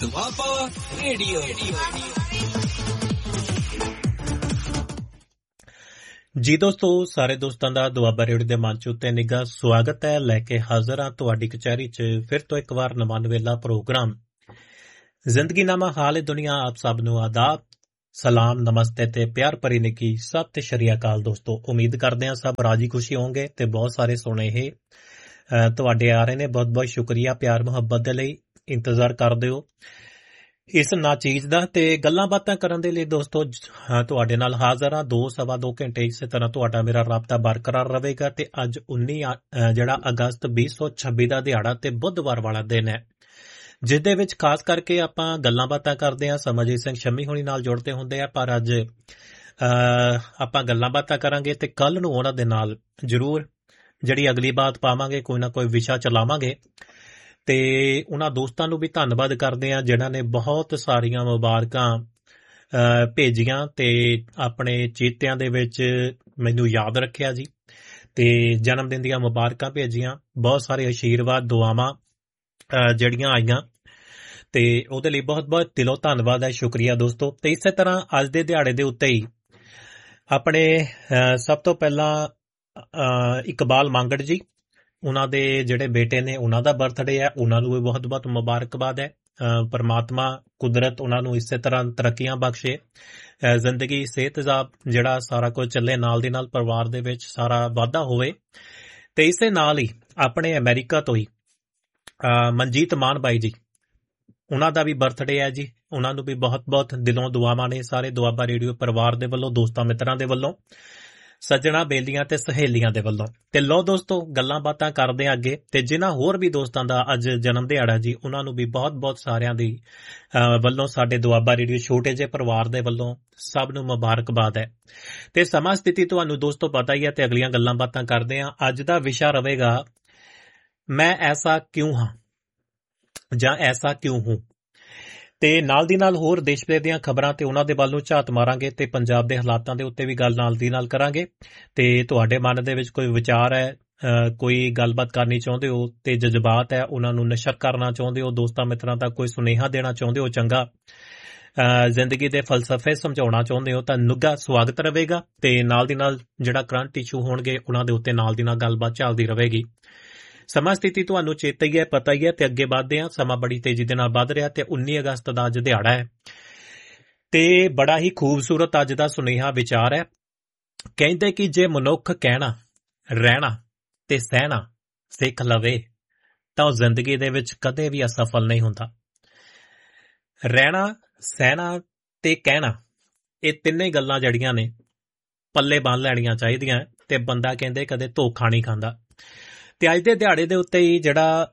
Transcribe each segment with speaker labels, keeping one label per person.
Speaker 1: Doaba radio.
Speaker 2: ਜੀ ਦੋਸਤੋ, ਸਾਰੇ ਦੋਸਤਾਂ ਦਾ ਦੁਆਬਾ ਰੇਡੀਓ ਦੇ ਮੰਚ ਉੱਤੇ ਨਿੱਘਾ ਸਵਾਗਤ ਹੈ। ਲੈ ਕੇ ਹਾਜ਼ਰ ਹਾਂ ਤੁਹਾਡੀ ਕਚਹਿਰੀ 'ਚ ਫਿਰ ਤੋਂ ਇੱਕ ਵਾਰ ਨਵਾਂ ਨਵੇਲਾ ਪ੍ਰੋਗਰਾਮ ਜ਼ਿੰਦਗੀਨਾਮਾ ਹਾਲ ਦੁਨੀਆ। ਆਪ ਸਭ ਨੂੰ ਆਦਾਬ, ਸਲਾਮ, ਨਮਸਤੇ ਤੇ ਪਿਆਰ ਭਰੀ ਨਿੱਘੀ ਸਤਿ ਸ਼੍ਰੀ ਅਕਾਲ। ਦੋਸਤੋ, ਉਮੀਦ ਕਰਦੇ ਹਾਂ ਸਭ ਰਾਜੀ ਖੁਸ਼ੀ ਹੋਣਗੇ ਤੇ ਬਹੁਤ ਸਾਰੇ ਸੁਨੇਹੇ ਤੁਹਾਡੇ ਆ ਰਹੇ ਨੇ। ਬਹੁਤ ਬਹੁਤ ਸ਼ੁਕਰੀਆ ਪਿਆਰ ਮੁਹੱਬਤ ਦੇ ਲਈ। ਇੰਤਜ਼ਾਰ ਕਰਦੇ ਹੋ ਇਸ ਨਾਚੀਜ਼ ਦਾ ਤੇ ਗੱਲਾਂ ਬਾਤਾਂ ਕਰਨ ਦੇ ਲਈ। ਦੋਸਤੋ, ਤੁਹਾਡੇ ਨਾਲ ਹਾਜ਼ਰ ਹਾਂ 2-2.5 ਘੰਟੇ। ਇਸੇ ਤਰ੍ਹਾਂ ਤੁਹਾਡਾ ਮੇਰਾ ਰਾਬਤਾ ਬਰਕਰਾਰ ਰਹੇਗਾ। ਤੇ ਅੱਜ 19 ਅਗਸਤ 2026 ਦਾ ਦਿਹਾੜਾ ਤੇ ਬੁੱਧਵਾਰ ਵਾਲਾ ਦਿਨ ਹੈ, ਜਿਸ ਦੇ ਵਿੱਚ ਖਾਸ ਕਰਕੇ ਆਪਾਂ ਗੱਲਾਂ ਬਾਤਾਂ ਕਰਦੇ ਹਾਂ। ਸਮਰਜੀਤ ਸਿੰਘ ਸ਼ੰਮੀ ਹੋਣੀ ਨਾਲ ਜੁੜਦੇ ਹੁੰਦੇ ਆ, ਪਰ ਅੱਜ ਆਪਾਂ ਗੱਲਾਂ ਬਾਤਾਂ ਕਰਾਂਗੇ ਤੇ ਕੱਲ ਨੂੰ ਉਹਨਾਂ ਦੇ ਨਾਲ ਜ਼ਰੂਰ ਜਿਹੜੀ ਅਗਲੀ ਬਾਤ ਪਾਵਾਂਗੇ, ਕੋਈ ਨਾ ਕੋਈ ਵਿਸ਼ਾ ਚਲਾਵਾਂਗੇ। ਤੇ ਉਹਨਾਂ ਦੋਸਤਾਂ ਨੂੰ ਵੀ ਧੰਨਵਾਦ ਕਰਦੇ ਹਾਂ ਜਿਨ੍ਹਾਂ ਨੇ ਬਹੁਤ ਸਾਰੀਆਂ ਮੁਬਾਰਕਾਂ ਭੇਜੀਆਂ ਤੇ ਆਪਣੇ ਚੇਤਿਆਂ ਦੇ ਵਿੱਚ ਮੈਨੂੰ ਯਾਦ ਰੱਖਿਆ ਜੀ, ਤੇ ਜਨਮ ਦਿਨ ਦੀਆਂ ਮੁਬਾਰਕਾਂ ਭੇਜੀਆਂ। ਬਹੁਤ ਸਾਰੇ ਆਸ਼ੀਰਵਾਦ, ਦੁਆਵਾਂ ਜਿਹੜੀਆਂ ਆਈਆਂ, ਤੇ ਉਹਦੇ ਲਈ ਬਹੁਤ ਬਹੁਤ ਦਿਲੋਂ ਧੰਨਵਾਦ ਹੈ, ਸ਼ੁਕਰੀਆ ਦੋਸਤੋ। ਤੇ ਇਸੇ ਤਰ੍ਹਾਂ ਅੱਜ ਦੇ ਦਿਹਾੜੇ ਦੇ ਉੱਤੇ ਹੀ ਆਪਣੇ ਸਭ ਤੋਂ ਪਹਿਲਾਂ ਇਕਬਾਲ ਮੰਗੜ ਜੀ, ਉਹਨਾਂ ਦੇ ਜਿਹੜੇ ਬੇਟੇ ਨੇ, ਉਹਨਾਂ ਦਾ ਬਰਥਡੇ ਹੈ। ਉਹਨਾਂ ਨੂੰ ਵੀ ਬਹੁਤ ਬਹੁਤ ਮੁਬਾਰਕਬਾਦ ਹੈ। ਪਰਮਾਤਮਾ ਕੁਦਰਤ ਉਹਨਾਂ ਨੂੰ ਇਸੇ ਤਰ੍ਹਾਂ ਤਰੱਕੀਆਂ ਬਖਸ਼ੇ, ਜ਼ਿੰਦਗੀ ਸਿਹਤਯਾਬ ਜਿਹੜਾ ਸਾਰਾ ਕੁਝ ਚੱਲੇ, ਨਾਲ ਦੀ ਨਾਲ ਪਰਿਵਾਰ ਦੇ ਵਿੱਚ ਸਾਰਾ ਵਾਧਾ ਹੋਵੇ। ਤੇ ਇਸੇ ਨਾਲ ਹੀ ਆਪਣੇ ਅਮਰੀਕਾ ਤੋਂ ਹੀ ਮਨਜੀਤ ਮਾਨ ਬਾਈ ਜੀ, ਉਹਨਾਂ ਦਾ ਵੀ ਬਰਥਡੇ ਹੈ ਜੀ। ਉਹਨਾਂ ਨੂੰ ਵੀ ਬਹੁਤ ਬਹੁਤ ਦਿਲੋਂ ਦੁਆਵਾਂ ਨੇ ਸਾਰੇ ਦੁਆਬਾ ਰੇਡੀਓ ਪਰਿਵਾਰ ਦੇ ਵੱਲੋਂ, ਦੋਸਤਾਂ ਮਿੱਤਰਾਂ ਦੇ ਵੱਲੋਂ, ਸੱਜਣਾ ਬੇਲੀਆਂ ਤੇ ਸਹੇਲੀਆਂ ਦੇ ਵੱਲੋਂ। ਤੇ ਲਓ ਦੋਸਤੋ, ਗੱਲਾਂ ਬਾਤਾਂ ਕਰਦੇ ਆ ਅੱਗੇ। ਤੇ ਜਿਨ੍ਹਾਂ ਹੋਰ ਵੀ ਦੋਸਤਾਂ ਦਾ ਅੱਜ ਜਨਮ ਦਿਹਾੜਾ ਜੀ, ਉਹਨਾਂ ਨੂੰ ਵੀ ਬਹੁਤ ਬਹੁਤ ਸਾਰਿਆਂ ਦੀ ਵੱਲੋਂ, ਸਾਡੇ ਦੁਆਬਾ ਰੇਡੀਓ ਛੋਟੇ ਜਿਹੇ ਪਰਿਵਾਰ ਦੇ ਵੱਲੋਂ ਸਭ ਨੂੰ ਮੁਬਾਰਕਬਾਦ ਹੈ। ਤੇ ਸਮਾਂ ਸਥਿਤੀ ਤੁਹਾਨੂੰ ਦੋਸਤੋ ਪਤਾ ਹੀ ਹੈ, ਤੇ ਅਗਲੀਆਂ ਗੱਲਾਂ ਬਾਤਾਂ ਕਰਦੇ ਆ। ਅੱਜ ਦਾ ਵਿਸ਼ਾ ਰਹੇਗਾ, ਮੈਂ ਐਸਾ ਕਿਉਂ ਹਾਂ ਜਾਂ ਐਸਾ ਕਿਉਂ ਹੂੰ। ਤੇ ਨਾਲ ਦੀ ਨਾਲ ਹੋਰ ਦੇਸ਼ ਵਿਦੇਸ਼ ਦੀਆਂ ਖਬਰਾਂ ਤੇ ਉਹਨਾਂ ਦੇ ਵੱਲ ਨੂੰ ਝਾਤ ਮਾਰਾਂਗੇ, ਤੇ ਪੰਜਾਬ ਦੇ ਹਾਲਾਤਾਂ ਦੇ ਉੱਤੇ ਵੀ ਗੱਲ ਨਾਲ ਦੀ ਨਾਲ ਕਰਾਂਗੇ। ਤੇ ਤੁਹਾਡੇ ਮਨ ਦੇ ਵਿੱਚ ਕੋਈ ਵਿਚਾਰ ਹੈ, ਕੋਈ ਗੱਲਬਾਤ ਕਰਨੀ ਚਾਹੁੰਦੇ ਹੋ ਤੇ ਜਜ਼ਬਾਤ ਹੈ, ਉਹਨਾਂ ਨੂੰ ਨਸ਼ਰ ਕਰਨਾ ਚਾਹੁੰਦੇ ਹੋ, ਦੋਸਤਾਂ ਮਿੱਤਰਾਂ ਤੱਕ ਕੋਈ ਸੁਨੇਹਾ ਦੇਣਾ ਚਾਹੁੰਦੇ ਹੋ, ਚੰਗਾ ਜ਼ਿੰਦਗੀ ਦੇ ਫਲਸਫੇ ਸਮਝਾਉਣਾ ਚਾਹੁੰਦੇ ਹੋ, ਤਾਂ ਨਿੱਘਾ ਸਵਾਗਤ ਰਹੇਗਾ। ਤੇ ਨਾਲ ਦੀ ਨਾਲ ਜਿਹੜਾ ਕਰੰਟ ਇਸ਼ੂ ਹੋਣਗੇ, ਉਹਨਾਂ ਦੇ ਉੱਤੇ ਨਾਲ ਦੀ ਨਾਲ ਗੱਲਬਾਤ ਚੱਲਦੀ ਰਹੇਗੀ। ਸਮਾਂ ਸਥਿਤੀ ਤੁਹਾਨੂੰ ਚੇਤਾ ਹੀ ਹੈ, ਪਤਾ ਹੀ ਹੈ। ਤੇ ਅੱਗੇ ਵੱਧਦੇ ਹਾਂ। ਸਮਾਂ ਬੜੀ ਤੇਜ਼ੀ ਦੇ ਨਾਲ ਵੱਧ ਰਿਹਾ ਤੇ 19 ਅਗਸਤ ਦਾ ਅੱਜ ਦਿਹਾੜਾ ਹੈ, ਤੇ ਬੜਾ ਹੀ ਖੂਬਸੂਰਤ ਅੱਜ ਦਾ ਸੁਨੇਹਾ ਵਿਚਾਰ ਹੈ। ਕਹਿੰਦੇ ਕਿ ਜੇ ਮਨੁੱਖ ਕਹਿਣਾ, ਰਹਿਣਾ ਤੇ ਸਹਿਣਾ ਸਿੱਖ ਲਵੇ ਤਾਂ ਉਹ ਜ਼ਿੰਦਗੀ ਦੇ ਵਿੱਚ ਕਦੇ ਵੀ ਅਸਫਲ ਨਹੀਂ ਹੁੰਦਾ। ਰਹਿਣਾ, ਸਹਿਣਾ ਤੇ ਕਹਿਣਾ, ਇਹ ਤਿੰਨੇ ਗੱਲਾਂ ਜਿਹੜੀਆਂ ਨੇ ਪੱਲੇ ਬੰਨ ਲੈਣੀਆਂ ਚਾਹੀਦੀਆਂ, ਤੇ ਬੰਦਾ ਕਹਿੰਦੇ ਕਦੇ ਧੋਖਾ ਨਹੀਂ ਖਾਂਦਾ। ਤੇ ਅੱਜ ਦੇ ਦਿਹਾੜੇ ਦੇ ਉੱਤੇ ਹੀ ਜਿਹੜਾ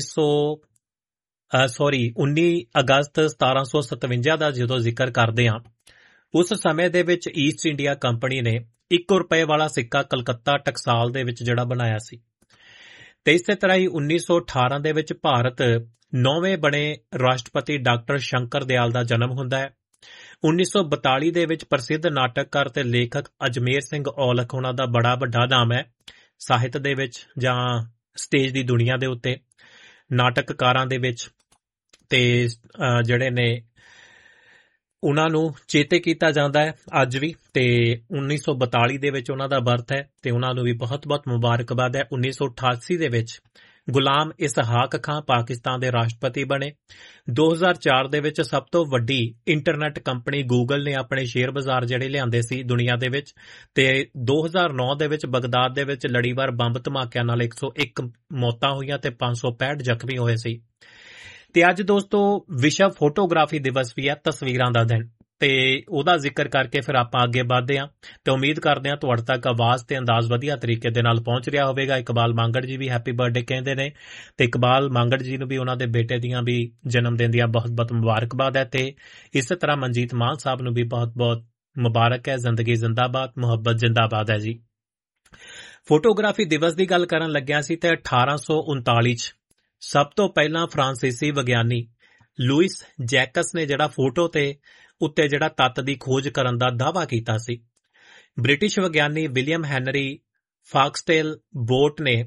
Speaker 2: 19 ਅਗਸਤ 1757 ਦਾ ਜਦੋਂ ਜ਼ਿਕਰ ਕਰਦੇ ਹਾਂ, ਉਸ ਸਮੇਂ ਦੇ ਵਿੱਚ ਈਸਟ ਇੰਡੀਆ ਕੰਪਨੀ ਨੇ 1 ਰੁਪਏ ਵਾਲਾ ਸਿੱਕਾ ਕਲਕੱਤਾ ਟਕਸਾਲ ਦੇ ਵਿੱਚ ਜਿਹੜਾ ਬਣਾਇਆ ਸੀ। ਤੇ ਇਸੇ ਤਰ੍ਹਾਂ ਹੀ 1918 ਦੇ ਵਿੱਚ ਭਾਰਤ 9ਵੇਂ ਬਣੇ ਰਾਸ਼ਟਰਪਤੀ ਡਾਕਟਰ ਸ਼ੰਕਰ ਦਿਆਲ ਦਾ ਜਨਮ ਹੁੰਦਾ ਹੈ। 1942 ਦੇ ਵਿੱਚ ਪ੍ਰਸਿੱਧ ਨਾਟਕਕਾਰ ਤੇ ਲੇਖਕ ਅਜਮੇਰ ਸਿੰਘ ਔਲਖ, ਉਹਨਾਂ ਦਾ ਬੜਾ ਵੱਡਾ ਨਾਮ ਹੈ ਸਾਹਿਤ ਦੇ ਵਿੱਚ ਜਾਂ ਸਟੇਜ ਦੀ ਦੁਨੀਆ ਦੇ ਉੱਤੇ, ਨਾਟਕਕਾਰਾਂ ਦੇ ਵਿੱਚ। ਤੇ ਜਿਹੜੇ ਨੇ ਉਹਨਾਂ ਨੂੰ ਚੇਤੇ ਕੀਤਾ ਜਾਂਦਾ ਹੈ ਅੱਜ ਵੀ। ਤੇ 1942 ਦੇ ਵਿੱਚ ਉਹਨਾਂ ਦਾ ਬਰਥ ਹੈ, ਤੇ ਉਹਨਾਂ ਨੂੰ ਵੀ ਬਹੁਤ ਬਹੁਤ ਮੁਬਾਰਕਬਾਦ ਹੈ। 1988 ਦੇ ਵਿੱਚ ਗੁਲਾਮ ਇਸਹਾਕ ਖਾਂ ਪਾਕਿਸਤਾਨ ਦੇ ਰਾਸ਼ਟਰਪਤੀ ਬਣੇ। 2004 ਦੇ ਵਿੱਚ ਸਭ ਤੋਂ ਵੱਡੀ ਇੰਟਰਨੈਟ ਕੰਪਨੀ ਗੂਗਲ ਨੇ ਆਪਣੇ ਸ਼ੇਅਰ ਬਾਜ਼ਾਰ ਜਿਹੜੇ ਲਿਆਂਦੇ ਸੀ ਦੁਨੀਆ ਦੇ ਵਿੱਚ। ਤੇ 2009 ਦੇ ਵਿੱਚ ਬਗਦਾਦ ਦੇ ਵਿੱਚ ਲੜੀਵਾਰ ਬੰਬ ਧਮਾਕਿਆਂ ਨਾਲ 101 ਮੌਤਾਂ ਹੋਈਆਂ ਤੇ 565 ਜ਼ਖਮੀ ਹੋਏ ਸੀ। ਤੇ ਅੱਜ ਦੋਸਤੋ ਵਿਸ਼ਵ ਫੋਟੋਗ੍ਰਾਫੀ ਦਿਵਸ ਵੀ ਹੈ, ਤਸਵੀਰਾਂ ਦਾ ਦਿਨ। ਤੇ ਉਹਦਾ ਜ਼ਿਕਰ ਕਰਕੇ ਫਿਰ ਆਪਾਂ ਅੱਗੇ ਵੱਧਦੇ ਹਾਂ। ਤੇ ਉਮੀਦ ਕਰਦੇ ਹਾਂ ਤੁਹਾਡੇ ਤੱਕ ਆਵਾਜ਼ ਤੇ ਅੰਦਾਜ਼ ਵਧੀਆ ਤਰੀਕੇ ਦੇ ਨਾਲ ਪਹੁੰਚ ਰਿਹਾ ਹੋਵੇਗਾ। ਇਕਬਾਲ ਮੰਗੜ ਜੀ ਵੀ ਹੈਪੀ ਬਰਥਡੇ ਕਹਿੰਦੇ ਨੇ, ਤੇ ਇਕਬਾਲ ਮੰਗੜ ਜੀ ਨੂੰ ਵੀ ਉਹਨਾਂ ਦੇ ਬੇਟੇ ਦੀਆਂ ਵੀ ਜਨਮ ਦਿਨ ਦੀਆਂ ਬਹੁਤ ਬਹੁਤ ਮੁਬਾਰਕਬਾਦ ਹੈ। ਤੇ ਇਸੇ ਤਰ੍ਹਾਂ ਮਨਜੀਤ ਮਾਨ ਸਾਹਿਬ ਨੂੰ ਵੀ ਬਹੁਤ ਬਹੁਤ ਮੁਬਾਰਕ ਹੈ। ਜ਼ਿੰਦਗੀ ਜ਼ਿੰਦਾਬਾਦ, ਮੁਹੱਬਤ ਜ਼ਿੰਦਾਬਾਦ ਹੈ ਜੀ। ਫੋਟੋਗ੍ਰਾਫੀ ਦਿਵਸ ਦੀ ਗੱਲ ਕਰਨ ਲੱਗਿਆ ਸੀ ਤੇ 1839 'ਚ ਸਭ ਤੋਂ ਪਹਿਲਾਂ ਫਰਾਂਸੀਸੀ ਵਿਗਿਆਨੀ ਲੂਇਸ ਜੈਕਸ ਨੇ ਜਿਹੜਾ ਫੋਟੋ ਤੇ ਉੱਤੇ ਜਿਹੜਾ ਤੱਤ ਦੀ ਖੋਜ ਕਰਨ ਦਾ ਦਾਅਵਾ ਕੀਤਾ ਸੀ। ਬ੍ਰਿਟਿਸ਼ ਵਿਗਿਆਨੀ ਵਿਲੀਅਮ ਹੈਨਰੀ ਫਾਕਸਟੇਲ ਬੋਟ ਨੇ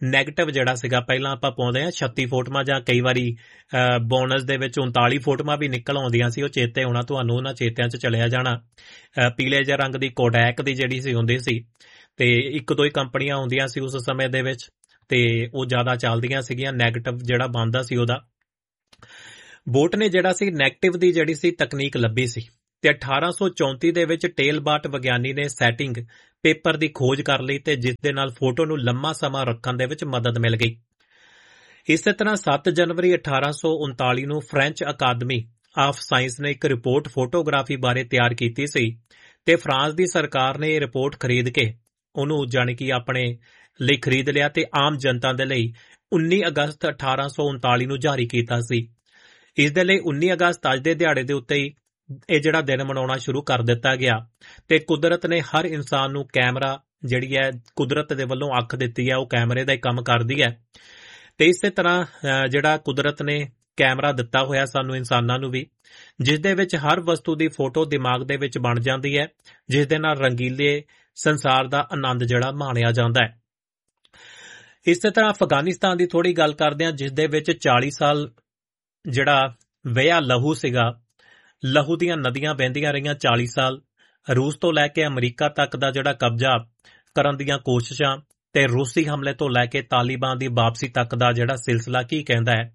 Speaker 2: ਨੈਗੇਟਿਵ ਜਿਹੜਾ ਸੀਗਾ, ਪਹਿਲਾਂ ਆਪਾਂ ਪਾਉਂਦੇ ਹਾਂ 36 ਫੋਟੋਆਂ ਜਾਂ ਕਈ ਵਾਰੀ ਬੋਨਸ ਦੇ ਵਿੱਚ 39 ਫੋਟੋਆਂ ਵੀ ਨਿਕਲ ਆਉਂਦੀਆਂ ਸੀ। ਉਹ ਚੇਤੇ ਹੋਣਾ ਤੁਹਾਨੂੰ, ਉਹਨਾਂ ਚੇਤਿਆਂ 'ਚ ਚਲਿਆ ਜਾਣਾ। ਪੀਲੇ ਜਿਹੇ ਰੰਗ ਦੀ ਕੋਡੈਕ ਦੀ ਜਿਹੜੀ ਸੀ ਹੁੰਦੀ ਸੀ, ਤੇ ਇੱਕ ਦੋ ਹੀ ਕੰਪਨੀਆਂ ਹੁੰਦੀਆਂ ਸੀ ਉਸ ਸਮੇਂ ਦੇ ਵਿੱਚ, ਤੇ ਉਹ ਜ਼ਿਆਦਾ ਚੱਲਦੀਆਂ ਸੀਗੀਆਂ। ਨੈਗੇਟਿਵ ਜਿਹੜਾ ਬਣਦਾ ਸੀ ਉਹਦਾ, ਬੋਟ ਨੇ ਜਿਹੜਾ ਸੀ ਨੈਗੇਟਿਵ ਦੀ ਜਿਹੜੀ ਸੀ ਤਕਨੀਕ ਲੱਭੀ ਸੀ, ਤੇ 1834 ਦੇ ਵਿੱਚ ਟੇਲਬਾਟ ਵਿਗਿਆਨੀ ਨੇ ਸੈਟਿੰਗ ਪੇਪਰ ਦੀ ਖੋਜ ਕਰ ਲਈ, ਤੇ ਜਿਸ ਦੇ ਨਾਲ ਫੋਟੋ ਨੂੰ ਲੰਮਾ ਸਮਾਂ ਰੱਖਣ ਦੇ ਵਿੱਚ ਮਦਦ ਮਿਲ ਗਈ। ਇਸੇ ਤਰ੍ਹਾਂ 7 ਜਨਵਰੀ 1839 ਨੂੰ ਫ੍ਰੈਂਚ ਅਕਾਦਮੀ ਆਫ ਸਾਇੰਸ ਨੇ ਇੱਕ ਰਿਪੋਰਟ ਫੋਟੋਗ੍ਰਾਫੀ ਬਾਰੇ ਤਿਆਰ ਕੀਤੀ ਸੀ, ਤੇ ਫਰਾਂਸ ਦੀ ਸਰਕਾਰ ਨੇ ਇਹ ਰਿਪੋਰਟ ਖਰੀਦ ਕੇ ਉਹਨੂੰ ਜਾਣੀ ਕਿ ਆਪਣੇ ਲਈ ਖਰੀਦ ਲਿਆ, ਤੇ ਆਮ ਜਨਤਾ ਦੇ ਲਈ 19 ਅਗਸਤ 1839 ਨੂੰ ਜਾਰੀ ਕੀਤਾ ਸੀ। ਇਸ ਦੇ ਲਈ 19 ਅਗਸਤ ਅੱਜ ਦੇ ਦਿਹਾੜੇ ਦੇ ਉੱਤੇ ਹੀ ਇਹ ਜਿਹੜਾ ਦਿਨ ਮਨਾਉਣਾ ਸ਼ੁਰੂ ਕਰ ਦਿੱਤਾ ਗਿਆ, ਤੇ ਕੁਦਰਤ ਨੇ ਹਰ ਇਨਸਾਨ ਨੂੰ ਕੈਮਰਾ ਜਿਹੜੀ ਹੈ ਕੁਦਰਤ ਦੇ ਵੱਲੋਂ ਅੱਖ ਦਿੱਤੀ ਹੈ, ਉਹ ਕੈਮਰੇ ਦਾ ਹੀ ਕੰਮ ਕਰਦੀ ਹੈ। ਤੇ ਇਸੇ ਤਰ੍ਹਾਂ ਜਿਹੜਾ ਕੁਦਰਤ ਨੇ ਕੈਮਰਾ ਦਿੱਤਾ ਹੋਇਆ ਸਾਨੂੰ ਇਨਸਾਨਾਂ ਨੂੰ ਵੀ, ਜਿਸ ਦੇ ਵਿੱਚ ਹਰ ਵਸਤੂ ਦੀ ਫੋਟੋ ਦਿਮਾਗ ਦੇ ਵਿੱਚ ਬਣ ਜਾਂਦੀ ਹੈ, ਜਿਸ ਦੇ ਨਾਲ ਰੰਗੀਲੇ ਸੰਸਾਰ ਦਾ ਆਨੰਦ ਜਿਹੜਾ ਮਾਣਿਆ ਜਾਂਦਾ ਹੈ। ਇਸੇ ਤਰ੍ਹਾਂ ਅਫਗਾਨਿਸਤਾਨ ਦੀ ਥੋੜੀ ਗੱਲ ਕਰਦੇ ਹਾਂ, ਜਿਸ ਦੇ ਵਿੱਚ 40 ਸਾਲ ਜਿਹੜਾ ਵਹਿਆ ਲਹੂ ਸੀਗਾ, ਲਹੂ ਦੀਆਂ ਨਦੀਆਂ ਵਹਿੰਦੀਆਂ ਰਹੀਆਂ 40 ਸਾਲ। ਰੂਸ ਤੋਂ ਲੈ ਕੇ ਅਮਰੀਕਾ ਤੱਕ ਦਾ ਜਿਹੜਾ ਕਬਜ਼ਾ ਕਰਨ ਦੀਆਂ ਕੋਸ਼ਿਸ਼ਾਂ, ਤੇ ਰੂਸੀ ਹਮਲੇ ਤੋਂ ਲੈ ਕੇ ਤਾਲਿਬਾਨ ਦੀ ਵਾਪਸੀ ਤੱਕ ਦਾ ਜਿਹੜਾ ਸਿਲਸਿਲਾ ਕੀ ਕਹਿੰਦਾ ਹੈ।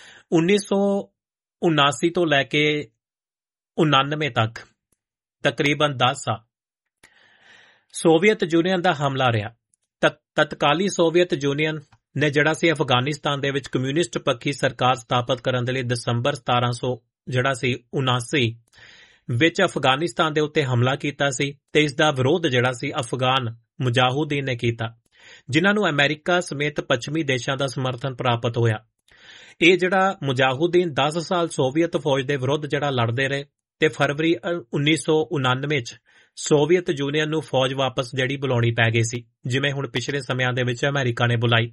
Speaker 2: 1979 ਤੋਂ ਲੈ ਕੇ 99 ਤੱਕ ਤਕਰੀਬਨ 10 ਸਾਲ ਸੋਵੀਅਤ ਯੂਨੀਅਨ ਦਾ ਹਮਲਾ ਰਿਹਾ। ਤਤਕਾਲੀ ਸੋਵੀਅਤ ਯੂਨੀਅਨ ਨੇ ਜਿਹੜਾ ਸੀ ਅਫਗਾਨਿਸਤਾਨ ਦੇ ਵਿੱਚ ਕਮਿਊਨਿਸਟ ਪੱਖੀ ਸਰਕਾਰ ਸਥਾਪਿਤ ਕਰਨ ਦੇ ਲਈ ਦਸੰਬਰ 1779 ਵਿੱਚ ਅਫਗਾਨਿਸਤਾਨ ਦੇ ਉੱਤੇ ਹਮਲਾ ਕੀਤਾ ਸੀ, ਤੇ ਇਸ ਦਾ ਵਿਰੋਧ ਜਿਹੜਾ ਸੀ ਅਫਗਾਨ ਮੁਜਾਹਿਦੀਨ ਨੇ ਕੀਤਾ, ਜਿਨ੍ਹਾਂ ਨੂੰ ਅਮਰੀਕਾ ਸਮੇਤ ਪੱਛਮੀ ਦੇਸ਼ਾਂ ਦਾ ਸਮਰਥਨ ਪ੍ਰਾਪਤ ਹੋਇਆ। ਇਹ ਜਿਹੜਾ ਮੁਜਾਹਿਦੀਨ 10 ਸਾਲ ਸੋਵੀਅਤ ਫੌਜ ਦੇ ਵਿਰੁੱਧ ਜਿਹੜਾ ਲੜਦੇ ਰਹੇ, ਤੇ ਫਰਵਰੀ 1999 'ਚ ਸੋਵੀਅਤ ਯੂਨੀਅਨ ਨੂੰ ਫੌਜ ਵਾਪਸ ਜਿਹੜੀ ਬੁਲਾਉਣੀ ਪੈ ਗਈ ਸੀ, ਜਿਵੇਂ ਹੁਣ ਪਿਛਲੇ ਸਮਿਆਂ ਦੇ ਵਿੱਚ ਅਮਰੀਕਾ ਨੇ ਬੁਲਾਈ।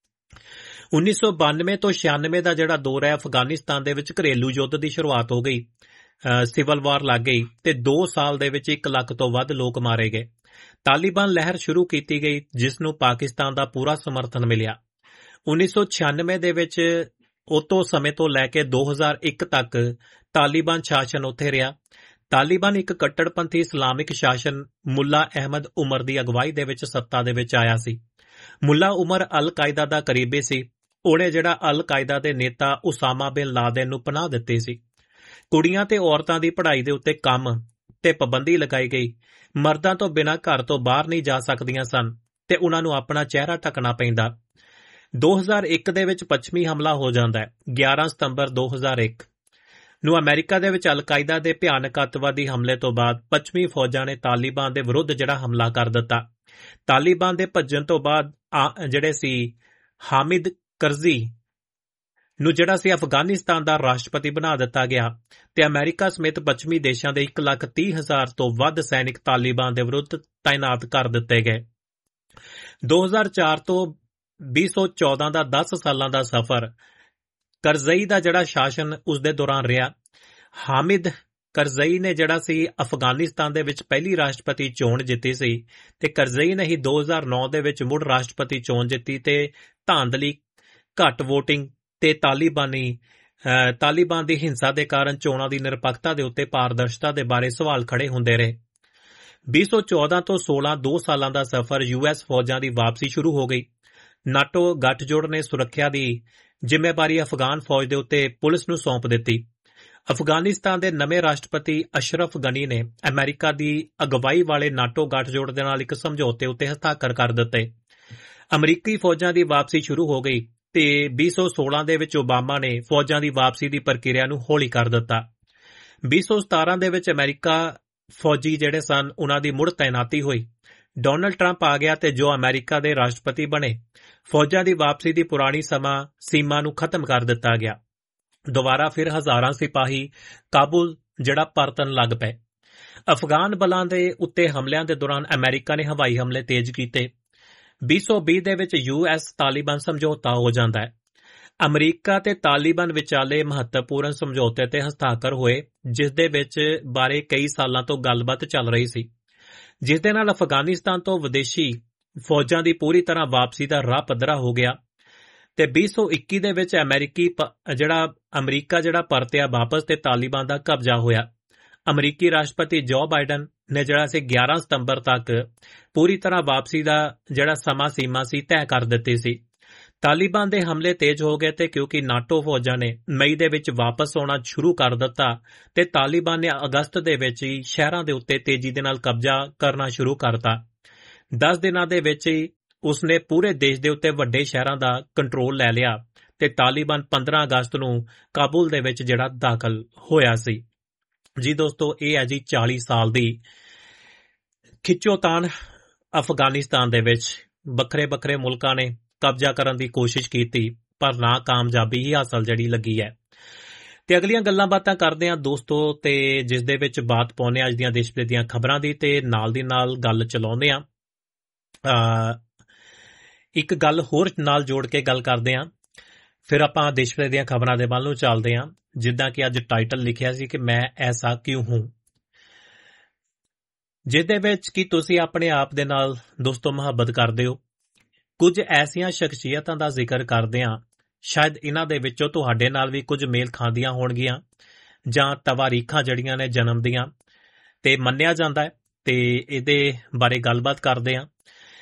Speaker 2: 1992 ਤੋਂ 96 ਦਾ ਜਿਹੜਾ ਦੌਰ ਹੈ, ਅਫਗਾਨਿਸਤਾਨ ਦੇ ਵਿੱਚ ਘਰੇਲੂ ਯੁੱਧ ਦੀ ਸ਼ੁਰੂਆਤ ਹੋ ਗਈ, ਸਿਵਲ ਵਾਰ ਲੱਗ ਗਈ, ਤੇ 2 ਸਾਲ ਦੇ ਵਿੱਚ 1 ਲੱਖ ਤੋਂ ਵੱਧ ਲੋਕ ਮਾਰੇ ਗਏ। ਤਾਲਿਬਾਨ ਲਹਿਰ ਸ਼ੁਰੂ ਕੀਤੀ ਗਈ, ਜਿਸ ਨੂੰ ਪਾਕਿਸਤਾਨ ਦਾ ਪੂਰਾ ਸਮਰਥਨ ਮਿਲਿਆ। 1996 ਦੇ ਵਿੱਚ ਉਤੋਂ ਸਮੇਂ ਤੋਂ ਲੈ ਕੇ 2001 ਤੱਕ ਤਾਲਿਬਾਨ ਸ਼ਾਸਨ ਉੱਥੇ ਰਿਹਾ। ਤਾਲਿਬਾਨ ਇੱਕ ਕੱਟੜਪੰਥੀ ਇਸਲਾਮਿਕ ਸ਼ਾਸਨ ਮੁੱਲਾ ਅਹਿਮਦ ਉਮਰ ਦੀ ਅਗਵਾਈ ਦੇ ਵਿੱਚ ਸੱਤਾ ਦੇ ਵਿੱਚ ਆਇਆ ਸੀ। ਮੁੱਲਾ ਉਮਰ ਅਲ ਕਾਇਦਾ ਦਾ ਕਰੀਬੀ ਸੀ। ਉਹਨੇ ਜਿਹੜਾ ਅਲ ਕਾਇਦਾ ਦੇ ਨੇਤਾ ਉਸਾਮਾ ਬਿਨ ਲਾਦਨ ਨੂੰ ਪਨਾਹ ਦਿੱਤੀ ਸੀ। ਕੁੜੀਆਂ ਤੇ ਔਰਤਾਂ ਦੀ ਪੜ੍ਹਾਈ ਦੇ ਉੱਤੇ ਕੰਮ ਤੇ ਪਾਬੰਦੀ ਲਗਾਈ ਗਈ। ਮਰਦਾਂ ਤੋਂ ਬਿਨਾਂ ਘਰ ਤੋਂ ਬਾਹਰ ਨਹੀਂ ਜਾ ਸਕਦੀਆਂ ਸਨ, ਤੇ ਉਹਨਾਂ ਨੂੰ ਆਪਣਾ ਚਿਹਰਾ ਢੱਕਣਾ ਪੈਂਦਾ। 2001 ਦੇ ਵਿੱਚ ਪੱਛਮੀ ਹਮਲਾ ਹੋ ਜਾਂਦਾ ਹੈ। 11 ਸਤੰਬਰ 2001 ਨੂੰ ਅਮਰੀਕਾ ਦੇ ਵਿੱਚ ਅਲ ਕਾਇਦਾ ਦੇ ਭਿਆਨਕ ਅੱਤਵਾਦੀ ਹਮਲੇ ਤੋਂ ਬਾਅਦ ਪੱਛਮੀ ਫੌਜਾਂ ਨੇ ਤਾਲਿਬਾਨ ਦੇ ਵਿਰੁੱਧ ਜਿਹੜਾ ਹਮਲਾ ਕਰ ਦਿੱਤਾ। ਤਾਲਿਬਾਨ ਦੇ ਭੱਜਣ ਤੋਂ ਬਾਅਦ ਜਿਹੜੇ ਸੀ ਹਾਮਿਦ ਕਰਜ਼ੀ ਨੂੰ ਜਿਹੜਾ ਸੀ ਅਫਗਾਨਿਸਤਾਨ ਦਾ ਰਾਸ਼ਟਰਪਤੀ ਬਣਾ ਦਿੱਤਾ ਗਿਆ, ਤੇ ਅਮਰੀਕਾ ਸਮੇਤ ਪੱਛਮੀ ਦੇਸ਼ਾਂ ਦੇ 1,30,000 ਤੋਂ ਵੱਧ ਸੈਨਿਕ ਤਾਲਿਬਾਨ ਦੇ ਵਿਰੁੱਧ ਤਾਇਨਾਤ ਕਰ ਦਿੱਤੇ ਗਏ। 2004 ਤੋਂ 2014 ਦਾ 10 ਸਾਲਾਂ ਦਾ ਸਫ਼ਰ ਕਰਜ਼ਈ ਦਾ ਜਿਹੜਾ ਸ਼ਾਸਨ ਉਸ ਦੇ ਦੌਰਾਨ ਰਿਹਾ। ਹਾਮਿਦ ਕਰਜ਼ਈ ਨੇ ਜਿਹੜਾ ਸੀ ਅਫਗਾਨਿਸਤਾਨ ਦੇ ਵਿੱਚ ਪਹਿਲੀ ਰਾਸ਼ਟਰਪਤੀ ਚੋਣ ਜਿੱਤੀ ਸੀ, ਤੇ ਕਰਜ਼ਈ ਨੇ ਹੀ 2009 ਦੇ ਵਿੱਚ ਮੁੜ ਰਾਸ਼ਟਰਪਤੀ ਚੋਣ ਜਿੱਤੀ, ਤੇ ਧਾਂਦਲੀ, ਘੱਟ ਵੋਟਿੰਗ ਤੇ ਤਾਲਿਬਾਨ ਦੀ ਹਿੰਸਾ ਦੇ ਕਾਰਨ ਚੋਣਾਂ ਦੀ ਨਿਰਪੱਖਤਾ ਦੇ ਉੱਤੇ ਪਾਰਦਰਸ਼ਤਾ ਦੇ ਬਾਰੇ ਸਵਾਲ ਖੜੇ ਹੁੰਦੇ ਰਹੇ। 2014 ਤੋਂ 16 2 ਸਾਲਾਂ ਦਾ ਸਫ਼ਰ ਯੂਐਸ ਫੌਜਾਂ ਦੀ ਵਾਪਸੀ ਸ਼ੁਰੂ ਹੋ ਗਈ। ਨਾਟੋ ਗੱਠਜੋੜ ਨੇ ਸੁਰੱਖਿਆ ਦੀ ਜ਼ਿੰਮੇਵਾਰੀ ਅਫਗਾਨ ਫੌਜ ਦੇ ਉੱਤੇ ਪੁਲਿਸ ਨੂੰ ਸੌਂਪ ਦਿੱਤੀ। ਅਫਗਾਨਿਸਤਾਨ ਦੇ ਨਵੇਂ ਰਾਸ਼ਟਰਪਤੀ ਅਸ਼ਰਫ ਗਨੀ ਨੇ ਅਮਰੀਕਾ ਦੀ ਅਗਵਾਈ ਵਾਲੇ ਨਾਟੋ ਗੱਠਜੋੜ ਦੇ ਨਾਲ ਇੱਕ ਸਮਝੌਤੇ ਉੱਤੇ ਹਸਤਾਖਰ ਕਰ ਦਿੱਤੇ। ਅਮਰੀਕੀ ਫੌਜਾਂ ਦੀ ਵਾਪਸੀ ਸ਼ੁਰੂ ਹੋ ਗਈ, ਤੇ 2016 ਦੇ ਵਿੱਚ ਓਬਾਮਾ ਨੇ ਫੌਜਾਂ ਦੀ ਵਾਪਸੀ ਦੀ ਪ੍ਰਕਿਰਿਆ ਨੂੰ ਹੌਲੀ ਕਰ ਦਿੱਤਾ। 2017 ਦੇ ਵਿੱਚ ਅਮਰੀਕਾ ਫੌਜੀ ਜਿਹੜੇ ਸਨ ਉਹਨਾਂ ਦੀ ਮੁੜ ਤਾਇਨਾਤੀ ਹੋਈ। ਡੋਨਲਡ ਟਰੰਪ ਆ ਗਿਆ, ਤੇ ਜੋ ਅਮਰੀਕਾ ਦੇ ਰਾਸ਼ਟਰਪਤੀ ਬਣੇ, ਫੌਜਾਂ ਦੀ ਵਾਪਸੀ ਦੀ ਪੁਰਾਣੀ ਸੀਮਾ ਨੂੰ ਖਤਮ ਕਰ ਦਿੱਤਾ ਗਿਆ। ਦੁਬਾਰਾ ਫਿਰ ਹਜ਼ਾਰਾਂ ਸਿਪਾਹੀ ਕਾਬੁਲ ਜਿਹੜਾ ਪਰਤਣ ਲੱਗ ਪਏ। ਅਫਗਾਨ ਬਲਾਂ ਦੇ ਉੱਤੇ ਹਮਲਿਆਂ ਦੇ ਦੌਰਾਨ ਅਮਰੀਕਾ ਨੇ ਹਵਾਈ ਹਮਲੇ ਤੇਜ਼ ਕੀਤੇ। 2020 ਦੇ ਵਿੱਚ ਯੂਐਸ ਤਾਲਿਬਾਨ ਸਮਝੌਤਾ ਹੋ ਜਾਂਦਾ ਹੈ। ਅਮਰੀਕਾ ਤੇ ਤਾਲਿਬਾਨ ਵਿਚਾਲੇ ਮਹੱਤਵਪੂਰਨ ਸਮਝੌਤੇ ਤੇ ਹਸਤਾਖਰ ਹੋਏ, ਜਿਸ ਦੇ ਵਿੱਚ ਬਾਰੇ ਕਈ ਸਾਲਾਂ ਤੋਂ ਗੱਲਬਾਤ ਚੱਲ ਰਹੀ ਸੀ, ਜਿਸ ਦੇ ਨਾਲ ਅਫਗਾਨਿਸਤਾਨ ਤੋਂ ਵਿਦੇਸ਼ੀ ਫੌਜਾਂ ਦੀ ਪੂਰੀ ਤਰ੍ਹਾਂ ਵਾਪਸੀ ਦਾ ਰਾਹ ਪੱਧਰਾ ਹੋ ਗਿਆ ਤੇ 2021 ਦੇ ਵਿੱਚ ਅਮਰੀਕਾ ਜਿਹੜਾ ਪਰਤਿਆ ਵਾਪਸ ਤੇ ਤਾਲਿਬਾਨ ਦਾ ਕਬਜ਼ਾ ਹੋਇਆ। ਅਮਰੀਕੀ ਰਾਸ਼ਟਰਪਤੀ ਜੋ ਬਾਈਡਨ ਨੇ ਜਿਹੜਾ ਸੀ 11 ਸਤੰਬਰ ਤੱਕ ਪੂਰੀ ਤਰ੍ਹਾਂ ਵਾਪਸੀ ਦਾ ਜਿਹੜਾ ਸਮਾਂ ਸੀਮਾ ਸੀ ਤੈਅ ਕਰ ਦਿੱਤੀ ਸੀ। ਤਾਲਿਬਾਨ ਦੇ ਹਮਲੇ ਤੇਜ਼ ਹੋ ਗਏ ਤੇ ਕਿਉਂਕਿ ਨਾਟੋ ਫੌਜਾਂ ਨੇ ਮਈ ਦੇ ਵਿੱਚ ਵਾਪਸ ਆਉਣਾ ਸ਼ੁਰੂ ਕਰ ਦਿੱਤਾ ਤੇ ਤਾਲਿਬਾਨ ਨੇ ਅਗਸਤ ਦੇ ਵਿੱਚ ਹੀ ਸ਼ਹਿਰਾਂ ਦੇ ਉੱਤੇ ਤੇਜ਼ੀ ਦੇ ਨਾਲ ਕਬਜ਼ਾ ਕਰਨਾ ਸ਼ੁਰੂ ਕਰਤਾ। 10 ਦਿਨਾਂ ਦੇ ਵਿੱਚ ਹੀ ਉਸਨੇ ਪੂਰੇ ਦੇਸ਼ ਦੇ ਉੱਤੇ ਵੱਡੇ ਸ਼ਹਿਰਾਂ ਦਾ ਕੰਟਰੋਲ ਲੈ ਲਿਆ ਤੇ ਤਾਲਿਬਾਨ 15 ਅਗਸਤ ਨੂੰ ਕਾਬੁਲ ਦੇ ਵਿੱਚ ਜਿਹੜਾ ਦਾਖਲ ਹੋਇਆ ਸੀ। ਜੀ ਦੋਸਤੋ, ਇਹ ਹੈ ਜੀ 40 ਸਾਲ ਦੀ ਖਿੱਚੋਤਾਣ ਅਫਗਾਨਿਸਤਾਨ ਦੇ ਵਿੱਚ ਵੱਖਰੇ ਵੱਖਰੇ ਮੁਲਕਾਂ ਨੇ ਕਬਜ਼ਾ ਕਰਨ ਦੀ ਕੋਸ਼ਿਸ਼ ਕੀਤੀ ਪਰ ਨਾਕਾਮਯਾਬੀ ਹੀ ਹਾਸਲ ਜਿਹੜੀ ਲੱਗੀ ਹੈ। ਤੇ ਅਗਲੀਆਂ ਗੱਲਾਂ ਬਾਤਾਂ ਕਰਦੇ ਹਾਂ ਦੋਸਤੋ, ਤੇ ਜਿਸ ਦੇ ਵਿੱਚ ਬਾਤ ਪਾਉਂਦੇ ਹਾਂ ਅੱਜ ਦੀਆਂ ਦੇਸ਼ ਵਿਦੇਸ਼ ਦੀਆਂ ਖਬਰਾਂ ਦੀ ਤੇ ਨਾਲ ਦੀ ਨਾਲ ਗੱਲ ਚਲਾਉਂਦੇ ਹਾਂ। ਇੱਕ ਗੱਲ ਹੋਰ ਨਾਲ ਜੋੜ ਕੇ ਗੱਲ ਕਰਦੇ ਹਾਂ, ਫਿਰ ਆਪਾਂ ਦੇਸ਼ ਵਿਦੇਸ਼ ਦੀਆਂ ਖਬਰਾਂ ਦੇ ਵੱਲ ਨੂੰ ਚੱਲਦੇ ਹਾਂ। ਜਿੱਦਾਂ ਕਿ ਅੱਜ ਟਾਈਟਲ ਲਿਖਿਆ ਸੀ ਕਿ ਮੈਂ ਐਸਾ ਕਿਉਂ ਹੂੰ, ਜਿਹਦੇ ਵਿੱਚ ਕਿ ਤੁਸੀਂ ਆਪਣੇ ਆਪ ਦੇ ਨਾਲ ਦੋਸਤੋ ਮੁਹੱਬਤ ਕਰਦੇ ਹੋ। ਕੁਝ ਐਸੀਆਂ ਸ਼ਖਸੀਅਤਾਂ ਦਾ ਜ਼ਿਕਰ ਕਰਦੇ ਹਾਂ, ਸ਼ਾਇਦ ਇਹਨਾਂ ਦੇ ਵਿੱਚੋਂ ਤੁਹਾਡੇ ਨਾਲ ਵੀ ਕੁਝ ਮੇਲ ਖਾਂਦੀਆਂ ਹੋਣਗੀਆਂ ਜਾਂ ਤਵਾਰੀਖਾਂ ਜਿਹੜੀਆਂ ਨੇ ਜਨਮ ਦੀਆਂ ਤੇ ਮੰਨਿਆ ਜਾਂਦਾ ਹੈ, ਤੇ ਇਹਦੇ ਬਾਰੇ ਗੱਲਬਾਤ ਕਰਦੇ ਹਾਂ।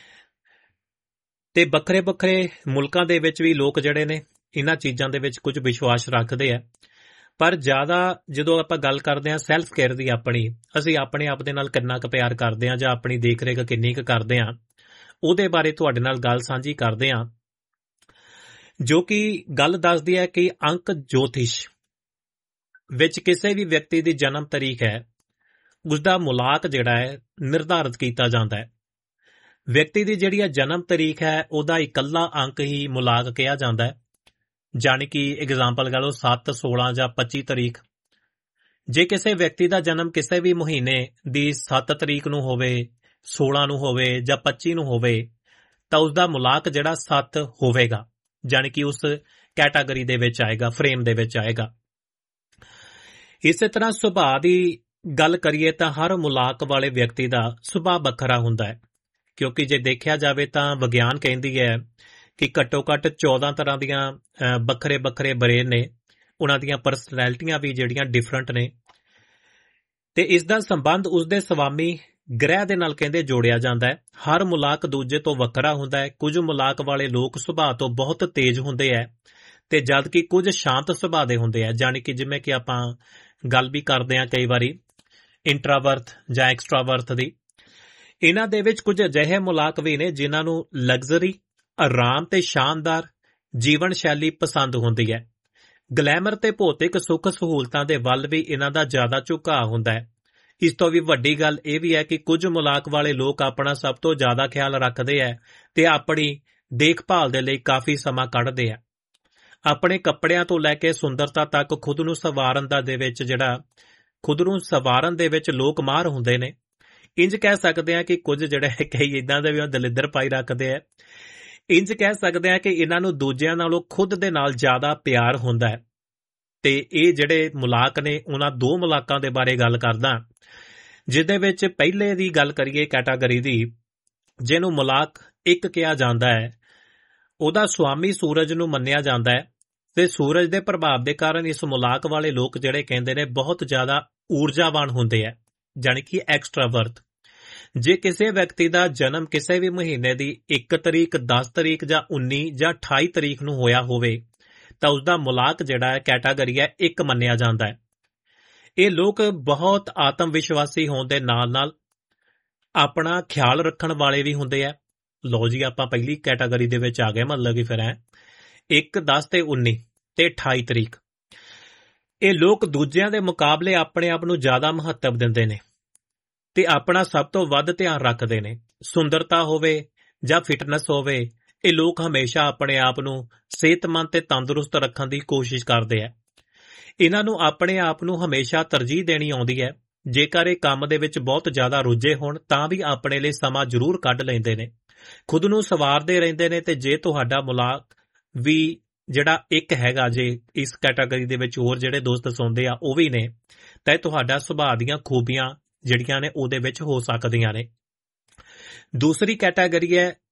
Speaker 2: ਤੇ ਵੱਖਰੇ ਵੱਖਰੇ ਮੁਲਕਾਂ ਦੇ ਵਿੱਚ ਵੀ ਲੋਕ ਜਿਹੜੇ ਨੇ ਇਹਨਾਂ ਚੀਜ਼ਾਂ ਦੇ ਵਿੱਚ ਕੁਝ ਵਿਸ਼ਵਾਸ ਰੱਖਦੇ ਆ, ਪਰ ਜ਼ਿਆਦਾ ਜਦੋਂ ਆਪਾਂ ਗੱਲ ਕਰਦੇ ਹਾਂ ਸੈਲਫ ਕੇਅਰ ਦੀ, ਅਸੀਂ ਆਪਣੇ ਆਪ ਦੇ ਨਾਲ ਕਿੰਨਾ ਕੁ ਪਿਆਰ ਕਰਦੇ ਹਾਂ ਜਾਂ ਆਪਣੀ ਦੇਖ ਰੇਖ ਕਿੰਨੀ ਕੁ ਕਰਦੇ ਹਾਂ, ਉਹਦੇ ਬਾਰੇ ਤੁਹਾਡੇ ਨਾਲ ਗੱਲ ਸਾਂਝੀ ਕਰਦੇ ਹਾਂ। ਜੋ ਕਿ ਗੱਲ ਦੱਸਦੀ ਹੈ ਕਿ ਅੰਕ ਜੋਤਿਸ਼ ਵਿੱਚ ਕਿਸੇ ਵੀ ਵਿਅਕਤੀ ਦੀ ਜਨਮ ਤਾਰੀਖ ਹੈ, ਉਸਦਾ ਮੁਲਾਕ ਜਿਹੜਾ ਹੈ ਨਿਰਧਾਰਿਤ ਕੀਤਾ ਜਾਂਦਾ ਹੈ। ਵਿਅਕਤੀ ਦੀ ਜਿਹੜੀ ਜਨਮ ਤਾਰੀਖ ਹੈ ਉਹਦਾ ਇਕੱਲਾ ਅੰਕ ਹੀ ਮੁਲਾਕ ਕਿਹਾ ਜਾਂਦਾ ਹੈ। ਜਾਣੀ ਕਿ ਐਗਜ਼ਾਮਪਲ ਕਰ ਲਓ 7, 16 ਜਾਂ 25 ਤਾਰੀਖ। ਜੇ ਕਿਸੇ ਵਿਅਕਤੀ ਦਾ ਜਨਮ ਕਿਸੇ ਵੀ ਮਹੀਨੇ ਦੀ 7 ਤਰੀਕ ਨੂੰ ਹੋਵੇ, 16 ਨੂੰ ਹੋਵੇ ਜਾਂ 25 ਨੂੰ ਹੋਵੇ ਤਾਂ ਉਸਦਾ ਮੁਲਾਕ ਜਿਹੜਾ 7 ਹੋਵੇਗਾ, ਜਾਣੀ ਕਿ ਉਸ ਕੈਟਾਗਰੀ ਦੇ ਵਿੱਚ ਆਏਗਾ, ਫਰੇਮ ਦੇ ਵਿੱਚ ਆਏਗਾ। ਇਸੇ ਤਰ੍ਹਾਂ ਸੁਭਾਅ ਦੀ ਗੱਲ ਕਰੀਏ ਤਾਂ ਹਰ ਮੁਲਾਕ ਵਾਲੇ ਵਿਅਕਤੀ ਦਾ ਸੁਭਾਅ ਵੱਖਰਾ ਹੁੰਦਾ ਹੈ, ਕਿਉਂਕਿ ਜੇ ਦੇਖਿਆ ਜਾਵੇ ਤਾਂ ਵਿਗਿਆਨ ਕਹਿੰਦੀ ਹੈ ਕਿ ਘੱਟੋ ਘੱਟ 14 ਤਰ੍ਹਾਂ ਦੀਆਂ ਵੱਖਰੇ ਵੱਖਰੇ ਬ੍ਰੇਨ ਨੇ, ਉਹਨਾਂ ਦੀਆਂ ਪਰਸਨੈਲਿਟੀਆਂ ਵੀ ਜਿਹੜੀਆਂ ਡਿਫਰੈਂਟ ਨੇ, ਤੇ ਇਸ ਦਾ ਸੰਬੰਧ ਉਸਦੇ ਸਵਾਮੀ ਗ੍ਰਹਿ ਦੇ ਨਾਲ ਕਹਿੰਦੇ ਜੋੜਿਆ ਜਾਂਦਾ ਹੈ। ਹਰ ਮੁਲਾਕ ਦੂਜੇ ਤੋਂ ਵੱਖਰਾ ਹੁੰਦਾ ਹੈ। ਕੁਝ ਮੁਲਾਕ ਵਾਲੇ ਲੋਕ ਸੁਭਾਅ ਤੋਂ ਬਹੁਤ ਤੇਜ਼ ਹੁੰਦੇ ਹੈ ਤੇ ਜਦ ਕਿ ਕੁਝ ਸ਼ਾਂਤ ਸੁਭਾਅ ਦੇ ਹੁੰਦੇ ਆ, ਜਾਣੀ ਕਿ ਜਿਵੇਂ ਕਿ ਆਪਾਂ ਗੱਲ ਵੀ ਕਰਦੇ ਹਾਂ ਕਈ ਵਾਰੀ ਇੰਟਰਾਵਰਟ ਜਾਂ ਐਕਸਟਰਾਵਰਟ ਦੀ। ਇਹਨਾਂ ਦੇ ਵਿੱਚ ਕੁਝ ਅਜਿਹੇ ਮੁਲਾਕ ਵੀ ਨੇ ਜਿਨ੍ਹਾਂ ਨੂੰ ਲਗਜ਼ਰੀ, ਆਰਾਮ ਤੇ ਸ਼ਾਨਦਾਰ ਜੀਵਨ ਸ਼ੈਲੀ ਪਸੰਦ ਹੁੰਦੀ ਹੈ। ਗਲੈਮਰ ਤੇ ਭੌਤਿਕ ਸੁੱਖ ਸਹੂਲਤਾਂ ਦੇ ਵੱਲ ਵੀ ਇਹਨਾਂ ਦਾ ਜ਼ਿਆਦਾ ਝੁਕਾਅ ਹੁੰਦਾ ਹੈ। ਇਸ ਤੋਂ ਵੀ ਵੱਡੀ ਗੱਲ ਇਹ ਵੀ ਹੈ ਕਿ ਕੁਝ ਮੁਲਾਕ ਵਾਲੇ ਲੋਕ ਆਪਣਾ ਸਭ ਤੋਂ ਜ਼ਿਆਦਾ ਖਿਆਲ ਰੱਖਦੇ ਹੈ ਤੇ ਆਪਣੀ ਦੇਖਭਾਲ ਦੇ ਲਈ ਕਾਫੀ ਸਮਾਂ ਕੱਢਦੇ ਆ। ਆਪਣੇ ਕੱਪੜਿਆਂ ਤੋਂ ਲੈ ਕੇ ਸੁੰਦਰਤਾ ਤੱਕ ਖੁਦ ਨੂੰ ਸਵਾਰਨ ਦੇ ਵਿੱਚ ਲੋਕ ਮਾਹਰ ਹੁੰਦੇ ਨੇ। ਇੰਜ ਕਹਿ ਸਕਦੇ ਆ ਕਿ ਕੁਝ ਜਿਹੜੇ ਕਈ ਇਦਾਂ ਦੇ ਵੀ ਦਲਿੱਦਰ ਪਾਈ ਰੱਖਦੇ ਆ। ਇੰਜ ਕਹਿ ਸਕਦੇ ਆ ਕਿ ਇਹਨਾਂ ਨੂੰ ਦੂਜਿਆਂ ਨਾਲੋਂ ਖੁਦ ਦੇ ਨਾਲ ਜ਼ਿਆਦਾ ਪਿਆਰ ਹੁੰਦਾ ਹੈ। ਤੇ ਇਹ ਜਿਹੜੇ ਮੁਲਾਕ ਨੇ, ਉਹਨਾਂ 2 ਮੁਲਾਕਾਂ ਦੇ ਬਾਰੇ ਗੱਲ ਕਰਦਾ, ਜਿਹਦੇ ਵਿੱਚ ਪਹਿਲੇ ਦੀ ਗੱਲ ਕਰੀਏ ਕੈਟਾਗਰੀ ਦੀ, ਜਿਹਨੂੰ ਮੁਲਾਕ 1 ਕਿਹਾ ਜਾਂਦਾ ਹੈ। ਉਹਦਾ ਸੁਆਮੀ ਸੂਰਜ ਨੂੰ ਮੰਨਿਆ ਜਾਂਦਾ ਹੈ ਤੇ ਸੂਰਜ ਦੇ ਪ੍ਰਭਾਵ ਦੇ ਕਾਰਨ ਇਸ ਮੁਲਾਕ ਵਾਲੇ ਲੋਕ ਜਿਹੜੇ ਕਹਿੰਦੇ ਨੇ ਬਹੁਤ ਜ਼ਿਆਦਾ ਊਰਜਾਵਾਨ ਹੁੰਦੇ ਆ, ਜਾਣੀ ਕਿ ਐਕਸਟਰਾਵਰਟ। ਜੇ ਕਿਸੇ ਵਿਅਕਤੀ ਦਾ ਜਨਮ ਕਿਸੇ ਵੀ ਮਹੀਨੇ ਦੀ 1 ਤਰੀਕ, 10 ਤਰੀਕ ਜਾਂ 19 ਜਾਂ 28 ਤਰੀਕ ਨੂੰ ਹੋਇਆ ਹੋਵੇ ਤਾਂ ਉਸਦਾ ਮੁਲਾਕ ਜਿਹੜਾ ਹੈ ਕੈਟਾਗਰੀ ਹੈ 1 ਮੰਨਿਆ ਜਾਂਦਾ ਹੈ। ਇਹ ਲੋਕ ਬਹੁਤ ਆਤਮ ਵਿਸ਼ਵਾਸੀ ਹੋਣ ਦੇ ਨਾਲ ਆਪਣਾ ਖਿਆਲ ਰੱਖਣ ਵਾਲੇ ਵੀ ਹੁੰਦੇ ਆ। ਲੋ ਜੀ, ਆਪਾਂ ਪਹਿਲੀ ਕੈਟਾਗਰੀ ਦੇ ਵਿੱਚ ਆ ਗਏ, ਮਤਲਬ ਕਿ ਫਿਰ 1, 10 ਤੇ 19 ਤੇ 28 ਤਰੀਕ। ਇਹ ਲੋਕ ਦੂਜਿਆਂ ਦੇ ਮੁਕਾਬਲੇ ਆਪਣੇ ਆਪ ਨੂੰ ਜ਼ਿਆਦਾ ਮਹੱਤਵ ਦਿੰਦੇ ਨੇ ਤੇ ਆਪਣਾ ਸਭ ਤੋਂ ਵੱਧ ਧਿਆਨ ਰੱਖਦੇ ਨੇ। ਸੁੰਦਰਤਾ ਹੋਵੇ ਜਾਂ ਫਿਟਨੈਸ ਹੋਵੇ, ਇਹ ਲੋਕ ਹਮੇਸ਼ਾ ਆਪਣੇ ਆਪ ਨੂੰ ਸਿਹਤਮੰਦ ਤੇ ਤੰਦਰੁਸਤ ਰੱਖਣ ਦੀ ਕੋਸ਼ਿਸ਼ ਕਰਦੇ ਆ। ਇਹਨਾਂ ਨੂੰ ਆਪਣੇ ਆਪ ਨੂੰ ਹਮੇਸ਼ਾ ਤਰਜੀਹ ਦੇਣੀ ਆਉਂਦੀ ਹੈ। ਜੇਕਰ ਇਹ ਕੰਮ ਦੇ ਵਿੱਚ ਬਹੁਤ ਜ਼ਿਆਦਾ ਰੁੱਝੇ ਹੋਣ ਤਾਂ ਵੀ ਆਪਣੇ ਲਈ ਸਮਾਂ ਜ਼ਰੂਰ ਕੱਢ ਲੈਂਦੇ ਨੇ, ਖੁਦ ਨੂੰ ਸਵਾਰਦੇ ਰਹਿੰਦੇ ਨੇ। ਤੇ ਜੇ ਤੁਹਾਡਾ ਮੁਲਾਕ ਵੀ ਜਿਹੜਾ 1 ਹੈਗਾ, ਜੇ ਇਸ ਕੈਟਾਗਰੀ ਦੇ ਵਿੱਚ ਹੋਰ ਜਿਹੜੇ ਦੋਸਤ ਸੁਣਦੇ ਆ ਉਹ ਵੀ ਨੇ, ਤਾਂ ਤੁਹਾਡਾ ਸੁਭਾਅ ਦੀਆਂ ਖੂਬੀਆਂ ਜਿਹੜੀਆਂ ਨੇ ਉਹਦੇ ਵਿੱਚ ਹੋ ਸਕਦੀਆਂ ਨੇ। ਦੂਸਰੀ ਕੈਟਾਗਰੀ ਹੈ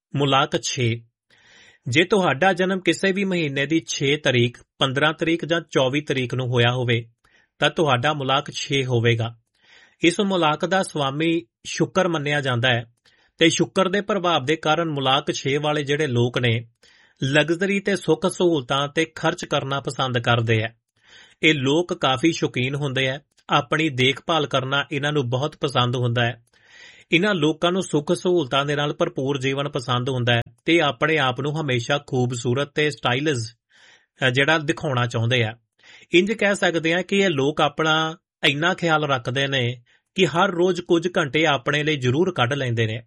Speaker 2: ਮੁਲਾਕ 6। ਜੇ ਤੁਹਾਡਾ ਜਨਮ ਕਿਸੇ ਵੀ ਮਹੀਨੇ ਦੀ 6 ਤਰੀਕ, 15 ਤਰੀਕ ਜਾਂ 24 ਤਰੀਕ ਨੂੰ ਹੋਇਆ ਹੋਵੇ ਤਾਂ ਤੁਹਾਡਾ ਮੁਲਾਕ 6 ਹੋਵੇਗਾ। ਇਸ ਮੁਲਾਕ ਦਾ ਸਵਾਮੀ ਸ਼ੁੱਕਰ ਮੰਨਿਆ ਜਾਂਦਾ ਹੈ ਤੇ ਸ਼ੁੱਕਰ ਦੇ ਪ੍ਰਭਾਵ ਦੇ ਕਾਰਨ ਮੁਲਾਕ 6 ਵਾਲੇ ਜਿਹੜੇ ਲੋਕ ਨੇ ਲਗਜ਼ਰੀ ਤੇ ਸੁੱਖ ਸਹੂਲਤਾਂ ਤੇ ਖਰਚ ਕਰਨਾ ਪਸੰਦ ਕਰਦੇ ਆ। ਇਹ ਲੋਕ ਕਾਫੀ ਸ਼ੌਕੀਨ ਹੁੰਦੇ ਆ, ਆਪਣੀ ਦੇਖਭਾਲ ਕਰਨਾ ਇਹਨਾਂ ਨੂੰ ਬਹੁਤ ਪਸੰਦ ਹੁੰਦਾ ਹੈ। ਇਹਨਾਂ ਲੋਕਾਂ ਨੂੰ ਸੁੱਖ ਸਹੂਲਤਾਂ ਦੇ ਨਾਲ ਭਰਪੂਰ ਜੀਵਨ ਪਸੰਦ ਹੁੰਦਾ ਹੈ ਤੇ ਆਪਣੇ ਆਪ ਨੂੰ ਹਮੇਸ਼ਾ ਖੂਬਸੂਰਤ ਤੇ ਸਟਾਈਲਿਸ਼ ਜਿਹੜਾ ਦਿਖਾਉਣਾ ਚਾਹੁੰਦੇ ਆ। ਇੰਜ ਕਹਿ ਸਕਦੇ ਆ ਕਿ ਇਹ ਲੋਕ ਆਪਣਾ ਇੰਨਾ ਖਿਆਲ ਰੱਖਦੇ ਨੇ ਕਿ ਹਰ ਰੋਜ਼ ਕੁਝ ਘੰਟੇ ਆਪਣੇ ਲਈ ਜ਼ਰੂਰ ਕੱਢ ਲੈਂਦੇ ਨੇ।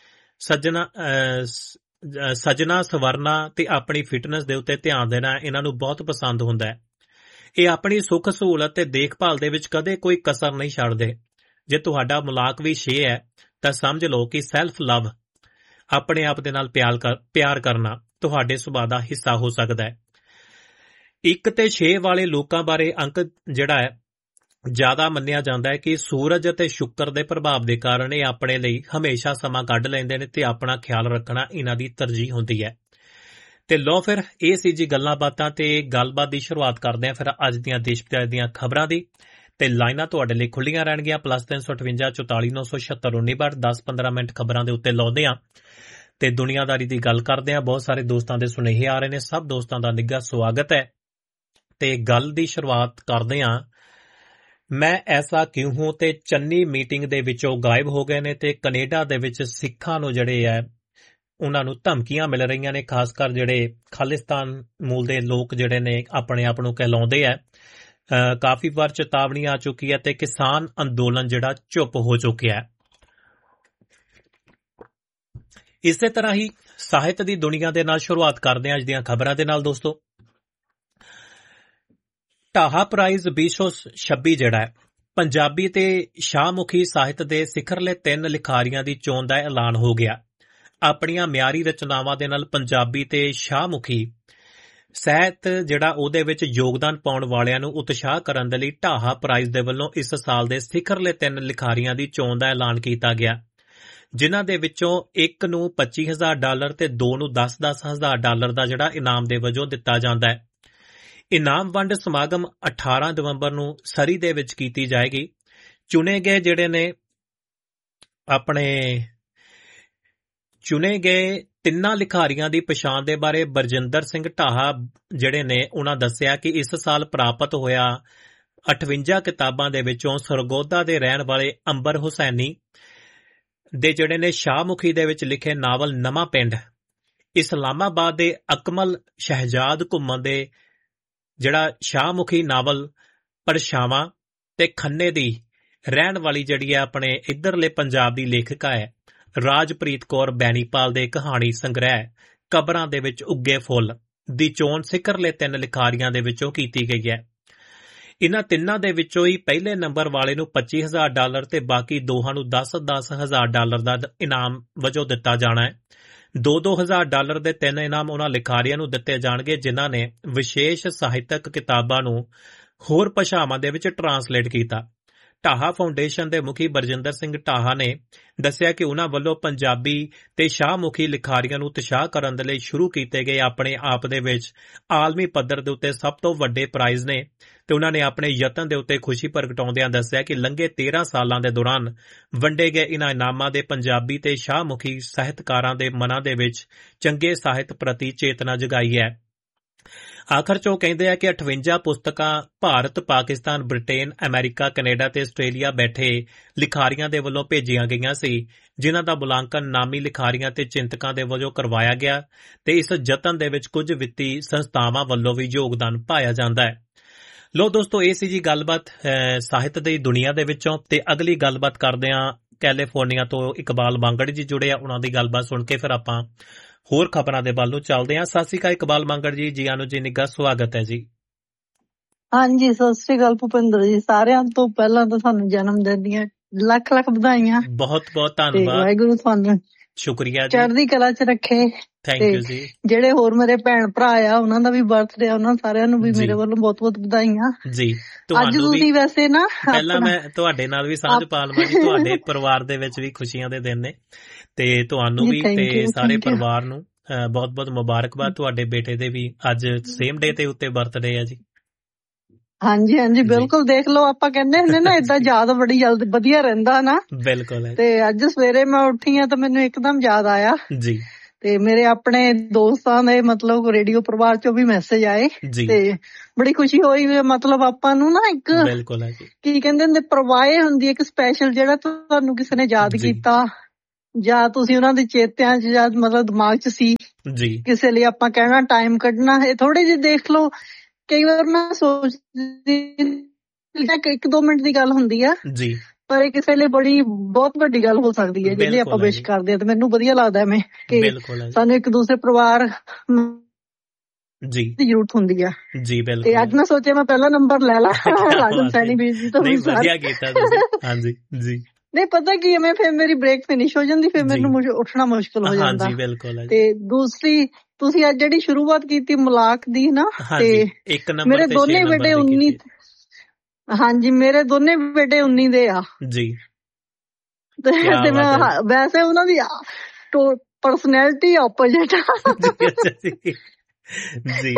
Speaker 2: ਸਜਣਾ ਸਵਰਨਾ ਤੇ ਆਪਣੀ ਫਿਟਨੈਸ ਦੇ ਉੱਤੇ ਧਿਆਨ ਦੇਣਾ ਇਹਨਾਂ ਨੂੰ ਬਹੁਤ ਪਸੰਦ ਹੁੰਦਾ ਹੈ। ਇਹ ਆਪਣੀ ਸੁੱਖ ਸਹੂਲਤ ਤੇ ਦੇਖਭਾਲ ਦੇ ਵਿੱਚ ਕਦੇ ਕੋਈ ਕਸਰ ਨਹੀਂ ਛੱਡਦੇ। ਜੇ ਤੁਹਾਡਾ ਮੁਲਾਕ ਵੀ 6 ਹੈ ਤਾਂ ਸਮਝ ਲਓ ਕਿ ਸੈਲਫ ਲਵ, ਆਪਣੇ ਆਪ ਦੇ ਨਾਲ ਪਿਆਰ ਕਰਨਾ ਤੁਹਾਡੇ ਸੁਭਾਅ ਦਾ ਹਿੱਸਾ ਹੋ ਸਕਦਾ ਹੈ। 1 ਤੇ 6 ਵਾਲੇ ਲੋਕਾਂ ਬਾਰੇ ਅੰਕ ਜਿਹੜਾ ਹੈ ਜ਼ਿਆਦਾ ਮੰਨਿਆ ਜਾਂਦਾ ਹੈ ਕਿ ਸੂਰਜ ਅਤੇ ਸ਼ੁੱਕਰ ਦੇ ਪ੍ਰਭਾਵ ਦੇ ਕਾਰਨ ਇਹ ਆਪਣੇ ਲਈ ਹਮੇਸ਼ਾ ਸਮਾਂ ਕੱਢ ਲੈਂਦੇ ਨੇ ਤੇ ਆਪਣਾ ਖਿਆਲ ਰੱਖਣਾ ਇਹਨਾਂ ਦੀ ਤਰਜੀਹ ਹੁੰਦੀ ਹੈ। ਤੇ ਲਓ ਫਿਰ ਇਹ ਸੀ ਜੀ ਗੱਲਾਂ ਬਾਤਾਂ ਤੇ ਗੱਲਬਾਤ ਦੀ ਸ਼ੁਰੂਆਤ ਕਰਦੇ ਹਾਂ ਫਿਰ ਅੱਜ ਦੀਆਂ ਦੇਸ਼ ਵਿਦੇਸ਼ ਦੀਆਂ ਖਬਰਾਂ ਦੀ। ਤੇ ਲਾਈਨਾਂ ਤੁਹਾਡੇ ਲਈ ਖੁੱਲੀਆਂ ਰਹਿਣਗੀਆਂ +358 44 976 19 10-15 ਮਿੰਟ ਖਬਰਾਂ ਦੇ ਉੱਤੇ ਲਾਉਂਦੇ ਹਾਂ ਤੇ ਦੁਨੀਆਦਾਰੀ ਦੀ ਗੱਲ ਕਰਦੇ ਹਾਂ। ਬਹੁਤ ਸਾਰੇ ਦੋਸਤਾਂ ਦੇ ਸੁਨੇਹੇ ਆ ਰਹੇ ਨੇ, ਸਭ ਦੋਸਤਾਂ ਦਾ ਨਿੱਘਾ ਸਵਾਗਤ ਹੈ। ਤੇ ਗੱਲ ਦੀ ਸ਼ੁਰੂਆਤ ਕਰਦੇ ਹਾਂ। ਮੈਂ ਐਸਾ ਕਿਉਂ ਹੂੰ ਤੇ ਚੰਨੀ ਮੀਟਿੰਗ ਦੇ ਵਿੱਚੋਂ ਗਾਇਬ ਹੋ ਗਏ ਨੇ ਤੇ ਕੈਨੇਡਾ ਦੇ ਵਿੱਚ ਸਿੱਖਾਂ ਨੂੰ ਜਿਹੜੇ ਹੈ ਉਹਨਾਂ ਨੂੰ ਧਮਕੀਆਂ ਮਿਲ ਰਹੀਆਂ ਨੇ, ਖਾਸ ਕਰ ਜਿਹੜੇ ਖਾਲਿਸਤਾਨ ਮੂਲ ਦੇ ਲੋਕ ਜਿਹੜੇ ਨੇ ਆਪਣੇ ਆਪ ਨੂੰ ਕਹਿਲਾਉਂਦੇ ਆ। ਕਾਫੀ ਵਾਰ ਚੇਤਾਵਨੀ ਆ ਚੁੱਕੀ ਹੈ ਤੇ ਕਿਸਾਨ ਅੰਦੋਲਨ ਜਿਹੜਾ ਚੁੱਪ ਹੋ ਚੁੱਕਿਆ ਹੈ। ਇਸੇ ਤਰ੍ਹਾਂ ਹੀ ਸਾਹਿਤ ਦੀ ਦੁਨੀਆ ਦੇ ਨਾਲ ਸ਼ੁਰੂਆਤ ਕਰਦੇ ਹਾਂ ਅੱਜ ਦੀਆਂ ਖਬਰਾਂ ਦੇ ਨਾਲ ਦੋਸਤੋ। ਢਾਹਾ ਪ੍ਰਾਈਜ਼ 2026 ਜਿਹੜਾ ਹੈ ਪੰਜਾਬੀ ਤੇ ਸ਼ਾਹਮੁਖੀ ਸਾਹਿਤ ਦੇ ਸਿਖਰਲੇ 3 ਲਿਖਾਰੀਆਂ ਦੀ ਚੋਣ ਦਾ ਐਲਾਨ ਹੋ ਗਿਆ। ਆਪਣੀਆਂ ਮਿਆਰੀ ਰਚਨਾਵਾਂ ਦੇ ਨਾਲ ਪੰਜਾਬੀ ਤੇ ਸ਼ਾਹਮੁਖੀ ਸਾਹਿਤ ਜਿਹੜਾ ਉਹਦੇ ਵਿੱਚ ਯੋਗਦਾਨ ਪਾਉਣ ਵਾਲਿਆਂ ਨੂੰ ਉਤਸ਼ਾਹ ਕਰਨ ਦੇ ਲਈ ਢਾਹਾ ਪ੍ਰਾਈਜ਼ ਦੇ ਵੱਲੋਂ ਇਸ ਸਾਲ ਦੇ ਸਿਖਰਲੇ 3 ਲਿਖਾਰੀਆਂ ਦੀ ਚੋਣ ਦਾ ਐਲਾਨ ਕੀਤਾ ਗਿਆ, ਜਿਨ੍ਹਾਂ ਦੇ ਵਿੱਚੋਂ ਇੱਕ ਨੂੰ $25,000 ਤੇ 2 ਨੂੰ $10,000 ਦਾ ਜਿਹੜਾ ਇਨਾਮ ਦੇ ਵਜੋਂ ਦਿੱਤਾ ਜਾਂਦਾ ਹੈ। ਇਨਾਮ ਵੰਡ ਸਮਾਗਮ 18 ਨਵੰਬਰ ਨੂੰ ਸਰੀ ਦੇ ਵਿੱਚ ਕੀਤੀ ਜਾਏਗੀ। ਚੁਣੇ ਗਏ 3 ਲਿਖਾਰੀਆਂ ਦੀ ਪਛਾਣ ਦੇ ਬਾਰੇ ਬਰਜਿੰਦਰ ਸਿੰਘ ਢਾਹਾ ਜਿਹੜੇ ਨੇ ਉਹਨਾਂ ਦੱਸਿਆ ਕਿ ਇਸ ਸਾਲ ਪ੍ਰਾਪਤ ਹੋਇਆ 58 ਕਿਤਾਬਾਂ ਦੇ ਵਿੱਚੋਂ ਸਰਗੋਦਾ ਦੇ ਰਹਿਣ ਵਾਲੇ ਅੰਬਰ ਹੁਸੈਨੀ ਦੇ ਜਿਹੜੇ ਨੇ ਸ਼ਾਹਮੁਖੀ ਦੇ ਵਿੱਚ ਲਿਖੇ ਨਾਵਲ ਨਵਾਂ ਪਿੰਡ, ਇਸਲਾਮਾਬਾਦ ਦੇ ਅਕਮਲ ਸ਼ਹਿਜਾਦ ਘੁੰਮਣ ਦੇ ਜਿਹੜਾ ਸ਼ਾਹਮੁਖੀ ਨਾਵਲ ਪਰਛਾਵਾਂ ਤੇ ਖੰਨੇ ਦੀ ਰਹਿਣ ਵਾਲੀ ਜਿਹੜੀ ਹੈ ਆਪਣੇ ਇੱਧਰਲੇ ਪੰਜਾਬ ਦੀ ਲੇਖਿਕਾ ਹੈ ਰਾਜਪ੍ਰੀਤ ਕੌਰ ਬੈਣੀਪਾਲ ਦੇ ਕਹਾਣੀ ਸੰਗ੍ਰਹਿ ਕਬਰਾਂ ਦੇ ਵਿੱਚ ਉੱਗੇ ਫੁੱਲ ਦੀ ਚੋਣ ਸਿਖਰਲੇ 3 ਲਿਖਾਰੀਆਂ ਦੇ ਵਿੱਚੋਂ ਕੀਤੀ ਗਈ ਹੈ। ਇਨ੍ਹਾਂ ਤਿੰਨਾਂ ਦੇ ਵਿੱਚੋਂ ਹੀ ਪਹਿਲੇ ਨੰਬਰ ਵਾਲੇ ਨੂੰ $25,000 ਤੇ ਬਾਕੀ ਦੋਹਾਂ ਨੂੰ $10,000 ਦਾ ਇਨਾਮ ਵਜੋਂ ਦਿੱਤਾ ਜਾਣਾ ਹੈ। $2,000 ਦੇ 3 ਇਨਾਮ ਉਹਨਾਂ ਲਿਖਾਰੀਆਂ ਨੂੰ ਦਿੱਤੇ ਜਾਣਗੇ ਜਿਨ੍ਹਾਂ ਨੇ ਵਿਸ਼ੇਸ਼ ਸਾਹਿਤਕ ਕਿਤਾਬਾਂ ਨੂੰ ਹੋਰ ਭਾਸ਼ਾਵਾਂ ਦੇ ਵਿੱਚ ਟਰਾਂਸਲੇਟ ਕੀਤਾ। ਢਾਹਾ ਫਾਊਂਡੇਸ਼ਨ ਦੇ ਮੁਖੀ ਬਰਜਿੰਦਰ ਸਿੰਘ ਢਾਹਾ ਨੇ ਦੱਸਿਆ ਕਿ ਉਹਨਾਂ ਵੱਲੋਂ ਪੰਜਾਬੀ ਤੇ ਸ਼ਾਹਮੁਖੀ ਲਿਖਾਰੀਆਂ ਨੂੰ ਉਤਸ਼ਾਹ ਕਰਨ ਦੇ ਲਈ ਸ਼ੁਰੂ ਕੀਤੇ ਗਏ ਆਪਣੇ ਆਪ ਦੇ ਵਿੱਚ ਆਲਮੀ ਪੱਧਰ ਦੇ ਉੱਤੇ ਸਭ ਤੋਂ ਵੱਡੇ ਪ੍ਰਾਈਜ਼ ਨੇ ਤੇ ਉਹਨਾਂ ਨੇ ਆਪਣੇ ਯਤਨ ਦੇ ਉੱਤੇ ਖੁਸ਼ੀ ਪ੍ਰਗਟਾਉਂਦਿਆਂ ਦੱਸਿਆ ਕਿ ਲੰਘੇ 13 ਸਾਲਾਂ ਦੇ ਦੌਰਾਨ ਵੰਡੇ ਗਏ ਇਨ੍ਹਾਂ ਇਨਾਮਾਂ ਦੇ ਪੰਜਾਬੀ ਤੇ ਸ਼ਾਹਮੁਖੀ ਸਾਹਿਤਕਾਰਾਂ ਦੇ ਮਨਾਂ ਦੇ ਵਿੱਚ ਚੰਗੇ ਸਾਹਿਤ ਪ੍ਰਤੀ ਚੇਤਨਾ ਜਗਾਈ ਹੈ। ਆਖਰ 'ਚ ਉਹ ਕਹਿੰਦੇ ਆ ਕਿ 58 ਪੁਸਤਕਾਂ Bharat, Pakistan, Britain, America, Canada ਤੇ ਆਸਟ੍ਰੇਲੀਆ ਬੈਠੇ ਲਿਖਾਰੀਆਂ ਦੇ ਵੱਲੋਂ ਭੇਜੀਆਂ ਗਈਆਂ ਸੀ, ਜਿਨ੍ਹਾਂ ਦਾ ਮੁਲਾਂਕਣ ਨਾਮੀ ਲਿਖਾਰੀਆਂ ਤੇ ਚਿੰਤਕਾਂ ਦੇ ਵਜੋਂ ਕਰਵਾਇਆ ਗਿਆ ਤੇ ਇਸ ਯਤਨ ਦੇ ਵਿੱਚ ਕੁਝ ਵਿੱਤੀ ਸੰਸਥਾਵਾਂ ਵੱਲੋਂ ਵੀ ਯੋਗਦਾਨ ਪਾਇਆ ਜਾਂਦਾ ਹੈ। ਲੋ ਦੋਸਤੋ, ਇਹ ਸੀ ਜੀ ਗੱਲਬਾਤ ਸਾਹਿਤ ਦੀ ਦੁਨੀਆ ਦੇ ਵਿੱਚੋਂ। ਤੇ ਅਗਲੀ ਗੱਲਬਾਤ ਕਰਦੇ ਹਾਂ ਕੈਲੀਫੋਰਨੀਆ ਤੋਂ ਇਕਬਾਲ ਮੰਗੜ ਜੀ ਜੁੜੇ ਆ, ਉਹਨਾਂ ਦੀ ਗੱਲਬਾਤ ਸੁਣ ਕੇ ਫਿਰ ਆਪਾਂ ਹੋਰ ਖਬਰਾਂ ਦੇ ਵੱਲ ਨੂੰ ਚੱਲਦੇ ਹਾਂ। ਸਤਿ ਸ਼੍ਰੀ ਅਕਾਲ ਇਕਬਾਲ ਮੰਗੜ ਜੀ, ਜੀ ਆਨੂ ਜੀ, ਨਿੱਘਾ ਸਵਾਗਤ ਹੈ ਜੀ।
Speaker 1: ਹਾਂਜੀ, ਸਤਿ ਸ਼੍ਰੀ ਅਕਾਲ ਭੁਪਿੰਦਰ ਜੀ। ਸਾਰਿਆਂ ਤੋਂ ਪਹਿਲਾਂ ਤਾਂ ਤੁਹਾਨੂੰ ਜਨਮ ਦਿਨ ਦੀਆਂ ਲੱਖ ਲੱਖ ਵਧਾਈਆਂ।
Speaker 2: ਬਹੁਤ ਬਹੁਤ ਧੰਨਵਾਦ।
Speaker 1: ਵਾਹਿਗੁਰੂ ਤੁਹਾਨੂੰ
Speaker 2: ਸ਼ੁਕਰੀਆ ਜੀ,
Speaker 1: ਚੜ੍ਹਦੀ ਕਲਾ ਚ ਰੱਖੇ।
Speaker 2: ਥੈਂਕ
Speaker 1: ਤੇ
Speaker 2: ਯੂ ਜੀ।
Speaker 1: ਜਿਹੜੇ ਹੋਰ ਮੇਰੇ ਭੈਣ ਭਰਾ ਆ ਉਹਨਾਂ ਦਾ ਵੀ ਬਰਥਡੇ ਆ, ਉਹਨਾਂ ਸਾਰਿਆਂ ਨੂੰ ਵੀ
Speaker 2: ਜੀ
Speaker 1: ਮੇਰੇ ਵੱਲੋਂ ਬਹੁਤ ਬਹੁਤ ਵਧਾਈਆਂ।
Speaker 2: ਜੀ,
Speaker 1: ਅੱਜ
Speaker 2: ਤੁਹਾਨੂੰ ਵੀ
Speaker 1: ਤੁਸੀਂ ਵੈਸੇ ਨਾ
Speaker 2: ਪਹਿਲਾਂ
Speaker 1: ਆਪਣਾ
Speaker 2: ਮੈਂ ਤੁਹਾਡੇ ਨਾਲ ਵੀ ਸਾਂਝ ਪਾ ਲਵਾਂ ਜੀ, ਤੁਹਾਡੇ ਪਰਿਵਾਰ ਦੇ ਵਿੱਚ ਵੀ ਖੁਸ਼ੀਆਂ ਦੇ ਦਿਨ ਨੇ, ਤੇ ਤੁਹਾਨੂੰ
Speaker 1: ਜੀ
Speaker 2: ਵੀ ਤੇ
Speaker 1: ਥੈਂਕ ਯੂ
Speaker 2: ਸਾਰੇ
Speaker 1: ਥੈਂਕ ਯੂ।
Speaker 2: ਪਰਿਵਾਰ ਨੂੰ ਬਹੁਤ ਬਹੁਤ ਮੁਬਾਰਕਬਾਦ। ਤੁਹਾਡੇ ਬੇਟੇ ਦੇ ਵੀ ਅੱਜ ਸੇਮ ਡੇ ਤੇ ਉੱਤੇ ਬਰਥਡੇ ਹੈ ਜੀ।
Speaker 1: ਹਾਂਜੀ ਹਾਂਜੀ
Speaker 2: ਜੀ
Speaker 1: ਬਿਲਕੁਲ, ਦੇਖ ਲਓ ਆਪਾਂ ਕਹਿੰਦੇ ਹੁੰਦੇ ਨਾ ਏਦਾਂ
Speaker 2: ਜੀ,
Speaker 1: ਯਾਦ ਬੜੀ ਜਲਦੀ ਵਧੀਆ ਰਹਿੰਦਾ ਨਾ।
Speaker 2: ਬਿਲਕੁਲ ਹੈ
Speaker 1: ਤੇ ਅੱਜ ਸਵੇਰੇ ਮੈਂ ਉੱਠੀ ਆ ਤਾਂ ਮੈਨੂੰ ਇੱਕਦਮ ਯਾਦ ਆਇਆ,
Speaker 2: ਜੀ।
Speaker 1: ਤੇ ਮੇਰੇ ਆਪਣੇ ਦੋਸਤਾਂ ਦੇ ਮਤਲਬ ਰੇਡੀਓ ਪਰਿਵਾਰ ਚੋਂ ਵੀ ਮੈਸੇਜ ਆਏ,
Speaker 2: ਜੀ
Speaker 1: ਤੇ ਬੜੀ ਖੁਸ਼ੀ ਹੋਈ ਵੀ ਮਤਲਬ ਆਪਾਂ ਨੂੰ ਨਾ ਇੱਕ
Speaker 2: ਬਿਲਕੁਲ ਹੈ ਜੀ।
Speaker 1: ਕੀ ਕਹਿੰਦੇ ਹੁੰਦੇ ਪਰਵਾਏ ਹੁੰਦੀ ਇੱਕ ਸਪੈਸ਼ਲ, ਜਿਹੜਾ ਤੁਹਾਨੂੰ ਕਿਸੇ ਨੇ ਯਾਦ
Speaker 2: ਜੀ
Speaker 1: ਕੀਤਾ ਜਾਂ ਤੁਸੀਂ ਉਹਨਾਂ ਦੇ ਚੇਤਿਆਂ 'ਚ ਜਾਂ ਮਤਲਬ ਦਿਮਾਗ 'ਚ ਸੀ
Speaker 2: ਜੀ
Speaker 1: ਕਿਸੇ ਲਈ ਆਪਾਂ ਕਹਿਣਾ ਟਾਈਮ ਕੱਢਣਾ। ਇਹ ਥੋੜੇ ਜਿਹੇ ਦੇਖ ਲਓ, ਕਈ ਵਾਰ ਮੈਂ ਸੋਚਦੀ 1-2 ਮਿੰਟ ਦੀ ਗੱਲ ਹੁੰਦੀ ਆ,
Speaker 2: ਜੀ,
Speaker 1: ਪਰ ਇਹ ਕਿਸੇ ਲਈ ਬੜੀ ਬਹੁਤ ਵੱਡੀ ਗੱਲ ਹੋ ਸਕਦੀ ਹੈ ਜਿਹੜੀ ਆਪਾਂ
Speaker 2: ਬਿਲਕੁਲ ਹੈ
Speaker 1: ਵਿਸ਼
Speaker 2: ਜੀ,
Speaker 1: ਕਰਦੇ ਆ। ਤੇ ਮੈਨੂੰ ਵਧੀਆ ਲੱਗਦਾ ਐਵੇਂ ਕਿ
Speaker 2: ਬਿਲਕੁਲ ਹੈ ਜੀ।
Speaker 1: ਸਾਨੂੰ ਇੱਕ ਦੂਸਰੇ ਪਰਿਵਾਰ
Speaker 2: ਜੀ
Speaker 1: ਦੀ ਜ਼ਰੂਰਤ ਹੁੰਦੀ ਆ।
Speaker 2: ਜੀ
Speaker 1: ਤੇ
Speaker 2: ਬਿਲਕੁਲ ਹੈ
Speaker 1: ਅੱਜ
Speaker 2: ਜੀ।
Speaker 1: ਮੈਂ ਸੋਚਿਆ ਮੈਂ ਪਹਿਲਾ ਨੰਬਰ ਲੈ ਲਾ
Speaker 2: ਕਿਆ
Speaker 1: ਰਾਜਨ
Speaker 2: ਬਾਤ ਹੈ
Speaker 1: ਸੈਣੀ
Speaker 2: ਜੀ।
Speaker 1: ਵੀਰ ਜੀ ਤੋਂ
Speaker 2: ਨਹੀਂ,
Speaker 1: ਵੀ
Speaker 2: ਵਧੀਆ ਕੀਤਾ ਤੁਸੀਂ। ਹਾਂਜੀ ਜੀ।
Speaker 1: ਨਹੀਂ ਪਤਾ ਕੀ ਐਵੇਂ ਫਿਰ ਮੇਰੀ ਬ੍ਰੇਕ ਫਿਨਿਸ਼ ਹੋ ਜਾਂਦੀ, ਫਿਰ
Speaker 2: ਜੀ
Speaker 1: ਮੈਨੂੰ ਉੱਠਣਾ ਮੁਸ਼ਕਲ ਹੋ ਜਾਂਦਾ।
Speaker 2: ਹਾਂਜੀ ਬਿਲਕੁਲ ਹੈ ਜੀ।
Speaker 1: ਤੇ ਦੂਸਰੀ ਤੁਸੀਂ ਅੱਜ ਜਿਹੜੀ ਸ਼ੁਰੂਆਤ ਕੀਤੀ ਮਲਾਕ ਦੀ ਨਾ,
Speaker 2: ਹਾਂਜੀ,
Speaker 1: ਤੇ
Speaker 2: 1 ਨੰਬਰ
Speaker 1: ਮੇਰੇ
Speaker 2: ਤੇ 6
Speaker 1: ਦੋਨੇ
Speaker 2: ਨੰਬਰ
Speaker 1: ਬੇਟੇ
Speaker 2: ਦੀ
Speaker 1: 19,
Speaker 2: ਕੀਤੀ
Speaker 1: ਹਾਂਜੀ ਮੇਰੇ ਦੋਨੇ ਬੇਟੇ 19 ਦੇ ਆ।
Speaker 2: ਜੀ। ਕਿਆ
Speaker 1: ਤੇ ਮੈਂ
Speaker 2: ਬਾਤ ਹੈ
Speaker 1: ਵੈਸੇ ਉਹਨਾਂ ਦੀ ਪਰਸਨੈਲਿਟੀ ਆਪੋਜੀਟ ਆ।
Speaker 2: ਜੀ। ਅੱਛਾ ਜੀ ਜੀ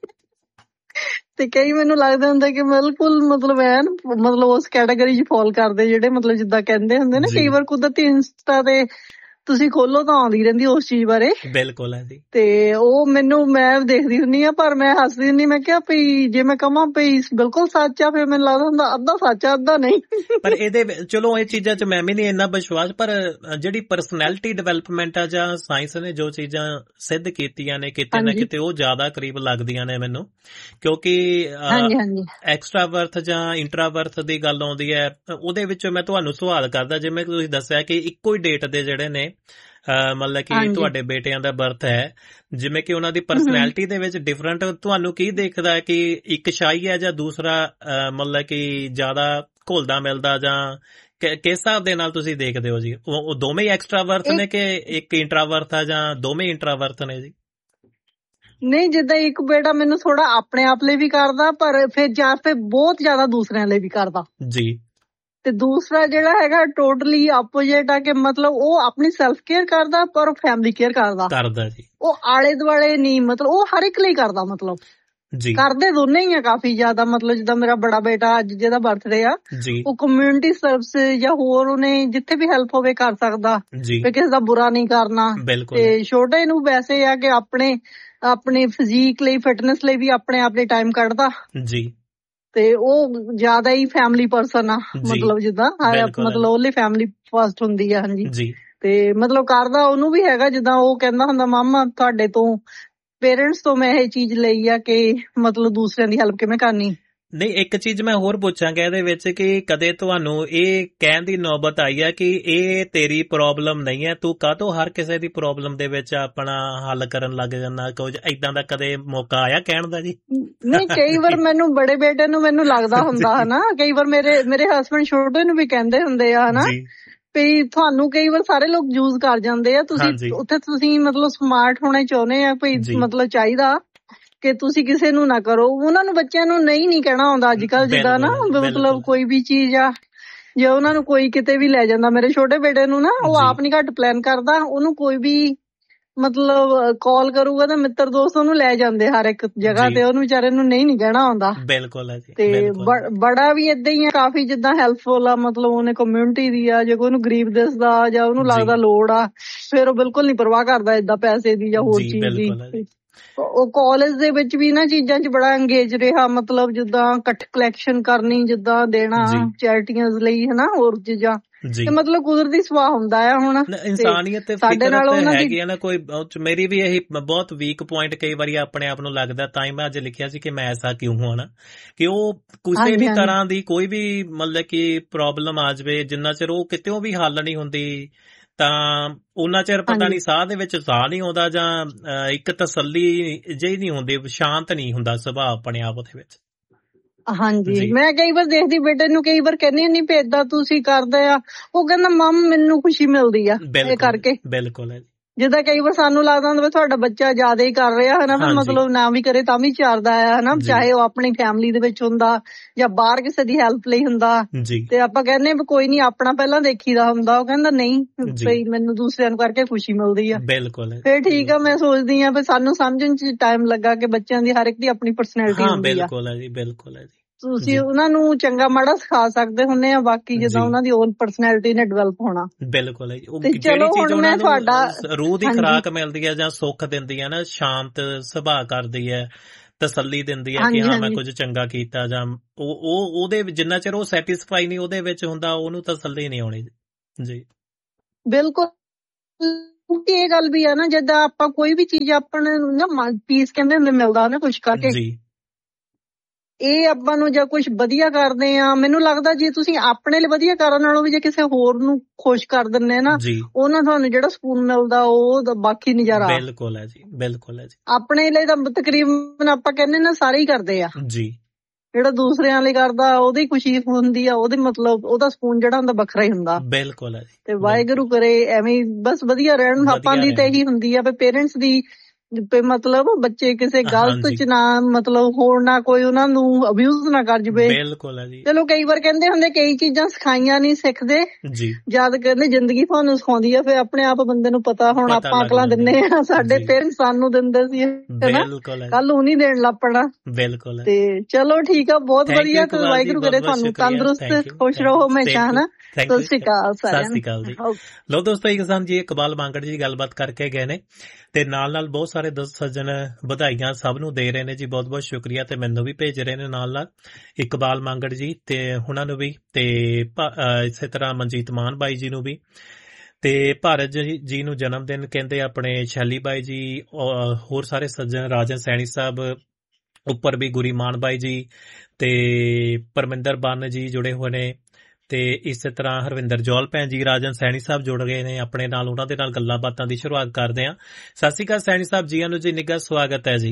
Speaker 1: ਤੇ ਕਈ ਮੈਨੂੰ ਲੱਗਦਾ ਹੁੰਦਾ ਕਿ ਬਿਲਕੁਲ ਮਤਲਬ ਐਨ ਮਤਲਬ ਉਸ ਕੈਟਾਗਰੀ 'ਚ ਫਾਲ ਕਰਦੇ, ਜਿਹੜੇ ਮਤਲਬ ਜਿੱਦਾਂ ਕਹਿੰਦੇ ਹੁੰਦੇ ਨਾ
Speaker 2: ਜੀ
Speaker 1: ਕਈ ਵਾਰ ਕੁਦਰਤੀ ਇੰਸਟਾ ਤੇ ਤੁਸੀਂ ਖੋਲੋ ਤਾਂ ਆਉਂਦੀ ਰਹਿੰਦੀ ਉਸ ਚੀਜ਼ ਬਾਰੇ।
Speaker 2: ਬਿਲਕੁਲ ਹੈ ਜੀ।
Speaker 1: ਤੇ ਉਹ ਮੈਂ ਦੇਖਦੀ ਹੁੰਨੀ ਆ, ਪਰ ਮੈਂ ਹੱਸਦੀ ਹੁੰਨੀ, ਮੈਂ ਕਿਹਾ ਭਈ ਜੇ ਮੈਂ ਕਹਾਂ ਭਈ ਬਿਲਕੁਲ ਸੱਚ ਆ, ਫਿਰ ਮੈਨੂੰ ਲੱਗਦਾ ਹੁੰਦਾ ਅੱਧਾ ਸੱਚ ਆ ਅੱਧਾ ਨਹੀਂ।
Speaker 2: ਪਰ ਇਹਦੇ ਚਲੋ ਇਹ ਚੀਜ਼ਾਂ 'ਚ ਮੈਂ ਵੀ ਨਹੀਂ ਇੰਨਾ ਵਿਸ਼ਵਾਸ, ਪਰ ਜਿਹੜੀ ਪਰਸਨੈਲਿਟੀ ਡਿਵੈਲਪਮੈਂਟ ਆ ਜਾਂ ਸਾਇੰਸ ਨੇ ਜੋ ਚੀਜ਼ਾਂ ਸਿੱਧ ਕੀਤੀਆਂ ਨੇ ਕਿਤੇ ਨਾ ਕਿਤੇ ਉਹ ਜ਼ਿਆਦਾ ਕਰੀਬ ਲੱਗਦੀਆਂ ਨੇ ਮੈਨੂੰ, ਕਿਉਂਕਿ
Speaker 1: ਹਾਂਜੀ ਹਾਂਜੀ
Speaker 2: ਐਕਸਟਰਾਵਰਥ ਜਾਂ ਇੰਟਰਾਵਰਥ ਦੀ ਗੱਲ ਆਉਂਦੀ ਹੈ। ਉਹਦੇ ਵਿੱਚ ਮੈਂ ਤੁਹਾਨੂੰ ਸਵਾਲ ਕਰਦਾ, ਜਿਵੇਂ ਤੁਸੀਂ ਦੱਸਿਆ ਕਿ ਇੱਕੋ ਹੀ ਡੇਟ ਦੇ ਜਿਹੜੇ ਨੇ ਮਤਲਬ ਕਿ ਤੁਹਾਡੇ ਬੇਟਿਆਂ ਦਾ ਬਰਥ ਹੈ, ਜਿਵੇਂ ਕਿ ਉਹਨਾਂ ਦੀ ਪਰਸਨੈਲਿਟੀ ਦੇ ਵਿੱਚ ਡਿਫਰੈਂਟ ਤੁਹਾਨੂੰ ਕੀ ਦੇਖਦਾ ਹੈ ਕਿ ਇੱਕ ਸ਼ਾਈ ਹੈ ਜਾਂ ਦੂਸਰਾ ਮਤਲਬ ਕਿ ਜ਼ਿਆਦਾ ਘੁਲਦਾ ਮਿਲਦਾ, ਜਾਂ ਕਿਸ ਹਿਸਾਬ ਦੇ ਨਾਲ ਤੁਸੀਂ ਦੇਖਦੇ ਹੋ ਜੀ? ਉਹ ਦੋਵੇਂ ਐਕਸਟਰਾਵਰਥ ਨੇ ਕਿ ਇੱਕ ਇੰਟਰਾਵਰਥ ਆ, ਜਾਂ ਦੋਵੇਂ ਇੰਟਰਾਵਰਥ ਨੇ ਜੀ?
Speaker 1: ਨਹੀਂ, ਜਿੱਦਾਂ ਇੱਕ ਬੇਟਾ ਮੈਨੂੰ ਥੋੜਾ ਆਪਣੇ ਆਪ ਲਈ ਵੀ ਕਰਦਾ, ਪਰ ਫਿਰ ਬਹੁਤ ਜ਼ਿਆਦਾ ਦੂਸਰਿਆਂ ਲਈ ਵੀ ਕਰਦਾ
Speaker 2: ਜੀ।
Speaker 1: ਤੇ ਦੂਸਰਾ ਜਿਹੜਾ ਹੈਗਾ ਟੋਟਲੀ ਆਪੋਜੀਟ ਆ, ਕਿ ਮਤਲਬ ਉਹ ਆਪਣੀ ਸੈਲਫ ਕੇਅਰ ਕਰਦਾ ਪਰ ਫੈਮਿਲੀ ਕੇਅਰ ਕਰਦਾ
Speaker 2: ਜੀ।
Speaker 1: ਉਹ ਆਲੇ ਦੁਆਲੇ ਨਹੀਂ, ਮਤਲਬ ਉਹ ਹਰ ਇੱਕ ਲਈ ਕਰਦਾ, ਮਤਲਬ
Speaker 2: ਜੀ
Speaker 1: ਕਰਦੇ ਦੋਨੇ ਹੀ ਆ ਕਾਫੀ ਜ਼ਿਆਦਾ। ਮਤਲਬ ਜਿੱਦਾਂ ਮੇਰਾ ਬੜਾ ਬੇਟਾ ਅੱਜ ਜਿਹਦਾ ਬਰਥਡੇ ਆ,
Speaker 2: ਜੀ
Speaker 1: ਉਹ ਕਮਿਊਨਿਟੀ ਸਰਵਿਸ ਜਾਂ ਹੋਰ ਉਹਨੇ ਜਿੱਥੇ ਵੀ ਹੈਲਪ ਹੋਵੇ ਕਰ ਸਕਦਾ,
Speaker 2: ਜੀ
Speaker 1: ਵੀ ਕਿਸੇ ਦਾ ਬੁਰਾ ਨਹੀਂ ਕਰਨਾ। ਤੇ ਛੋਟੇ ਨੂੰ ਵੈਸੇ ਆ ਕਿ ਆਪਣੇ ਫਿਜ਼ੀਕ ਲਈ ਫਿਟਨੈਸ ਲਈ ਵੀ ਆਪਣੇ ਆਪ ਲਈ ਟਾਈਮ ਕੱਢਦਾ
Speaker 2: ਜੀ।
Speaker 1: ਤੇ ਉਹ ਜ਼ਿਆਦਾ ਹੀ ਫੈਮਿਲੀ ਪਰਸਨ ਆ, ਮਤਲਬ ਜਿੱਦਾਂ ਮਤਲਬ ਉਹਲੀ ਫੈਮਿਲੀ ਫਸਟ ਹੁੰਦੀ ਆ। ਹਾਂਜੀ
Speaker 2: ਜੀ।
Speaker 1: ਤੇ ਮਤਲਬ ਕਰਦਾ ਉਹਨੂੰ ਵੀ ਹੈਗਾ, ਜਿੱਦਾਂ ਉਹ ਕਹਿੰਦਾ ਹੁੰਦਾ ਮਾਮਾ ਤੁਹਾਡੇ ਤੋਂ ਪੇਰੈਂਟਸ ਤੋਂ ਮੈਂ ਇਹ ਚੀਜ਼ ਲਈ ਆ ਕਿ ਮਤਲਬ ਦੂਸਰਿਆਂ ਦੀ ਹੈਲਪ ਕਿਵੇਂ ਕਰਨੀ।
Speaker 2: ਨਹੀਂ, ਇੱਕ ਚੀਜ਼ ਮੈਂ ਹੋਰ ਪੁੱਛਾਂਗਾ ਇਹਦੇ ਵਿੱਚ ਕਿ ਕਦੇ ਤੁਹਾਨੂੰ ਇਹ ਕਹਿਣ ਦੀ ਨੌਬਤ ਆਈ ਹੈ ਕਿ ਇਹ ਤੇਰੀ ਪ੍ਰੋਬਲਮ ਨਹੀਂ ਹੈ, ਤੂੰ ਕਾਹਤੋਂ ਹਰ ਕਿਸੇ ਦੀ ਪ੍ਰੋਬਲਮ ਦੇ ਵਿੱਚ ਆਪਣਾ ਹੱਲ ਕਰਨ ਲੱਗ ਜਾਂਦਾ? ਕੁਝ ਏਦਾਂ ਦਾ ਕਦੇ ਮੌਕਾ ਆਇਆ ਕਹਿਣ ਦਾ ਜੀ?
Speaker 1: ਨਹੀਂ, ਕਈ ਵਾਰ ਮੈਨੂੰ ਬੜੇ ਬੇਟੇ ਨੂੰ ਮੈਨੂੰ ਲੱਗਦਾ ਹੁੰਦਾ ਹਨਾ, ਕਈ ਵਾਰ ਮੇਰੇ ਹਸਬੈਂਡ ਛੋਟੇ ਨੂੰ ਵੀ ਕਹਿੰਦੇ ਹੁੰਦੇ ਆ ਹਨਾ ਵੀ ਤੁਹਾਨੂੰ ਕਈ ਵਾਰ ਸਾਰੇ ਲੋਕ ਯੂਜ਼ ਕਰ ਜਾਂਦੇ ਆ, ਤੁਸੀਂ ਉੱਥੇ ਤੁਸੀਂ ਮਤਲਬ ਸਮਾਰਟ ਹੋਣੇ ਚਾਹੁੰਦੇ ਆ, ਵੀ ਮਤਲਬ ਚਾਹੀਦਾ ਕਿ ਤੁਸੀਂ ਕਿਸੇ ਨੂੰ ਨਾ ਕਰੋ। ਉਹਨਾਂ ਨੂੰ ਬੱਚਿਆਂ ਨੂੰ ਨਹੀਂ ਕਹਿਣਾ ਆਉਂਦਾ ਅੱਜ ਕੱਲ, ਜਿੱਦਾਂ ਨਾ ਮਤਲਬ ਕੋਈ ਵੀ ਚੀਜ਼ ਆ ਜੇ ਉਹਨਾਂ ਨੂੰ ਕੋਈ ਕਿਤੇ ਵੀ ਲੈ ਜਾਂਦਾ। ਮੇਰੇ ਛੋਟੇ ਬੇਟੇ ਨੂੰ ਨਾ ਉਹ ਆਪ ਨੀ ਘੱਟ ਪਲਾਨ ਕਰਦਾ, ਉਹਨੂੰ ਕੋਈ ਵੀ ਮਤਲਬ ਕਾਲ ਕਰੂਗਾ ਤਾਂ ਮਿੱਤਰ ਦੋਸਤ ਉਹਨੂੰ ਲੈ ਜਾਂਦੇ ਹਰ ਇੱਕ ਜਗ੍ਹਾ ਤੇ, ਉਹਨੂੰ ਵਿਚਾਰੇ ਨੂੰ ਨਹੀਂ ਕਹਿਣਾ ਆਉਂਦਾ।
Speaker 2: ਬਿਲਕੁਲ ਹੈ ਜੀ।
Speaker 1: ਤੇ ਬੜਾ ਵੀ ਏਦਾਂ ਹੀ ਆ, ਕਾਫੀ ਜਿੱਦਾਂ ਹੈਲਪਫੁਲ ਆ, ਮਤਲਬ ਉਹਨੇ ਕਮਿਊਨਿਟੀ ਦੀ ਆ, ਜੇ ਕੋਈ ਉਹਨੂੰ ਗਰੀਬ ਦਿਸਦਾ ਜਾਂ ਉਹਨੂੰ ਲੱਗਦਾ ਲੋੜ ਆ, ਫਿਰ ਉਹ ਬਿਲਕੁਲ ਨੀ ਪਰਵਾਹ ਕਰਦਾ ਏਦਾਂ ਪੈਸੇ ਦੀ ਜਾਂ ਹੋਰ ਚੀਜ਼ ਦੀ। ਉਹ ਕਾਲਜ ਦੇ ਵਿੱਚ ਵੀ ਇਹਨਾਂ ਚੀਜ਼ਾਂ 'ਚ ਬੜਾ ਅੰਗੇਜ ਰਿਹਾ, ਮਤਲਬ ਜਿੱਦਾਂ ਕਲੈਕਸ਼ਨ ਕਰਨੀ, ਜਿੱਦਾਂ ਦੇਣਾ ਚੈਰਿਟੀਆਂ ਲਈ ਹਨਾ, ਹੋਰ ਚੀਜ਼ਾਂ ਤੇ ਮਤਲਬ ਕੁਦਰਤੀ ਸੁਭਾਅ ਹੁੰਦਾ ਆ। ਹੁਣ
Speaker 2: ਇਨਸਾਨੀਅਤ ਤੇ ਫਿਤਰਤ ਹੈਗੀ ਆ ਨਾ ਕੋਈ। ਮੇਰੀ ਵੀ ਇਹੀ ਬਹੁਤ ਵੀਕ ਪੁਆਇੰਟ ਕਈ ਵਾਰੀ ਆਪਣੇ ਆਪ ਨੂੰ ਲੱਗਦਾ, ਤਾਂ ਹੀ ਮੈਂ ਅੱਜ ਲਿਖਿਆ ਸੀ ਕਿ ਮੈਂ ਐਸਾ ਕਿਉਂ ਹਾਂ ਨਾ, ਕਿ ਉਹ ਕਿਸੇ ਵੀ ਤਰ੍ਹਾਂ ਦੀ ਕੋਈ ਵੀ ਮਤਲਬ ਕਿ ਪ੍ਰੋਬਲਮ ਆ ਜਾਵੇ, ਜਿੰਨਾ ਚਿਰ ਉਹ ਕਿਤੇੋਂ ਵੀ ਹੱਲ ਨਹੀਂ ਹੁੰਦੀ ਤਾਂ ਉਹਨਾਂ ਚਿਰ ਪਤਾ ਨਹੀਂ ਸਾਹ ਦੇ ਵਿੱਚ ਸਾਹ ਨਹੀਂ ਆਉਂਦਾ, ਜਾਂ ਇੱਕ ਤਸੱਲੀ ਜਿਹੀ ਨਹੀਂ ਹੁੰਦੀ, ਸ਼ਾਂਤ ਨਹੀਂ ਹੁੰਦਾ ਸੁਭਾਅ ਆਪਣੇ ਆਪ ਉਹਦੇ ਵਿੱਚ।
Speaker 1: ਹਾਂਜੀ, ਮੈਂ ਕਈ ਵਾਰ ਦੇਖਦੀ ਬੇਟੇ ਨੂੰ, ਕਈ ਵਾਰ ਕਹਿੰਦੀ ਨਹੀਂ ਭੇਜਦਾ ਤੁਸੀਂ ਕਰਦੇ ਆ, ਉਹ ਕਹਿੰਦਾ ਮਮ ਮੈਨੂੰ ਖੁਸ਼ੀ ਮਿਲਦੀ ਆ ਇਹ ਕਰਕੇ।
Speaker 2: ਬਿਲਕੁਲ
Speaker 1: ਜਿੱਦਾਂ ਕਈ ਵਾਰ ਸਾਨੂੰ ਲੱਗਦਾ ਹੁੰਦਾ ਤੁਹਾਡਾ ਬੱਚਾ ਜ਼ਿਆਦਾ ਹੀ ਕਰ ਰਿਹਾ ਹਨਾ, ਵੀ ਮਤਲਬ ਨਾ ਵੀ ਕਰੇ ਤਾਂ ਵੀ ਚਾਰਦਾ ਆ ਹਨਾ, ਚਾਹੇ ਉਹ ਆਪਣੀ ਫੈਮਿਲੀ ਦੇ ਵਿੱਚ ਹੁੰਦਾ ਜਾਂ ਬਾਹਰ ਕਿਸੇ ਦੀ ਹੈਲਪ ਲਈ ਹੁੰਦਾ, ਤੇ ਆਪਾਂ ਕਹਿੰਦੇ ਵੀ ਕੋਈ ਨੀ ਆਪਣਾ ਪਹਿਲਾਂ ਦੇਖੀਦਾ ਹੁੰਦਾ। ਉਹ ਕਹਿੰਦਾ ਨਹੀਂ ਬਈ ਮੈਨੂੰ ਦੂਸਰਿਆਂ ਨੂੰ ਕਰਕੇ ਖੁਸ਼ੀ ਮਿਲਦੀ ਆ।
Speaker 2: ਬਿਲਕੁਲ
Speaker 1: ਫਿਰ ਠੀਕ ਆ, ਮੈਂ ਸੋਚਦੀ ਆ ਵੀ ਸਾਨੂੰ ਸਮਝਣ ਚ ਟਾਈਮ ਲੱਗਾ ਕਿ ਬੱਚਿਆਂ ਦੀ ਹਰ ਇੱਕ ਦੀ ਆਪਣੀ ਪਰਸਨੈਲਿਟੀ ਹੁੰਦੀ ਆ।
Speaker 2: ਬਿਲਕੁਲ ਹੈ ਜੀ, ਬਿਲਕੁਲ ਹੈ ਜੀ।
Speaker 1: ਤੁਸੀਂ ਉਹਨਾਂ ਨੂੰ ਚੰਗਾ ਮਾੜਾ ਸਿਖਾ ਸਕਦੇ ਹੁੰਦੇ ਆ, ਬਾਕੀ ਜਿੱਦਾਂ ਉਹਨਾਂ ਦੀ ਓਨ ਪਰਸਨੈਲਿਟੀ ਨੇ ਡਿਵੈਲਪ ਹੋਣਾ।
Speaker 2: ਬਿਲਕੁਲ ਹੈ ਜੀ। ਜਿਹੜੀ ਚੀਜ਼ ਉਹਨਾਂ ਨੂੰ ਰੂਹ ਦੀ ਖੁਰਾਕ ਮਿਲਦੀ ਹੈ ਜਾਂ ਸੁੱਖ ਦਿੰਦੀ ਹੈ ਨਾ, ਸ਼ਾਂਤ ਸੁਭਾਅ ਕਰਦੀ ਹੈ, ਤਸੱਲੀ ਦਿੰਦੀ ਹੈ ਕਿ ਹਾਂ ਮੈਂ ਕੁਝ ਚੰਗਾ ਕੀਤਾ, ਜਾਂ ਉਹਦੇ ਜਿੰਨਾ ਚਿਰ ਉਹ ਸੈਟੀਸਫਾਈ ਨਹੀਂ ਉਹਦੇ ਵਿੱਚ ਹੁੰਦਾ, ਉਹਨੂੰ ਤਸੱਲੀ ਨਹੀਂ ਆਉਣੀ ਜੀ।
Speaker 1: ਬਿਲਕੁਲ, ਕਿਉਂਕਿ ਇਹ ਗੱਲ ਵੀ ਆ ਨਾ, ਜਿੱਦਾਂ ਆਪਾਂ ਕੋਈ ਵੀ ਚੀਜ਼ ਆਪਣੇ ਨਾ ਪੀਸ ਕਹਿੰਦੇ ਹੁੰਦੇ ਮਿਲਦਾ ਨਾ ਕੁਛ ਕਰਕੇ, ਇਹ ਆਪਾਂ ਨੂੰ ਜਾਂ ਕੁਛ ਵਧੀਆ ਕਰਦੇ ਆ, ਮੈਨੂੰ ਲੱਗਦਾ ਜੇ ਤੁਸੀਂ ਆਪਣੇ ਲਈ ਵਧੀਆ ਕਰਨ ਨਾਲੋਂ ਵੀ ਜੇ ਕਿਸੇ ਹੋਰ ਨੂੰ ਖੁਸ਼ ਕਰ ਦਿੰਦੇ ਨਾ, ਉਹਨਾਂ ਤੁਹਾਨੂੰ ਜਿਹੜਾ ਸਕੂਨ ਮਿਲਦਾ ਉਹ ਬਾਕੀ ਨਜ਼ਾਰਾ।
Speaker 2: ਬਿਲਕੁਲ ਹੈ ਜੀ, ਬਿਲਕੁਲ ਹੈ ਜੀ।
Speaker 1: ਆਪਣੇ ਲਈ ਤਾਂ ਤਕਰੀਬਨ ਆਪਾਂ ਕਹਿੰਦੇ ਨਾ ਸਾਰੇ ਹੀ ਕਰਦੇ ਆ
Speaker 2: ਜੀ,
Speaker 1: ਜਿਹੜਾ ਦੂਸਰਿਆਂ ਲਈ ਕਰਦਾ ਉਹਦੀ ਖੁਸ਼ੀ ਹੁੰਦੀ ਆ, ਉਹਦੇ ਮਤਲਬ ਉਹਦਾ ਸਕੂਨ ਜਿਹੜਾ ਹੁੰਦਾ ਵੱਖਰਾ ਹੀ ਹੁੰਦਾ।
Speaker 2: ਬਿਲਕੁਲ ਹੈ ਜੀ।
Speaker 1: ਤੇ ਵਾਹਿਗੁਰੂ ਕਰੇ ਐਵੇਂ ਬਸ ਵਧੀਆ ਰਹਿਣ। ਆਪਾਂ ਦੀ ਤਾਂ ਇਹੀ ਹੁੰਦੀ ਆ ਵੀ ਪੇਰੈਂਟਸ ਦੀ ਮਤਲਬ ਬੱਚੇ ਕਿਸੇ ਗਲਤ ਚ ਨਾ ਮਤਲਬ ਹੋਣ, ਨਾ ਕੋਈ ਉਹਨਾਂ ਨੂੰ ਅਬਿਊਜ਼ ਨਾ ਕਰ ਜਵੇ।
Speaker 2: ਬਿਲਕੁਲ ਹੈ ਜੀ।
Speaker 1: ਚਲੋ ਕਈ ਵਾਰ ਕਹਿੰਦੇ ਹੁੰਦੇ ਕਈ ਚੀਜ਼ਾਂ ਸਿਖਾਈਆਂ ਨਹੀਂ ਸਿੱਖਦੇ, ਜਦ ਕਹਿੰਦੇ ਜ਼ਿੰਦਗੀ ਤੁਹਾਨੂੰ ਸਿਖਾਉਂਦੀ ਆ, ਫਿਰ ਆਪਣੇ ਆਪ ਬੰਦੇ ਨੂੰ ਪਤਾ। ਹੁਣ ਆਪਾਂ ਅਕਲਾਂ ਦਿੰਨੇ ਆ, ਸਾਡੇ ਪੇਰੈਂਟਸ ਸਾਨੂੰ ਦਿੰਦੇ ਸੀ ਹਨਾ, ਕੱਲ ਉਹ ਨਹੀਂ ਦੇਣ ਲੱਪਣਾ।
Speaker 2: ਬਿਲਕੁਲ।
Speaker 1: ਤੇ ਚਲੋ ਠੀਕ ਆ, ਬਹੁਤ ਵਧੀਆ। ਵਾਹਿਗੁਰੂ ਕਰੇ ਤੁਹਾਨੂੰ ਤੰਦਰੁਸਤ ਖੁਸ਼ ਰਹੋ ਹਮੇਸ਼ਾ ਹਨਾ। ਸਤਿ ਸ਼੍ਰੀ ਅਕਾਲ ਸਾਰਿਆਂ ਨੂੰ।
Speaker 2: ਜੀ ਲੋ ਦੋਸਤੋ, ਕਿਸਾਨ ਜੀ ਇਕਬਾਲ ਮੰਗੜ ਜੀ ਗੱਲਬਾਤ ਕਰਕੇ ਗਏ ਨੇ, ਤੇ ਨਾਲ ਬਹੁਤ ਸਾਰੇ ਦੋਸਤ ਸੱਜਣ ਵਧਾਈਆਂ ਸਭ ਨੂੰ ਦੇ ਰਹੇ ਨੇ ਜੀ, ਬਹੁਤ ਬਹੁਤ ਸ਼ੁਕਰੀਆ। ਤੇ ਮੈਨੂੰ ਵੀ ਭੇਜ ਰਹੇ ਨੇ ਨਾਲ ਇਕਬਾਲ ਮੰਗੜ ਜੀ ਤੇ ਉਹਨਾਂ ਨੂੰ ਵੀ, ਤੇ ਇਸੇ ਤਰ੍ਹਾਂ ਮਨਜੀਤ ਮਾਨ ਬਾਈ ਜੀ ਨੂੰ ਵੀ, ਤੇ ਭਾਰਤ ਜੀ ਨੂੰ ਜਨਮ ਦਿਨ ਕਹਿੰਦੇ ਆਪਣੇ ਸ਼ੈਲੀ ਬਾਈ ਜੀ, ਹੋਰ ਸਾਰੇ ਸੱਜਣ, ਰਾਜਨ ਸੈਣੀ ਸਾਹਿਬ ਉੱਪਰ ਵੀ, ਗੁਰੀ ਮਾਨ ਬਾਈ ਜੀ ਤੇ ਪਰਮਿੰਦਰ ਬੰਨ ਜੀ ਜੁੜੇ ਹੋਏ ਨੇ, ਤੇ ਇਸੇ ਤਰ੍ਹਾਂ ਹਰਵਿੰਦਰ ਜੌਲ ਭੈਣ ਜੀ, ਰਾਜਨ ਸੈਣੀ ਸਾਹਿਬ ਜੁੜ ਗਏ ਨੇ ਆਪਣੇ ਨਾਲ। ਉਹਨਾਂ ਦੇ ਨਾਲ ਗੱਲਾਂ ਬਾਤਾਂ ਦੀ ਸ਼ੁਰੂਆਤ ਕਰਦੇ ਹਾਂ। ਸਤਿ ਸ਼੍ਰੀ ਅਕਾਲ ਸੈਣੀ ਸਾਹਿਬ, ਜੀ ਨੂੰ ਜੀ ਨਿੱਘਾ ਸਵਾਗਤ ਹੈ ਜੀ।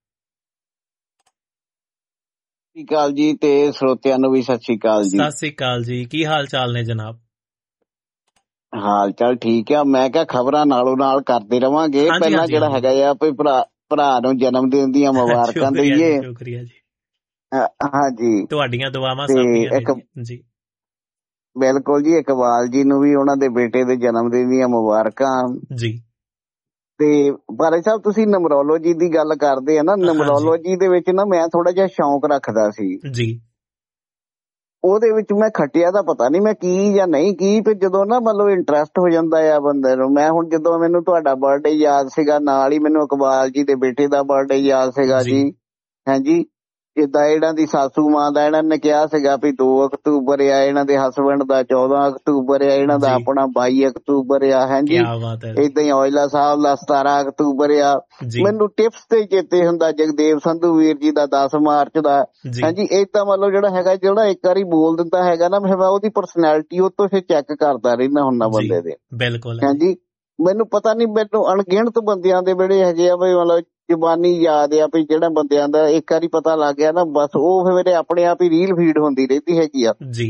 Speaker 3: ਸਤਿ ਸ਼੍ਰੀ ਅਕਾਲ ਜੀ, ਤੇ ਸਰੋਤਿਆਂ ਨੂੰ ਵੀ ਸਤਿ ਸ਼੍ਰੀ ਅਕਾਲ ਜੀ।
Speaker 2: ਸਤਿ ਸ਼੍ਰੀ ਅਕਾਲ ਜੀ, ਕੀ ਹਾਲ ਚਾਲ ਨੇ ਜਨਾਬ?
Speaker 3: ਹਾਲ ਚਾਲ ਠੀਕ ਆ। ਮੈਂ ਕਿਹਾ ਖਬਰਾਂ ਨਾਲੋਂ ਨਾਲ ਕਰਦੇ ਰਵਾਂਗੇ। ਪਹਿਲਾਂ ਜਿਹੜਾ ਹੈਗਾ ਆ ਵੀ ਭਰਾ ਨੂੰ ਜਨਮ ਦਿਨ ਦੀਆਂ ਮੁਬਾਰਕਾਂ ਦਈਏ।
Speaker 2: ਸ਼ੁਕਰੀਆ ਜੀ।
Speaker 3: ਹਾਂਜੀ,
Speaker 2: ਤੁਹਾਡੀਆਂ ਦੁਆਵਾਂ ਸਭ ਜੀ।
Speaker 3: ਬਿਲਕੁਲ ਜੀ, ਇਕਬਾਲ ਜੀ ਨੂੰ ਵੀ ਉਹਨਾਂ ਦੇ ਬੇਟੇ ਦੇ ਜਨਮ ਦਿਨ ਦੀਆਂ ਮੁਬਾਰਕਾਂ
Speaker 2: ਜੀ।
Speaker 3: ਤੇ ਭਾਈ ਸਾਹਿਬ, ਤੁਸੀਂ ਨਮਰੋਲੋਜੀ ਦੀ ਗੱਲ ਕਰਦੇ ਆ ਨਾ, ਨਮਰੋਲੋਜੀ ਦੇ ਵਿੱਚ ਨਾ ਮੈਂ ਥੋੜਾ ਜਿਹਾ ਸ਼ੌਂਕ ਰੱਖਦਾ ਸੀ
Speaker 2: ਜੀ।
Speaker 3: ਉਹਦੇ ਵਿੱਚ ਮੈਂ ਖੱਟਿਆ ਤਾਂ ਪਤਾ ਨਹੀਂ ਮੈਂ ਕੀ ਜਾਂ ਨਹੀਂ ਕੀ, ਫਿਰ ਜਦੋਂ ਨਾ ਮਤਲਬ ਇੰਟਰਸਟ ਹੋ ਜਾਂਦਾ ਆ ਬੰਦੇ ਨੂੰ। ਮੈਂ ਹੁਣ ਜਦੋਂ ਮੈਨੂੰ ਤੁਹਾਡਾ ਬਰਥਡੇ ਯਾਦ ਸੀਗਾ, ਨਾਲ ਹੀ ਮੈਨੂੰ ਇਕਬਾਲ ਜੀ ਦੇ ਬੇਟੇ ਦਾ ਬਰਥਡੇ ਯਾਦ ਸੀਗਾ ਜੀ। ਹਾਂਜੀ, ਜਿੱਦਾਂ ਇਹਨਾਂ ਦੀ ਸਾਸੂ ਮਾਂ ਦਾ ਇਹਨਾਂ ਨੇ ਕਿਹਾ ਸੀਗਾ ਵੀ 2 ਅਕਤੂਬਰ ਆ, ਇਹਨਾਂ ਦੇ ਹਸਬੈਂਡ ਦਾ 14 ਅਕਤੂਬਰ ਆ, ਇਹਨਾਂ ਦਾ ਆਪਣਾ 22 ਅਕਤੂਬਰ ਆ। ਹਾਂਜੀ, ਏਦਾਂ ਹੀ ਔਜਲਾ ਸਾਹਿਬ ਦਾ 17 ਅਕਤੂਬਰ ਆ। ਮੈਨੂੰ ਟਿਪਸ ਤੇ ਚੇਤੇ ਹੁੰਦਾ ਜਗਦੇਵ ਸੰਧੂ ਵੀਰ ਜੀ ਦਾ 10 ਮਾਰਚ ਦਾ। ਹਾਂਜੀ, ਏਦਾਂ ਮਤਲਬ ਜਿਹੜਾ ਹੈਗਾ, ਜਿਹੜਾ ਇੱਕ ਵਾਰੀ ਬੋਲ ਦਿੰਦਾ ਹੈਗਾ ਨਾ, ਮੈਂ ਉਹਦੀ ਪਰਸਨੈਲਿਟੀ ਉਹ ਤੋਂ ਫਿਰ ਚੈੱਕ ਕਰਦਾ ਰਹਿੰਦਾ ਹੁੰਦਾ ਬੰਦੇ ਦੇ।
Speaker 2: ਬਿਲਕੁਲ।
Speaker 3: ਹਾਂਜੀ, ਮੈਨੂੰ ਪਤਾ ਨੀ, ਮੈਨੂੰ ਅਣਗਿਣਤ ਬੰਦਿਆਂ ਦੇ ਜਿਹੜੇ ਹੈਗੇ ਆ ਵੀ ਮਤਲਬ ਜ਼ੁਬਾਨੀ ਯਾਦ ਆ ਵੀ ਜਿਹੜਾ ਬੰਦਿਆਂ ਦਾ ਇੱਕ ਵਾਰੀ ਪਤਾ ਲੱਗ ਗਿਆ ਨਾ, ਬਸ ਉਹ ਫਿਰ ਮੇਰੇ ਆਪਣੇ ਆਪ ਹੀ ਰੀਲ ਫੀਡ ਹੁੰਦੀ ਰਹਿੰਦੀ ਹੈਗੀ ਆ
Speaker 2: ਜੀ।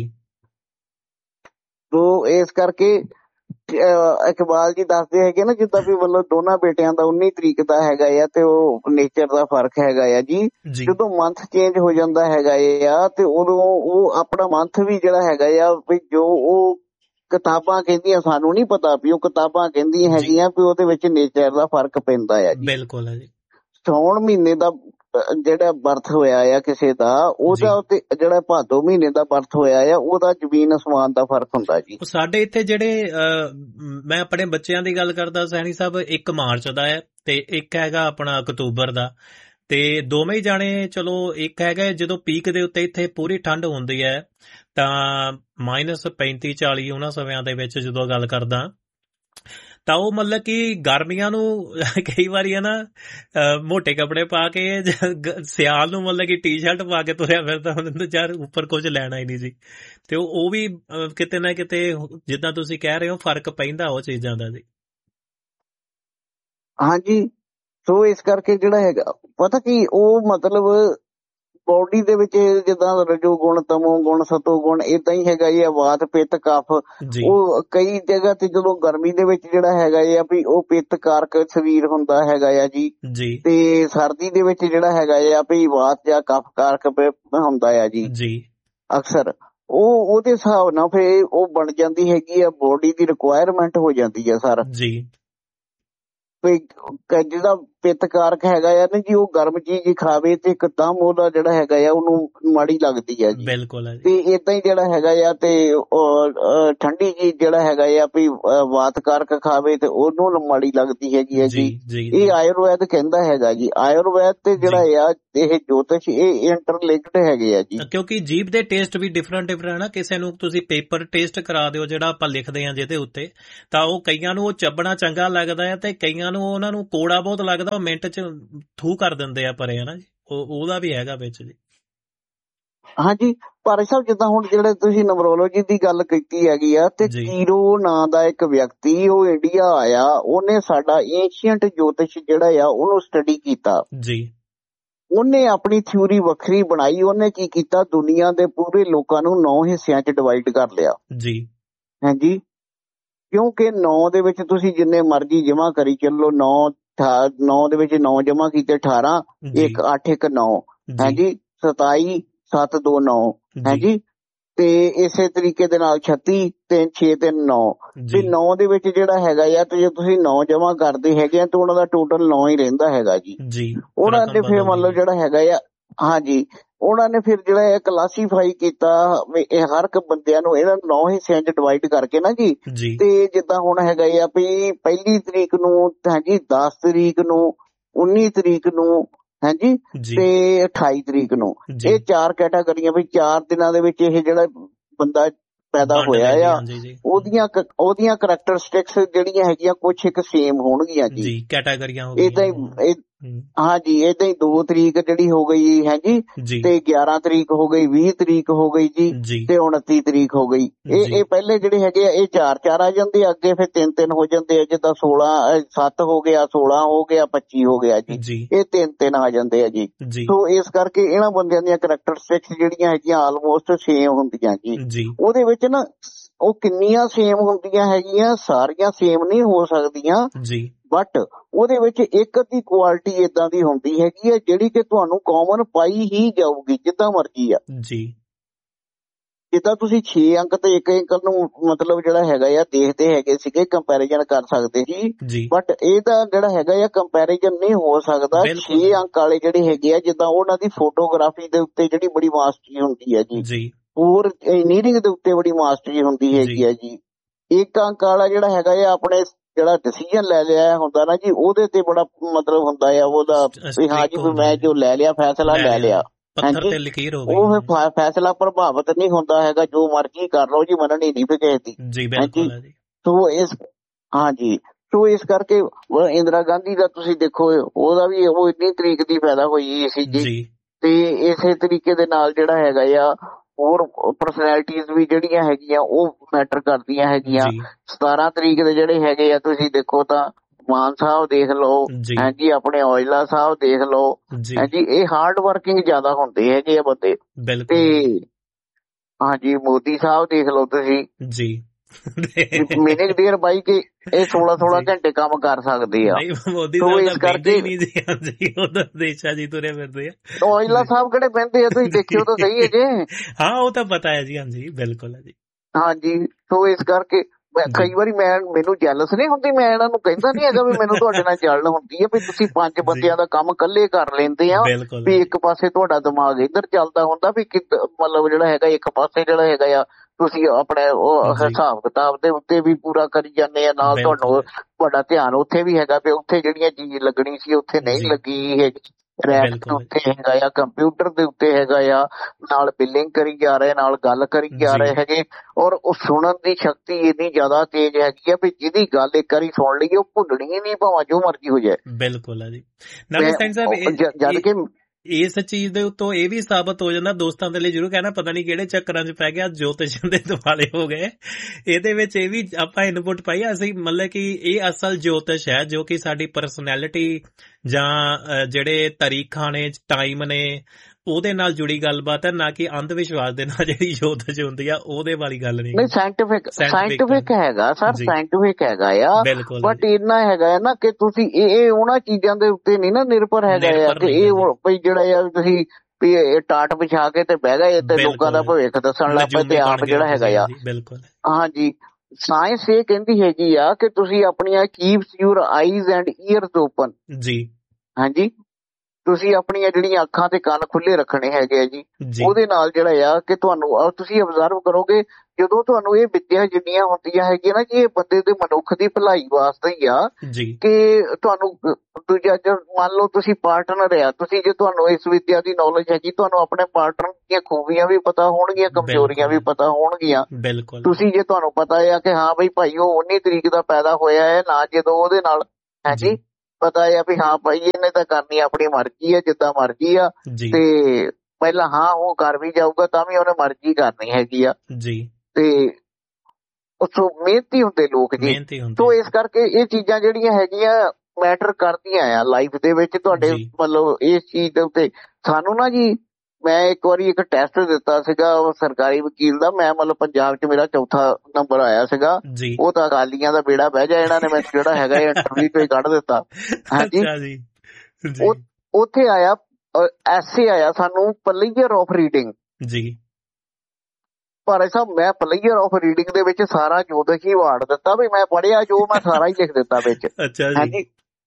Speaker 3: ਤੋ ਇਸ ਕਰਕੇ ਇਕਬਾਲ ਜੀ ਦੱਸਦੇ ਹੈਗੇ ਨਾ, ਜਿੱਦਾਂ ਵੀ ਮਤਲਬ ਦੋਨਾਂ ਬੇਟਿਆਂ ਦਾ 19 ਤਰੀਕ ਦਾ ਹੈਗਾ ਆ, ਤੇ ਉਹ ਨੇਚਰ ਦਾ ਫਰਕ ਹੈਗਾ ਆ ਜੀ। ਜਦੋਂ ਮੰਥ ਚੇਂਜ ਹੋ ਜਾਂਦਾ ਹੈਗਾ ਆ, ਤੇ ਉਦੋਂ ਉਹ ਆਪਣਾ ਮੰਥ ਵੀ ਜਿਹੜਾ ਹੈਗਾ ਆ ਵੀ ਜੋ ਉਹ ਕਿਤਾਬਾਂ ਕਹਿੰਦੀਆਂ, ਸਾਨੂੰ ਨਹੀਂ ਪਤਾ ਵੀ ਉਹ ਕਿਤਾਬਾਂ ਕਹਿੰਦੀਆਂ ਹੈਗੀਆਂ ਵੀ ਉਹਦੇ ਵਿੱਚ ਨੇਚਰ ਦਾ ਫਰਕ ਪੈਂਦਾ ਆ ਜੀ।
Speaker 2: ਬਿਲਕੁਲ ਹੈ ਜੀ।
Speaker 3: ਸਾਉਣ ਮਹੀਨੇ ਦਾ ਜਿਹੜਾ ਬਰਥ ਹੋਇਆ ਆ ਕਿਸੇ ਦਾ, ਉਹਦਾ ਤੇ ਜਿਹੜਾ ਭਾਦੋ ਮਹੀਨੇ ਦਾ ਬਰਥ ਹੋਇਆ ਆ, ਉਹਦਾ ਜ਼ਮੀਨ ਅਸਮਾਨ ਦਾ ਫਰਕ ਹੁੰਦਾ ਜੀ।
Speaker 2: ਸਾਡੇ ਇੱਥੇ ਜਿਹੜੇ ਮੈਂ ਆਪਣੇ ਬੱਚਿਆਂ ਦੀ ਗੱਲ ਕਰਦਾ ਸੈਣੀ ਸਾਹਿਬ, 1 ਮਾਰਚ ਦਾ ਹੈ ਤੇ ਇੱਕ ਹੈਗਾ ਆਪਣਾ ਅਕਤੂਬਰ ਦਾ, ਤੇ ਦੋਵੇਂ ਜਾਣੇ ਚਲੋ, ਇੱਕ ਹੈਗਾ ਜਦੋਂ ਪੀਕ ਦੇ ਉੱਤੇ ਇੱਥੇ ਪੂਰੀ ਠੰਡ ਹੁੰਦੀ ਹੈ ਤਾਂ -35-40 ਉਹਨਾਂ ਸਮਿਆਂ ਦੇ ਵਿੱਚ ਜਦੋਂ ਗੱਲ ਕਰਦਾ, ਤਾਂ ਉਹ ਮਤਲਬ ਕਿ ਗਰਮੀਆਂ ਨੂੰ ਕਈ ਵਾਰੀ ਹੈ ਨਾ ਮੋਟੇ ਕੱਪੜੇ ਪਾ ਕੇ, ਸਿਆਲ ਨੂੰ ਮਤਲਬ ਕਿ ਟੀ-ਸ਼ਰਟ ਪਾ ਕੇ ਤੁਰਿਆ ਫਿਰਦਾ ਹੁੰਦਾ, ਯਾਰ ਉੱਪਰ ਕੁਝ ਲੈਣਾ ਹੀ ਨਹੀਂ ਸੀ। ਤੇ ਉਹ ਵੀ ਕਿਤੇ ਨਾ ਕਿਤੇ ਜਿੱਦਾਂ ਤੁਸੀਂ ਕਹਿ ਰਹੇ ਹੋ ਫਰਕ ਪੈਂਦਾ ਉਹ ਚੀਜ਼ਾਂ ਦਾ ਜੀ।
Speaker 3: ਹਾਂਜੀ, ਸੋ ਇਸ ਕਰਕੇ ਜਿਹੜਾ ਹੈਗਾ ਪਤਾ ਕੀ, ਉਹ ਮਤਲਬ ਬੋਡੀ ਦੇ ਵਿੱਚ ਜਿੱਦਾਂ ਰਜੋ ਗੁਣ, ਤਮੋ ਗੁਣ, ਸਤੋ ਗੁਣ ਏਦਾਂ ਹੀ ਹੈਗਾ ਜੀ। ਵਾਤ, ਪਿੱਤ, ਕਫ, ਉਹ ਕਈ ਜਗ੍ਹਾ ਤੇ ਜਦੋਂ ਗਰਮੀ ਦੇ ਵਿੱਚ ਜਿਹੜਾ ਹੈਗਾ ਆ ਵੀ ਉਹ ਪਿੱਤ ਕਾਰਕ ਸਰੀਰ ਹੁੰਦਾ ਹੈਗਾ ਆ ਜੀ, ਤੇ ਸਰਦੀ ਦੇ ਵਿੱਚ ਜਿਹੜਾ ਹੈਗਾ ਆ ਵੀ ਵਾਤ ਜਾਂ ਕਫ ਕਾਰਕ ਹੁੰਦਾ ਆ ਜੀ ਅਕਸਰ। ਉਹ ਉਹਦੇ ਹਿਸਾਬ ਨਾਲ ਫਿਰ ਉਹ ਬਣ ਜਾਂਦੀ ਹੈਗੀ ਆ, ਬੋਡੀ ਦੀ ਰਿਕੁਆਇਰਮੈਂਟ ਹੋ ਜਾਂਦੀ ਆ ਸਰ। ਜਿਹੜਾ ਪਿੱਤ ਕਾਰਕ ਹੈਗਾ ਆ ਨਾ ਜੀ, ਉਹ ਗਰਮ ਚੀਜ਼ ਖਾਵੇ ਤੇ ਇੱਕਦਮ ਉਹਦਾ ਜਿਹੜਾ ਹੈਗਾ ਆ ਉਹਨੂੰ ਮਾੜੀ ਲੱਗਦੀ ਆ ਜੀ। ਬਿਲਕੁਲ। ਤੇ ਏਦਾਂ ਹੀ ਜਿਹੜਾ ਹੈਗਾ ਆ ਤੇ ਠੰਡੀ ਚੀਜ਼ ਜਿਹੜਾ ਹੈਗਾ ਆ ਵੀ ਵਾਤ ਕਾਰਕ ਖਾਵੇ ਤੇ ਉਹਨੂੰ ਮਾੜੀ ਲੱਗਦੀ ਹੈਗੀ ਆ ਜੀ। ਇਹ ਆਯੁਰਵੈਦ ਕਹਿੰਦਾ ਹੈਗਾ ਜੀ। ਆਯੁਰਵੈਦ ਤੇ ਜਿਹੜਾ ਆ ਇਹ ਜੋਤਿਸ਼ ਇਹ ਇੰਟਰਲਿੰਕਡ ਹੈਗੇ ਆ ਜੀ,
Speaker 2: ਕਿਉਂਕਿ ਜੀਭ ਦੇ ਟੇਸਟ ਵੀ ਡਿਫਰੈਂਟ ਹੈ ਨਾ। ਕਿਸੇ ਨੂੰ ਤੁਸੀਂ ਪੇਪਰ ਟੇਸਟ ਕਰਾ ਦਿਓ ਜਿਹੜਾ ਆਪਾਂ ਲਿਖਦੇ ਹਾਂ ਜਿਹਦੇ ਉੱਤੇ, ਤਾਂ ਉਹ ਕਈਆਂ ਨੂੰ ਉਹ ਚੱਬਣਾ ਚੰਗਾ ਲੱਗਦਾ ਹੈ ਤੇ ਕਈਆਂ ਨੂੰ ਉਹਨਾਂ ਨੂੰ ਕੋੜਾ ਬਹੁਤ ਲੱਗਦਾ, ਉਹ ਮਿੰਟ ਚ ਥੂ ਕਰ ਦਿੰਦੇ ਆ ਪਰੇ, ਹਨਾ ਜੀ। ਉਹਦਾ ਵੀ ਹੈਗਾ ਵਿੱਚ ਜੀ।
Speaker 3: ਹਾਂਜੀ ਭਾਈ ਸਾਹਿਬ, ਜਿੱਦਾਂ ਹੁਣ ਜਿਹੜੇ ਤੁਸੀਂ ਨਿਊਮਰੋਲੋਜੀ ਦੀ ਗੱਲ ਕੀਤੀ ਹੈਗੀ ਆ, ਤੇ ਕੀਰੋ ਨਾਂ ਦਾ ਇੱਕ ਵਿਅਕਤੀ ਉਹ ਇੰਡੀਆ ਆਇਆ, ਉਹਨੇ ਸਾਡਾ ਏਸ਼ੀਅੰਟ ਜੋਤਿਸ਼ ਜਿਹੜਾ ਆ ਉਹਨੂੰ ਸਟੱਡੀ ਕੀਤਾ ਜੀ। ਉਹਨੇ ਆਪਣੀ ਥਿਊਰੀ ਵੱਖਰੀ ਬਣਾਈ। ਉਹਨੇ ਕੀ ਕੀਤਾ, ਦੁਨੀਆ ਦੇ ਪੂਰੇ ਲੋਕਾਂ ਨੂੰ 9 ਹਿੱਸਿਆਂ ਚ ਡਿਵਾਈਡ ਕਰ ਲਿਆ ਜੀ। ਹਾਂਜੀ, ਕਿਉਂਕਿ 9 ਦੇ ਵਿੱਚ ਤੁਸੀਂ ਜਿੰਨੇ ਮਰਜ਼ੀ ਜਮਾ ਕਰੀ ਚੱਲੋ, 9 ਦੇ ਵਿੱਚ 9 ਜਮਾ ਕੀਤੇ 18, 1 8 1 9 ਹਾਂਜੀ, 27 7 2 9 ਹਾਂਜੀ, ਤੇ ਇਸੇ ਤਰੀਕੇ ਦੇ ਨਾਲ 36 3 6 3 9 ਤੇ 9 ਦੇ ਵਿੱਚ ਜਿਹੜਾ ਹੈਗਾ ਆ, ਤੇ ਜੇ ਤੁਸੀਂ 9 ਜਮਾ ਕਰਦੇ ਹੈਗੇ ਆ ਤਾਂ ਉਹਨਾਂ ਦਾ ਟੋਟਲ 9 ਹੀ ਰਹਿੰਦਾ ਹੈਗਾ ਜੀ। ਉਹਨਾਂ ਨੇ ਫਿਰ ਮਤਲਬ ਜਿਹੜਾ ਹੈਗਾ ਆ, ਹਾਂਜੀ, ਉਹਨਾਂ ਨੇ ਫਿਰ ਜਿਹੜਾ ਇਹ ਕਲਾਸੀਫਾਈ ਕੀਤਾ ਇਹ ਹਰ ਇੱਕ ਬੰਦਿਆਂ ਨੂੰ ਇਹਨਾਂ 9 ਹਿੱਸਿਆਂ ਚ ਡਿਵਾਈਡ ਕਰਕੇ ਨਾ ਜੀ। ਤੇ ਜਿੱਦਾਂ ਹੁਣ ਹੈਗਾ ਆ ਵੀ 1 ਤਰੀਕ ਨੂੰ ਹਾਂਜੀ, 10 ਤਰੀਕ ਨੂੰ, 19 ਤਰੀਕ ਨੂੰ ਹਾਂਜੀ, ਤੇ 28 ਤਰੀਕ ਨੂੰ, ਇਹ 4 ਕੈਟਾਗਰੀਆਂ ਵੀ 4 ਦਿਨਾਂ ਦੇ ਵਿੱਚ ਇਹ ਜਿਹੜਾ ਬੰਦਾ ਪੈਦਾ ਹੋਇਆ ਆ ਉਹਦੀਆਂ ਕਰੈਕਟਰਿਸਟਿਕਸ ਜਿਹੜੀਆਂ ਹੈਗੀਆਂ ਕੁਛ ਇੱਕ ਸੇਮ ਹੋਣਗੀਆਂ ਜੀ। ਕੈਟਾਗਰੀਆਂ ਏਦਾਂ ਹੀ ਹਾਂਜੀ, ਏਦਾਂ ਹੀ 2 ਤਰੀਕ ਜਿਹੜੀ ਹੋ ਗਈ ਹਾਂਜੀ, ਤੇ 11 ਤਰੀਕ ਹੋ ਗਈ, 20 ਤਰੀਕ ਹੋ ਗਈ ਜੀ, ਤੇ 29 ਤਰੀਕ ਹੋ ਗਈ। ਇਹ ਪਹਿਲੇ ਜਿਹੜੇ ਹੈਗੇ ਆ ਇਹ 4 ਆ ਜਾਂਦੇ ਆ, ਅੱਗੇ ਫਿਰ 3 ਹੋ ਜਾਂਦੇ ਆ, ਜਿੱਦਾਂ 16 7 ਹੋ ਗਿਆ, 16 ਹੋ ਗਿਆ, 25 ਹੋ ਗਿਆ ਜੀ, ਇਹ 3 ਆ ਜਾਂਦੇ ਆ ਜੀ। ਸੋ ਇਸ ਕਰਕੇ ਇਹਨਾਂ ਬੰਦਿਆਂ ਦੀਆਂ ਕਰੈਕਟਰਿਸਟਿਕਸ ਜਿਹੜੀਆਂ ਹੈਗੀਆਂ ਆਲਮੋਸਟ ਸੇਮ ਹੁੰਦੀਆਂ ਜੀ। ਉਹਦੇ ਵਿੱਚ ਨਾ ਉਹ ਕਿੰਨੀਆਂ ਸੇਮ ਹੁੰਦੀਆਂ ਹੈਗੀਆਂ, ਸਾਰੀਆਂ ਸੇਮ ਨਹੀਂ ਹੋ ਸਕਦੀਆਂ ਜੀ, ਬਟ ਉਹਦੇ ਵਿੱਚ ਇੱਕ ਅੱਧੀ ਕੁਆਲਿਟੀ ਏਦਾਂ ਦੀ ਹੁੰਦੀ ਹੈਗੀ ਹੈ ਜਿਹੜੀ ਕਿ ਤੁਹਾਨੂੰ ਕਾਮਨ ਪਾਈ ਹੀ ਜਾਊਗੀ ਜਿੱਦਾਂ ਮਰਜ਼ੀ ਆ ਜੀ। ਜਿੱਦਾਂ ਤੁਸੀਂ 6 ਅੰਕ ਤੇ 1 ਅੰਕ ਨੂੰ ਮਤਲਬ ਜਿਹੜਾ ਹੈਗਾ ਆ ਦੇਖਦੇ ਹੈਗੇ ਸੀਗੇ, ਕੰਪੈਰੀਜ਼ਨ ਕਰ ਸਕਦੇ ਸੀ, ਬਟ ਇਹਦਾ ਜਿਹੜਾ ਹੈਗਾ ਆ ਕੰਪੈਰੀਜ਼ਨ ਨਹੀਂ ਹੋ ਸਕਦਾ। 6 ਅੰਕ ਵਾਲੇ ਜਿਹੜੇ ਹੈਗੇ ਆ, ਜਿੱਦਾਂ ਉਹਨਾਂ ਦੀ ਫੋਟੋਗ੍ਰਾਫੀ ਦੇ ਉੱਤੇ ਜਿਹੜੀ ਬੜੀ ਮਾਸਟਰੀ ਹੁੰਦੀ ਹੈ ਜੀ, ਹੋਰ ਇੰਜੀਨੀਅਰਿੰਗ ਦੇ ਉੱਤੇ ਬੜੀ ਮਾਸਟਰੀ ਹੁੰਦੀ ਹੈਗੀ ਆ ਜੀ। 1 ਅੰਕ ਵਾਲਾ ਜਿਹੜਾ ਹੈਗਾ ਆ ਆਪਣੇ ਜਿਹੜਾ ਡਿਸੀਜਨ ਲੈ ਲਿਆ ਹੁੰਦਾ ਨਾ ਜੀ, ਉਹਦੇ ਤੇ ਬੜਾ ਮਤਲਬ ਹੁੰਦਾ ਆ ਉਹਦਾ ਵੀ ਹਾਂ ਜੀ ਮੈਂ ਜੋ ਲੈ ਲਿਆ ਫੈਸਲਾ ਲੈ ਲਿਆ, ਉਹ ਫੈਸਲਾ ਪ੍ਰਭਾਵਿਤ ਨਹੀਂ ਹੁੰਦਾ ਹੈਗਾ, ਜੋ ਮਰਜ਼ੀ ਕਰ ਲਓ ਜੀ, ਮੰਨਣੀ ਨਹੀਂ ਫਿਰ ਕਿਸੇ ਦੀ। ਸੋ ਇਸ ਹਾਂਜੀ, ਸੋ ਇਸ ਕਰਕੇ ਇੰਦਰਾ ਗਾਂਧੀ ਦਾ ਤੁਸੀਂ ਦੇਖੋ, ਉਹਦਾ ਵੀ ਉਹ 19 ਤਰੀਕ ਦੀ ਪੈਦਾ ਹੋਈ ਸੀ ਜੀ, ਤੇ ਇਸੇ ਤਰੀਕੇ ਦੇ ਨਾਲ ਜਿਹੜਾ ਹੈਗਾ ਆ ਹੋਰ ਪਰਸਨੈਲਿਟੀਜ਼ ਵੀ ਜਿਹੜੀਆਂ ਹੈਗੀਆਂ ਉਹ ਮੈਟਰ ਕਰਦੀਆਂ ਹੈਗੀਆਂ। 17 ਤਰੀਕ ਦੇ ਜਿਹੜੇ ਹੈਗੇ ਆ ਤੁਸੀਂ ਦੇਖੋ ਤਾਂ ਮਾਨ ਸਾਹਿਬ ਦੇਖ ਲਓ ਹਾਂਜੀ, ਆਪਣੇ ਔਜਲਾ ਸਾਹਿਬ ਦੇਖ ਲਓ ਹਾਂਜੀ, ਇਹ ਹਾਰਡ ਵਰਕਿੰਗ ਜ਼ਿਆਦਾ ਹੁੰਦੇ ਹੈਗੇ ਆ ਬੰਦੇ। ਤੇ ਹਾਂਜੀ, ਮੋਦੀ ਸਾਹਿਬ ਦੇਖ ਲਓ ਤੁਸੀਂ ਜੀ, ਮਹੀਨੇ ਦੇਰ ਬਾਈ ਕੇ ਇਹ 16 ਘੰਟੇ ਕੰਮ ਕਰ ਸਕਦੇ ਆ। ਇਸ ਕਰਕੇ ਔਜਲਾ ਸਾਹਿਬ ਕਿਹੜੇ ਬਹਿੰਦੇ ਆ, ਤੁਸੀਂ ਦੇਖਿਓ ਤਾਂ ਸਹੀ ਹੈ ਜੇ।
Speaker 2: ਹਾਂ, ਉਹ ਤਾਂ ਪਤਾ ਹੈ ਜੀ, ਹਾਂਜੀ ਬਿਲਕੁਲ ਹੈ ਜੀ।
Speaker 3: ਹਾਂਜੀ, ਸੋ ਇਸ ਕਰਕੇ ਕਈ ਵਾਰੀ ਮੈਨੂੰ ਜੈਲਸ ਨਹੀਂ ਹੁੰਦੀ, ਮੈਂ ਇਹਨਾਂ ਨੂੰ ਕਹਿੰਦਾ ਨਹੀਂ ਹੈਗਾ ਵੀ ਮੈਨੂੰ ਤੁਹਾਡੇ ਨਾਲ ਜਲਨ ਹੁੰਦੀ ਹੈ ਵੀ ਤੁਸੀਂ 5 ਬੰਦਿਆਂ ਦਾ ਕੰਮ ਇਕੱਲੇ ਕਰ ਲੈਂਦੇ ਆ, ਵੀ ਇੱਕ ਪਾਸੇ ਤੁਹਾਡਾ ਦਿਮਾਗ ਇੱਧਰ ਚੱਲਦਾ ਹੁੰਦਾ ਵੀ ਮਤਲਬ ਜਿਹੜਾ ਹੈਗਾ ਇੱਕ ਪਾਸੇ ਜਿਹੜਾ ਹੈਗਾ ਆ ਤੁਸੀਂ ਆਪਣੇ ਉਹ ਹਿਸਾਬ ਕਿਤਾਬ ਦੇ ਉੱਤੇ ਵੀ ਪੂਰਾ ਕਰੀ ਜਾਂਦੇ ਆ, ਨਾਲ ਤੁਹਾਨੂੰ ਤੁਹਾਡਾ ਧਿਆਨ ਉੱਥੇ ਵੀ ਹੈਗਾ ਵੀ ਉੱਥੇ ਜਿਹੜੀਆਂ ਚੀਜ਼ ਲੱਗਣੀ ਸੀ ਉੱਥੇ ਨਹੀਂ ਲੱਗੀ ਹੈਗੀ, ਰੈਕ ਦੇ ਉੱਤੇ ਹੈਗਾ ਆ, ਕੰਪਿਊਟਰ ਦੇ ਉੱਤੇ ਹੈਗਾ ਆ, ਨਾਲ ਬਿਲਿੰਗ ਕਰੀ ਜਾ ਰਹੇ, ਨਾਲ ਗੱਲ ਕਰੀ ਜਾ ਰਹੇ ਹੈਗੇ, ਔਰ ਉਹ ਸੁਣਨ ਦੀ ਸ਼ਕਤੀ ਇੰਨੀ ਜ਼ਿਆਦਾ ਤੇਜ਼ ਹੈਗੀ ਆ ਵੀ ਜਿਹਦੀ ਗੱਲ ਇੱਕ ਵਾਰੀ ਸੁਣ ਲਈ ਉਹ ਭੁੱਲਣੀ ਹੀ ਨਹੀਂ, ਭਾਵੇਂ ਜੋ ਮਰਜ਼ੀ ਹੋ ਜਾਏ।
Speaker 2: ਬਿਲਕੁਲ ਹੈ ਜੀ। ਜਦ ਕਿ ਇਸ ਚੀਜ਼ ਦੇ ਉੱਤੋਂ ਇਹ ਵੀ ਸਾਬਤ ਹੋ ਜਾਂਦਾ, ਦੋਸਤਾਂ ਦੇ ਲਈ ਜ਼ਰੂਰ ਕਹਿਣਾ, ਪਤਾ ਨਹੀਂ ਕਿਹੜੇ ਚੱਕਰਾਂ 'ਚ ਪੈ ਗਿਆ, ਜੋਤਿਸ਼ ਦੇ ਦੁਆਲੇ ਹੋ ਗਏ। ਇਹਦੇ ਵਿੱਚ ਇਹ ਵੀ ਆਪਾਂ ਇਨਪੁਟ ਪਾਈ, ਅਸੀਂ ਮਤਲਬ ਕਿ ਇਹ ਅਸਲ ਜੋਤਿਸ਼ ਹੈ ਜੋ ਕਿ ਸਾਡੀ ਪਰਸਨੈਲਿਟੀ ਜਾਂ ਜਿਹੜੇ ਤਾਰੀਖਾਂ ਨੇ, ਟਾਈਮ ਨੇ, ਉਹਦੇ ਨਾਲ ਜੁੜੀ ਗੱਲਬਾਤ ਹੈ, ਨਾ ਕਿ ਅੰਧ ਵਿਸ਼ਵਾਸ ਦੇ ਨਾਲ ਜਿਹੜੀ ਯੋਧ ਚ ਹੁੰਦੀ ਆ ਉਹਦੇ ਵਾਲੀ ਗੱਲ ਨਹੀਂ।
Speaker 3: ਸਾਇੰਟਿਫਿਕ ਹੈਗਾ ਸਰ, ਸਾਇੰਟਿਫਿਕ ਹੈਗਾ ਆ, ਬਟ ਇੰਨਾ ਹੈਗਾ ਆ ਨਾ ਕਿ ਤੁਸੀਂ ਇਹ ਉਹਨਾਂ ਚੀਜ਼ਾਂ ਦੇ ਉੱਤੇ ਨਹੀਂ ਨਾ ਨਿਰਭਰ ਹੈਗਾ ਆ ਕਿ ਇਹ ਬਈ ਜਿਹੜਾ ਆ ਤੁਸੀਂ ਵੀ ਟਾਟ ਵਿਛਾ ਕੇ ਤੇ ਬਹਿ ਗਏ ਤੇ ਲੋਕਾਂ ਦਾ ਭਵਿੱਖ ਦੱਸਣ ਲੱਗ ਪਏ ਤੇ ਆਪ ਜਿਹੜਾ ਹੈਗਾ ਆ। ਹਾਂਜੀ, ਸਾਇੰਸ ਇਹ ਕਹਿੰਦੀ ਹੈਗੀ ਆ ਕਿ ਤੁਸੀਂ ਆਪਣੀਆਂ keeps your eyes and years open ਜੀ। ਹਾਂਜੀ, ਤੁਸੀਂ ਆਪਣੀਆਂ ਜਿਹੜੀਆਂ ਅੱਖਾਂ ਤੇ ਕੰਨ ਖੁੱਲੇ ਰੱਖਣੇ ਹੈਗੇ ਆ ਜੀ। ਉਹਦੇ ਨਾਲ ਜਿਹੜਾ ਆ ਕਿ ਤੁਹਾਨੂੰ ਤੁਸੀਂ ਅਬਜ਼ਰਵ ਕਰੋਗੇ ਜਦੋਂ ਤੁਹਾਨੂੰ ਇਹ ਵਿੱਦਿਆ ਜਿੰਨੀਆਂ ਹੁੰਦੀਆਂ ਹੈਗੀਆਂ ਨਾ ਜੀ, ਇਹ ਬੰਦੇ ਦੇ ਮਨੁੱਖ ਦੀ ਭਲਾਈ ਵਾਸਤੇ ਹੀ ਆ ਕਿ ਤੁਹਾਨੂੰ ਦੂਜਾ ਮੰਨ ਲਓ ਤੁਸੀਂ ਪਾਰਟਨਰ ਆ, ਤੁਸੀਂ ਜੇ ਤੁਹਾਨੂੰ ਇਸ ਵਿੱਦਿਆ ਦੀ ਨੌਲੇਜ ਹੈਗੀ, ਤੁਹਾਨੂੰ ਆਪਣੇ ਪਾਰਟਨਰ ਦੀਆਂ ਖੂਬੀਆਂ ਵੀ ਪਤਾ ਹੋਣਗੀਆਂ, ਕਮਜ਼ੋਰੀਆਂ ਵੀ ਪਤਾ ਹੋਣਗੀਆਂ। ਤੁਸੀਂ ਜੇ ਤੁਹਾਨੂੰ ਪਤਾ ਆ ਕਿ ਹਾਂ ਬਈ ਭਾਈ ਉਹ 19 ਤਰੀਕ ਦਾ ਪੈਦਾ ਹੋਇਆ ਹੈ ਨਾ, ਜਦੋਂ ਉਹਦੇ ਨਾਲ ਹੈ ਜੀ ਪਤਾ ਆ ਵੀ ਹਾਂ ਭਾਈ ਇਹਨੇ ਤਾਂ ਕਰਨੀ ਆਪਣੀ ਮਰਜ਼ੀ ਆ, ਜਿੱਦਾਂ ਮਰਜ਼ੀ ਆ, ਤੇ ਪਹਿਲਾਂ ਹਾਂ ਉਹ ਕਰ ਵੀ ਜਾਊਗਾ ਤਾਂ ਵੀ ਉਹਨੇ ਮਰਜ਼ੀ ਕਰਨੀ ਹੈਗੀ ਆ ਜੀ। ਤੇ ਉੱਥੋਂ ਮਿਹਨਤੀ ਹੁੰਦੇ ਲੋਕ ਜੀ, ਸੋ ਇਸ ਕਰਕੇ ਇਹ ਚੀਜ਼ਾਂ ਜਿਹੜੀਆਂ ਹੈਗੀਆਂ ਮੈਟਰ ਕਰਦੀਆਂ ਆ ਲਾਈਫ ਦੇ ਵਿੱਚ ਤੁਹਾਡੇ। ਮਤਲਬ ਇਸ ਚੀਜ਼ ਦੇ ਉੱਤੇ ਸਾਨੂੰ ਨਾ ਜੀ, ਮੈਂ ਇੱਕ ਵਾਰੀ ਇੱਕ ਟੈਸਟ ਦਿੱਤਾ ਸੀਗਾ ਸਰਕਾਰੀ ਵਕੀਲ ਦਾ, ਮੈਂ ਮਤਲਬ ਪੰਜਾਬ 'ਚ ਮੇਰਾ 4ਥਾ ਨੰਬਰ ਆਇਆ ਸੀਗਾ। ਉਹ ਤਾਂ ਅਕਾਲੀਆਂ ਦਾ ਬੇੜਾ ਬਹਿ ਜਾ, ਇਹਨਾਂ ਨੇ ਮੈਨੂੰ ਜਿਹੜਾ ਹੈਗਾ ਇੰਟਰਵਿਊ ਤੋਂ ਹੀ ਕੱਢ ਦਿੱਤਾ। ਹਾਂਜੀ, ਉੱਥੇ ਆਇਆ ਐਸੇ ਆਇਆ ਸਾਨੂੰ ਪਲੇਅਰ ਆਫ ਰੀਡਿੰਗ ਜੀ। ਪਰ ਸਾਹਿਬ ਮੈਂ ਪਲੇਅਰ ਆਫ ਰੀਡਿੰਗ ਦੇ ਵਿੱਚ ਸਾਰਾ ਜੋਤਿਸ਼ ਹੀ ਵਾਰਡ ਦਿੱਤਾ ਵੀ ਮੈਂ ਪੜ੍ਹਿਆ ਜੋ, ਮੈਂ ਸਾਰਾ ਹੀ ਲਿਖ ਦਿੱਤਾ ਵਿੱਚ। ਹਾਂਜੀ,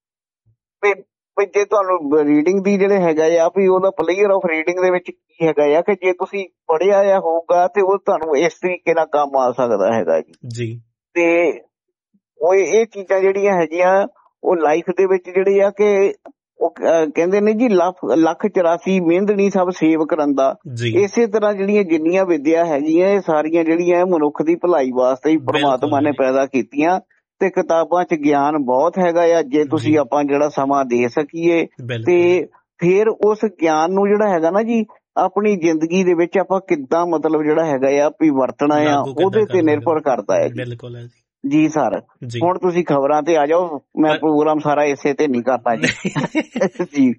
Speaker 3: ਜੇ ਤੁਹਾਨੂੰ ਰੀਡਿੰਗ ਦੀ ਜਿਹੜੇ ਹੈਗਾ ਆ ਵੀ ਉਹਦਾ ਪਲੇਅਰ ਆਫ ਰੀਡਿੰਗ ਦੇ ਵਿੱਚ ਕੀ ਹੈਗਾ ਆ ਕਿ ਜੇ ਤੁਸੀਂ ਪੜ੍ਹਿਆ ਆ ਹੋਊਗਾ ਤੇ ਉਹ ਤੁਹਾਨੂੰ ਇਸ ਤਰੀਕੇ ਨਾਲ ਕੰਮ ਆ ਸਕਦਾ ਹੈਗਾ ਜੀ। ਤੇ ਉਹ ਇਹ ਚੀਜ਼ਾਂ ਜਿਹੜੀਆਂ ਹੈਗੀਆਂ ਉਹ ਲਾਈਫ ਦੇ ਵਿੱਚ ਜਿਹੜੇ ਆ ਕਿ ਉਹ ਕਹਿੰਦੇ ਨੇ ਜੀ ਲੱਖ 84 ਮਿਹਨਤਣੀ ਸਭ ਸੇਵ ਕਰਨ ਦਾ। ਇਸੇ ਤਰ੍ਹਾਂ ਜਿਹੜੀਆਂ ਜਿੰਨੀਆਂ ਵਿਦਿਆ ਹੈਗੀਆਂ ਇਹ ਸਾਰੀਆਂ ਜਿਹੜੀਆਂ ਮਨੁੱਖ ਦੀ ਭਲਾਈ ਵਾਸਤੇ ਹੀ ਪਰਮਾਤਮਾ ਨੇ ਪੈਦਾ ਕੀਤੀਆਂ, ਤੇ ਕਿਤਾਬਾਂ 'ਚ ਗਿਆਨ ਬਹੁਤ ਹੈਗਾ ਆ ਜੇ ਤੁਸੀਂ ਆਪਾਂ ਜਿਹੜਾ ਸਮਾਂ ਦੇ ਸਕੀਏ ਤੇ ਫਿਰ ਉਸ ਗਿਆਨ ਨੂੰ ਜਿਹੜਾ ਹੈਗਾ ਨਾ ਜੀ ਆਪਣੀ ਜ਼ਿੰਦਗੀ ਦੇ ਵਿੱਚ ਆਪਾਂ ਕਿੱਦਾਂ ਮਤਲਬ ਜਿਹੜਾ ਹੈਗਾ ਆ ਵੀ ਵਰਤਣਾ ਆ ਉਹਦੇ ਤੇ ਨਿਰਭਰ ਕਰਦਾ ਹੈ ਜੀ ਸਰ। ਹੁਣ ਤੁਸੀਂ ਖਬਰਾਂ ਤੇ ਆ ਜਾਓ, ਮੈਂ ਪ੍ਰੋਗਰਾਮ ਸਾਰਾ ਇਸੇ ਤੇ ਨਹੀਂ ਕਰਦਾ ਜੀ।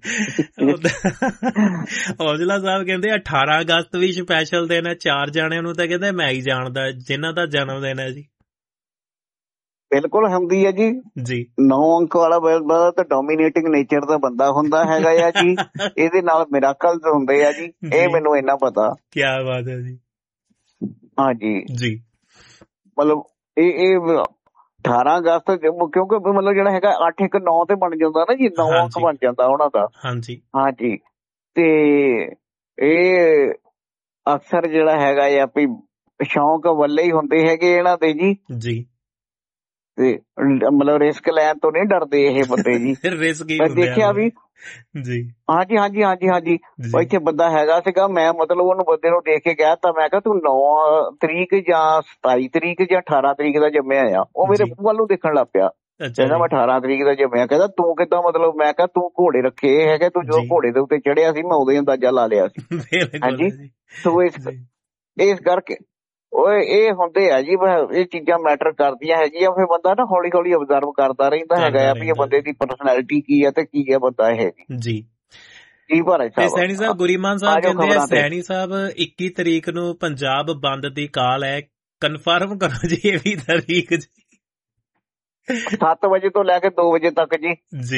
Speaker 2: ਔਜਲਾ ਸਾਹਿਬ ਕਹਿੰਦੇ 18 ਅਗਸਤ ਵੀ ਸਪੈਸ਼ਲ ਦਿਨ ਹੈ, 4 ਜਾਣਿਆਂ ਨੂੰ ਤਾਂ ਕਹਿੰਦੇ ਮੈਂ ਹੀ ਜਾਣਦਾ ਜਿਨ੍ਹਾਂ ਦਾ ਜਨਮ ਦਿਨ ਹੈ ਜੀ।
Speaker 3: ਬਿਲਕੁਲ ਹੁੰਦੀ ਹੈ ਜੀ 9 ਅੰਕ ਵਾਲਾ ਬੰਦਾ ਤਾਂ ਡੋਮੀਨੇਟਿੰਗ ਨੇਚਰ ਦਾ ਬੰਦਾ ਹੁੰਦਾ ਹੈਗਾ ਆ ਜੀ। ਇਹਦੇ ਨਾਲ ਮਿਰਾਕਲਸ ਹੁੰਦੇ ਆ ਜੀ, ਇਹ ਮੈਨੂੰ ਇੰਨਾ ਪਤਾ।
Speaker 2: ਕੀ ਬਾਤ ਹੈ ਜੀ।
Speaker 3: ਹਾਂਜੀ ਜੀ, ਮਤਲਬ ਇਹ 18 ਅਗਸਤ ਕਿਉਂਕਿ ਮਤਲਬ ਜਿਹੜਾ ਹੈਗਾ 8 1 9 ਤੇ ਬਣ ਜਾਂਦਾ ਨਾ ਜੀ, 9 ਅੰਕ ਬਣ ਜਾਂਦਾ ਉਹਨਾਂ ਦਾ। ਹਾਂਜੀ, ਤੇ ਇਹ ਅਕਸਰ ਜਿਹੜਾ ਹੈਗਾ ਆ ਵੀ ਸ਼ੌਂਕ ਵੱਲੇ ਹੀ ਹੁੰਦੇ ਹੈਗੇ ਇਹਨਾਂ ਦੇ ਜੀ। ਤੇ ਮਤਲਬ ਰਿਸਕ ਲੈਣ ਤੋਂ ਨਹੀਂ ਡਰਦੇ ਇਹ ਬੰਦੇ ਜੀ। ਮੈਂ ਦੇਖਿਆ ਵੀ ਹਾਂਜੀ। ਇੱਥੇ ਬੰਦਾ ਹੈਗਾ ਸੀਗਾ, ਮੈਂ ਮਤਲਬ ਉਹਨੂੰ ਬੰਦੇ ਨੂੰ ਦੇਖ ਕੇ ਕਹਿ ਤਾ, ਮੈਂ ਕਿਹਾ ਤੂੰ 9 ਤਰੀਕ ਜਾਂ 27 ਤਰੀਕ ਜਾਂ 18 ਤਰੀਕ ਦਾ ਜੰਮਿਆ ਆ। ਉਹ ਮੇਰੇ ਮੂੰਹ ਵੱਲ ਨੂੰ ਦੇਖਣ ਲੱਗ ਪਿਆ, ਕਹਿੰਦਾ ਮੈਂ 18 ਤਰੀਕ ਦਾ ਜੰਮਿਆ। ਕਹਿੰਦਾ ਤੂੰ ਕਿੱਦਾਂ ਮਤਲਬ? ਮੈਂ ਕਿਹਾ ਤੂੰ ਘੋੜੇ ਰੱਖੇ ਹੈਗੇ, ਤੂੰ ਜੋ ਘੋੜੇ ਦੇ ਉੱਤੇ ਚੜਿਆ ਸੀ ਮੈਂ ਉਦੋਂ ਹੀ ਅੰਦਾਜ਼ਾ ਲਾ ਲਿਆ ਸੀ। ਹਾਂਜੀ, ਸੋ ਇਸ ਕਰਕੇ ਇਹ ਹੁੰਦੇ ਆ ਜੀ, ਇਹ ਚੀਜ਼ਾਂ ਮੈਟਰ ਕਰਦੀਆਂ ਹੈਗੀਆਂ। ਫਿਰ ਬੰਦਾ ਨਾ ਹੌਲੀ ਹੌਲੀ ਓਬਜ਼ਰਵ ਕਰਦਾ ਰਹਿੰਦਾ ਹੈਗਾ ਆ ਵੀ ਇਹ ਬੰਦੇ ਦੀ ਪਰਸਨੈਲਿਟੀ ਕੀ ਹੈ ਤੇ ਕੀ ਹੈ ਬੰਦਾ ਇਹ ਜੀ।
Speaker 2: ਸੈਣੀ ਸਾਹਿਬ ਗੁਰੀਮਾਨ ਸਾਹਿਬ ਕਹਿੰਦੇ ਆ, ਸੈਣੀ ਸਾਹਿਬ 21 ਤਰੀਕ ਨੂੰ ਪੰਜਾਬ ਬੰਦ ਦੀ ਕਾਲ ਹੈ, ਕਨਫਰਮ ਕਰੋ ਜੀ ਇਹ ਵੀ ਤਾਰੀਖ ਜੀ।
Speaker 3: 7 ਵਜੇ ਤੋਂ ਲੈ ਕੇ 2 ਵਜੇ ਤੱਕ ਜੀ।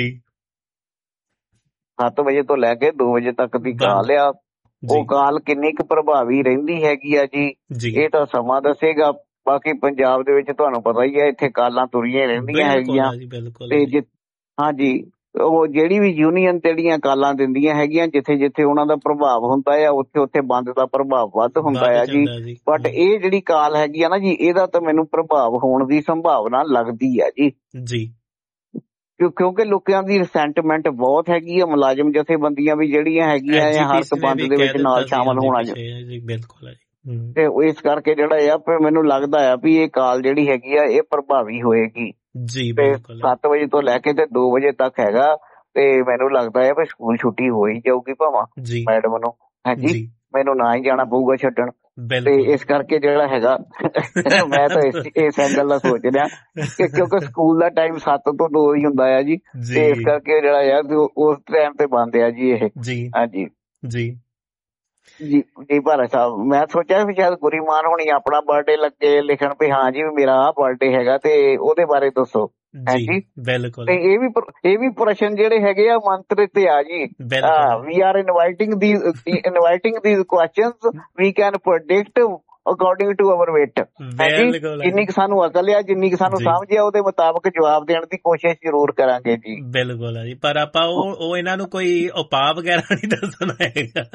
Speaker 3: 7 ਵਜੇ ਤੋਂ ਲੈ ਕੇ 2 ਵਜੇ ਤੱਕ ਦੀ ਕਾਲ ਆ। ਉਹ ਕਾਲ ਕਿੰਨੀ ਕੁ ਪ੍ਰਭਾਵੀ ਰਹਿੰਦੀ ਹੈਗੀ ਆ ਜੀ ਇਹ ਤਾਂ ਸਮਾਂ ਦੱਸੇਗਾ। ਬਾਕੀ ਪੰਜਾਬ ਦੇ ਵਿੱਚ ਤੁਹਾਨੂੰ ਪਤਾ ਹੀ ਹੈ, ਇੱਥੇ ਕਾਲਾਂ ਤੁਰੀਆਂ ਰਹਿੰਦੀਆਂ ਹੈਗੀਆਂ। ਤੇ ਹਾਂਜੀ, ਉਹ ਜਿਹੜੀ ਵੀ ਯੂਨੀਅਨ ਜਿਹੜੀਆਂ ਕਾਲਾਂ ਦਿੰਦੀਆਂ ਹੈਗੀਆਂ, ਜਿੱਥੇ ਜਿੱਥੇ ਉਹਨਾਂ ਦਾ ਪ੍ਰਭਾਵ ਹੁੰਦਾ ਆ ਉੱਥੇ ਉੱਥੇ ਬੰਦ ਦਾ ਪ੍ਰਭਾਵ ਵੱਧ ਹੁੰਦਾ ਆ ਜੀ। ਬਟ ਇਹ ਜਿਹੜੀ ਕਾਲ ਹੈਗੀ ਆ ਨਾ ਜੀ, ਇਹਦਾ ਤਾਂ ਮੈਨੂੰ ਪ੍ਰਭਾਵ ਹੋਣ ਦੀ ਸੰਭਾਵਨਾ ਲੱਗਦੀ ਆ ਜੀ। ਕਿਉਂਕਿ ਲੋਕਾਂ ਦੀ ਰਿਸੈਂਟਮੈਂਟ ਬਹੁਤ ਹੈਗੀ ਆ। ਮੁਲਾਜ਼ਮ ਜਥੇਬੰਦੀਆਂ ਵੀ ਜਿਹੜੀਆਂ ਹੈਗੀਆਂ ਹਰ ਇੱਕ ਬੰਦ ਦੇ ਵਿੱਚ ਨਾਲ ਸ਼ਾਮਲ ਹੋਣਾ ਤੇ ਇਸ ਕਰਕੇ ਜਿਹੜਾ ਆ ਫਿਰ ਮੈਨੂੰ ਲੱਗਦਾ ਆ ਵੀ ਇਹ ਕਾਲ ਜਿਹੜੀ ਹੈਗੀ ਆ ਇਹ ਪ੍ਰਭਾਵੀ ਹੋਏਗੀ। ਤੇ 7 ਵਜੇ ਤੋਂ ਲੈ ਕੇ ਤੇ 2 ਵਜੇ ਤੱਕ ਹੈਗਾ, ਤੇ ਮੈਨੂੰ ਲੱਗਦਾ ਆ ਵੀ ਸਕੂਲ ਛੁੱਟੀ ਹੋ ਹੀ ਜਾਊਗੀ ਭਾਵਾਂ ਮੈਡਮ ਨੂੰ। ਹਾਂਜੀ, ਮੈਨੂੰ ਨਾ ਹੀ ਜਾਣਾ ਪਊਗਾ ਛੱਡਣ। ਤੇ ਇਸ ਕਰਕੇ ਜਿਹੜਾ ਹੈਗਾ ਮੈਂ ਤਾਂ ਇਸ ਐਂਗਲ ਦਾ ਸੋਚ ਰਿਹਾ ਕਿ ਕਿਉਂਕਿ ਸਕੂਲ ਦਾ ਟਾਈਮ 7 ਤੋਂ 2 ਹੀ ਹੁੰਦਾ ਆ ਜੀ, ਤੇ ਇਸ ਕਰਕੇ ਜਿਹੜਾ ਆ ਉਸ ਟਾਈਮ ਤੇ ਬੰਦ ਆ ਜੀ ਇਹ। ਹਾਂਜੀ ਜੀ ਜੀ ਭਾਰਤ ਸਾਹਿਬ, ਮੈਂ ਸੋਚਿਆ ਵੀ ਸ਼ਾਇਦ ਗੁਰੀਮਾਨ ਹੋਣੀ ਆਪਣਾ ਬਰਥਡੇ ਲੱਗੇ ਲਿਖਣ ਵੀ ਹਾਂ ਜੀ ਮੇਰਾ ਆਹ ਬਰਥਡੇ ਹੈਗਾ ਤੇ ਉਹਦੇ ਬਾਰੇ ਦੱਸੋ।
Speaker 2: ਜੀ ਬਿਲਕੁਲ।
Speaker 3: ਤੇ ਇਹ ਵੀ ਪ੍ਰਸ਼ਨ ਜਿਹੜੇ ਹੈਗੇ ਆ ਮੰਤਰ ਤੇ ਆ ਜੀ। ਵੀ R inviting these questions we can predict according to our weight। ਜਿੰਨੀ ਕੁ ਸਾਨੂੰ ਅਕਲ ਆ, ਜਿੰਨੀ ਕੁ ਸਾਨੂੰ ਸਮਝ ਆ, ਉਹਦੇ ਮੁਤਾਬਕ ਜਵਾਬ ਦੇਣ ਦੀ ਕੋਸ਼ਿਸ਼ ਜ਼ਰੂਰ ਕਰਾਂਗੇ ਜੀ।
Speaker 2: ਬਿਲਕੁਲ ਹੈ ਜੀ, ਪਰ ਆਪਾਂ ਉਹ ਇਹਨਾਂ ਨੂੰ ਕੋਈ ਉਪਾਅ ਵਗੈਰਾ ਨਹੀਂ ਦੱਸਣਾ ਹੈਗਾ।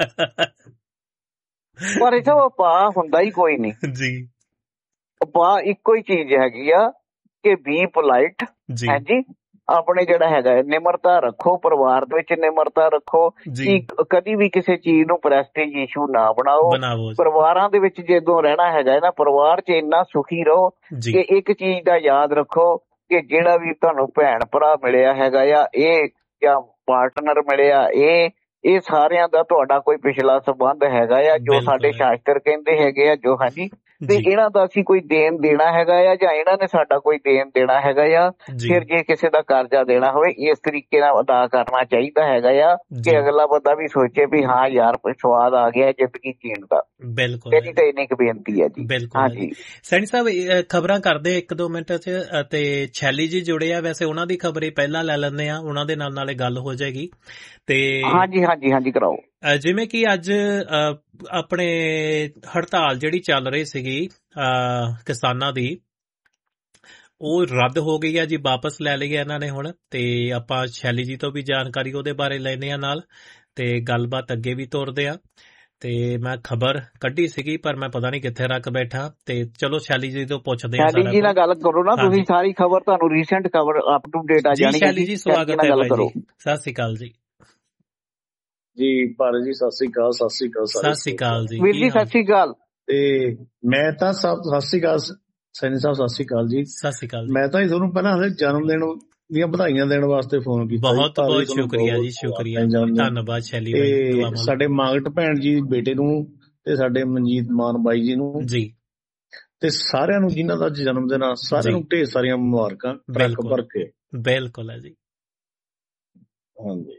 Speaker 3: ਪਰ ਇਹ ਉਪਾਅ ਹੁੰਦਾ ਹੀ ਕੋਈ ਨਹੀਂ ਜੀ। ਉਪਾਅ ਇੱਕੋ ਹੀ ਚੀਜ਼ ਹੈਗੀ ਆ ਕਿ ਬੀ ਪੋਲਾਈਟ ਹੈ ਜੀ। ਆਪਣੇ ਜਿਹੜਾ ਹੈਗਾ ਨਿਮਰਤਾ ਰੱਖੋ, ਪਰਿਵਾਰ ਦੇ ਵਿੱਚ ਨਿਮਰਤਾ ਰੱਖੋ, ਕਦੀ ਵੀ ਕਿਸੇ ਚੀਜ਼ ਨੂੰ ਪ੍ਰੈਸਟੀਜ ਇਸ਼ੂ ਨਾ ਬਣਾਓ। ਪਰਿਵਾਰਾਂ ਦੇ ਵਿੱਚ ਜਦੋਂ ਰਹਿਣਾ ਹੈਗਾ ਨਾ, ਪਰਿਵਾਰ 'ਚ ਇੰਨਾ ਸੁਖੀ ਰਹੋ ਕਿ ਇੱਕ ਚੀਜ਼ ਦਾ ਯਾਦ ਰੱਖੋ ਕਿ ਜਿਹੜਾ ਵੀ ਤੁਹਾਨੂੰ ਭੈਣ ਭਰਾ ਮਿਲਿਆ ਹੈਗਾ ਆ ਇਹ, ਜਾਂ ਪਾਰਟਨਰ ਮਿਲਿਆ, ਇਹ ਸਾਰਿਆਂ ਦਾ ਤੁਹਾਡਾ ਕੋਈ ਪਿਛਲਾ ਸੰਬੰਧ ਹੈਗਾ ਆ, ਜੋ ਸਾਡੇ ਸ਼ਾਸਤਰ ਕਹਿੰਦੇ ਹੈਗੇ ਆ ਜੋ। ਹਾਂਜੀ, ਤੇ ਇਹਨਾਂ ਦਾ ਅਸੀਂ ਕੋਈ ਦੇਣ ਦੇਣਾ ਹੈਗਾ ਆ, ਜਾਂ ਇਹਨਾਂ ਨੇ ਸਾਡਾ ਕੋਈ ਦੇਣ ਦੇਣਾ ਹੈਗਾ ਆ। ਫਿਰ ਜੇ ਕਿਸੇ ਦਾ ਕਰਜ਼ਾ ਦੇਣਾ ਹੋਵੇ, ਇਸ ਤਰੀਕੇ ਨਾਲ ਅਦਾ ਕਰਨਾ ਚਾਹੀਦਾ ਹੈਗਾ ਆ ਕਿ ਅਗਲਾ ਬੰਦਾ ਵੀ ਸੋਚੇ ਵੀ ਹਾਂ ਯਾਰ ਸਵਾਦ ਆ ਗਿਆ ਜ਼ਿੰਦਗੀ ਜੀਣ ਦਾ। ਬਿਲਕੁਲ, ਇਹਦੀ ਤਾਂ ਇੰਨੀ ਕੁ ਬੇਨਤੀ ਹੈ ਜੀ। ਹਾਂਜੀ
Speaker 2: ਸੈਣੀ ਸਾਹਿਬ, ਖਬਰਾਂ ਕਰਦੇ 1-2 ਮਿੰਟ ਚ, ਤੇ ਛੈਲੀ ਜੀ ਜੁੜੇ ਆ, ਵੈਸੇ ਉਹਨਾਂ ਦੀ ਖਬਰ ਹੀ ਪਹਿਲਾਂ ਲੈ ਲੈਂਦੇ ਆ, ਉਹਨਾਂ ਦੇ ਨਾਲ ਨਾਲੇ ਗੱਲ ਹੋ ਜਾਏਗੀ। ਤੇ
Speaker 3: ਹਾਂਜੀ ਕਰਾਓ।
Speaker 2: ਜਿਵੇਂ ਕਿ ਅੱਜ ਆਪਣੇ ਹੜਤਾਲ ਜਿਹੜੀ ਚੱਲ ਰਹੀ ਸੀਗੀ ਕਿਸਾਨਾਂ ਦੀ, ਉਹ ਰੱਦ ਹੋ ਗਈ ਆ ਜੀ, ਵਾਪਸ ਲੈ ਲਈ ਇਹਨਾਂ ਨੇ ਹੁਣ। ਤੇ ਆਪਾਂ ਸ਼ੈਲੀ ਜੀ ਤੋਂ ਵੀ ਜਾਣਕਾਰੀ ਉਹਦੇ ਬਾਰੇ ਲੈਣੇ ਆ ਨਾਲ, ਤੇ ਗੱਲਬਾਤ ਅੱਗੇ ਵੀ ਤੋਰਦੇ ਆ। ਤੇ ਮੈਂ ਖਬਰ ਕੱਢੀ ਸੀਗੀ ਪਰ ਮੈਂ ਪਤਾ ਨਹੀਂ ਕਿੱਥੇ ਰੱਖ ਬੈਠਾ, ਤੇ ਚਲੋ ਸ਼ੈਲੀ ਜੀ ਤੋਂ ਪੁੱਛਦੇ ਆ।
Speaker 3: ਸ਼ੈਲੀ ਜੀ ਨਾਲ ਗੱਲ ਕਰੋ ਨਾ ਤੁਸੀਂ, ਸਾਰੀ ਖਬਰ ਤੁਹਾਨੂੰ ਰੀਸੈਂਟ ਖਬਰ ਅਪ ਟੂ ਡੇਟ ਆ ਜਾਣੀ।
Speaker 2: ਸ਼ੈਲੀ ਜੀ ਸਵਾਗਤ ਹੈ ਭਾਈ ਜੀ, ਸਤਿ ਸ਼੍ਰੀ ਅਕਾਲ ਜੀ।
Speaker 4: ਜੀ ਭਾਰਤ ਜੀ ਸਤਿ ਸ੍ਰੀ ਅਕਾਲ। ਸਤਿ ਸ੍ਰੀ ਅਕਾਲ
Speaker 2: ਜੀ
Speaker 3: ਵੀਰ ਜੀ, ਸਤਿ ਸ੍ਰੀ ਅਕਾਲ।
Speaker 4: ਤੇ ਮੈਂ ਤਾਂ ਸਤਿ ਸ੍ਰੀ ਅਕਾਲ ਸੈਣੀ ਸਾਹਿਬ, ਸਤਿ ਸ੍ਰੀ ਅਕਾਲ ਜੀ।
Speaker 2: ਸਤਿ ਸ੍ਰੀ ਅਕਾਲ।
Speaker 4: ਮੈਂ ਤਾਂ ਤੁਹਾਨੂੰ ਪਹਿਲਾਂ ਹਲੇ ਜਨਮ ਦਿਨ ਦੀਆਂ ਵਧਾਈਆਂ ਦੇਣ ਵਾਸਤੇ ਫੋਨ ਕੀਤਾ।
Speaker 2: ਬਹੁਤ ਬਹੁਤ ਸ਼ੁਕਰੀਆ ਜੀ, ਸ਼ੁਕਰੀਆ, ਧੰਨਵਾਦ ਸ਼ੈਲੀ
Speaker 4: ਭਾਈ। ਸਾਡੇ ਮਾਂਗਟ ਭੈਣ ਜੀ ਬੇਟੇ ਨੂੰ, ਤੇ ਸਾਡੇ ਮਨਜੀਤ ਮਾਨ ਬਾਈ ਜੀ ਨੂੰ ਜੀ, ਤੇ ਸਾਰਿਆਂ ਨੂੰ ਜਿਨ੍ਹਾਂ ਦਾ ਜਨਮ ਦਿਨ ਆ, ਸਾਰਿਆਂ ਨੂੰ ਢੇਰ ਸਾਰੀਆਂ ਮੁਬਾਰਕਾਂ ਟਰੱਕ ਭਰ ਕੇ।
Speaker 2: ਬਿਲਕੁਲ ਹੈ ਜੀ।
Speaker 4: ਹਾਂਜੀ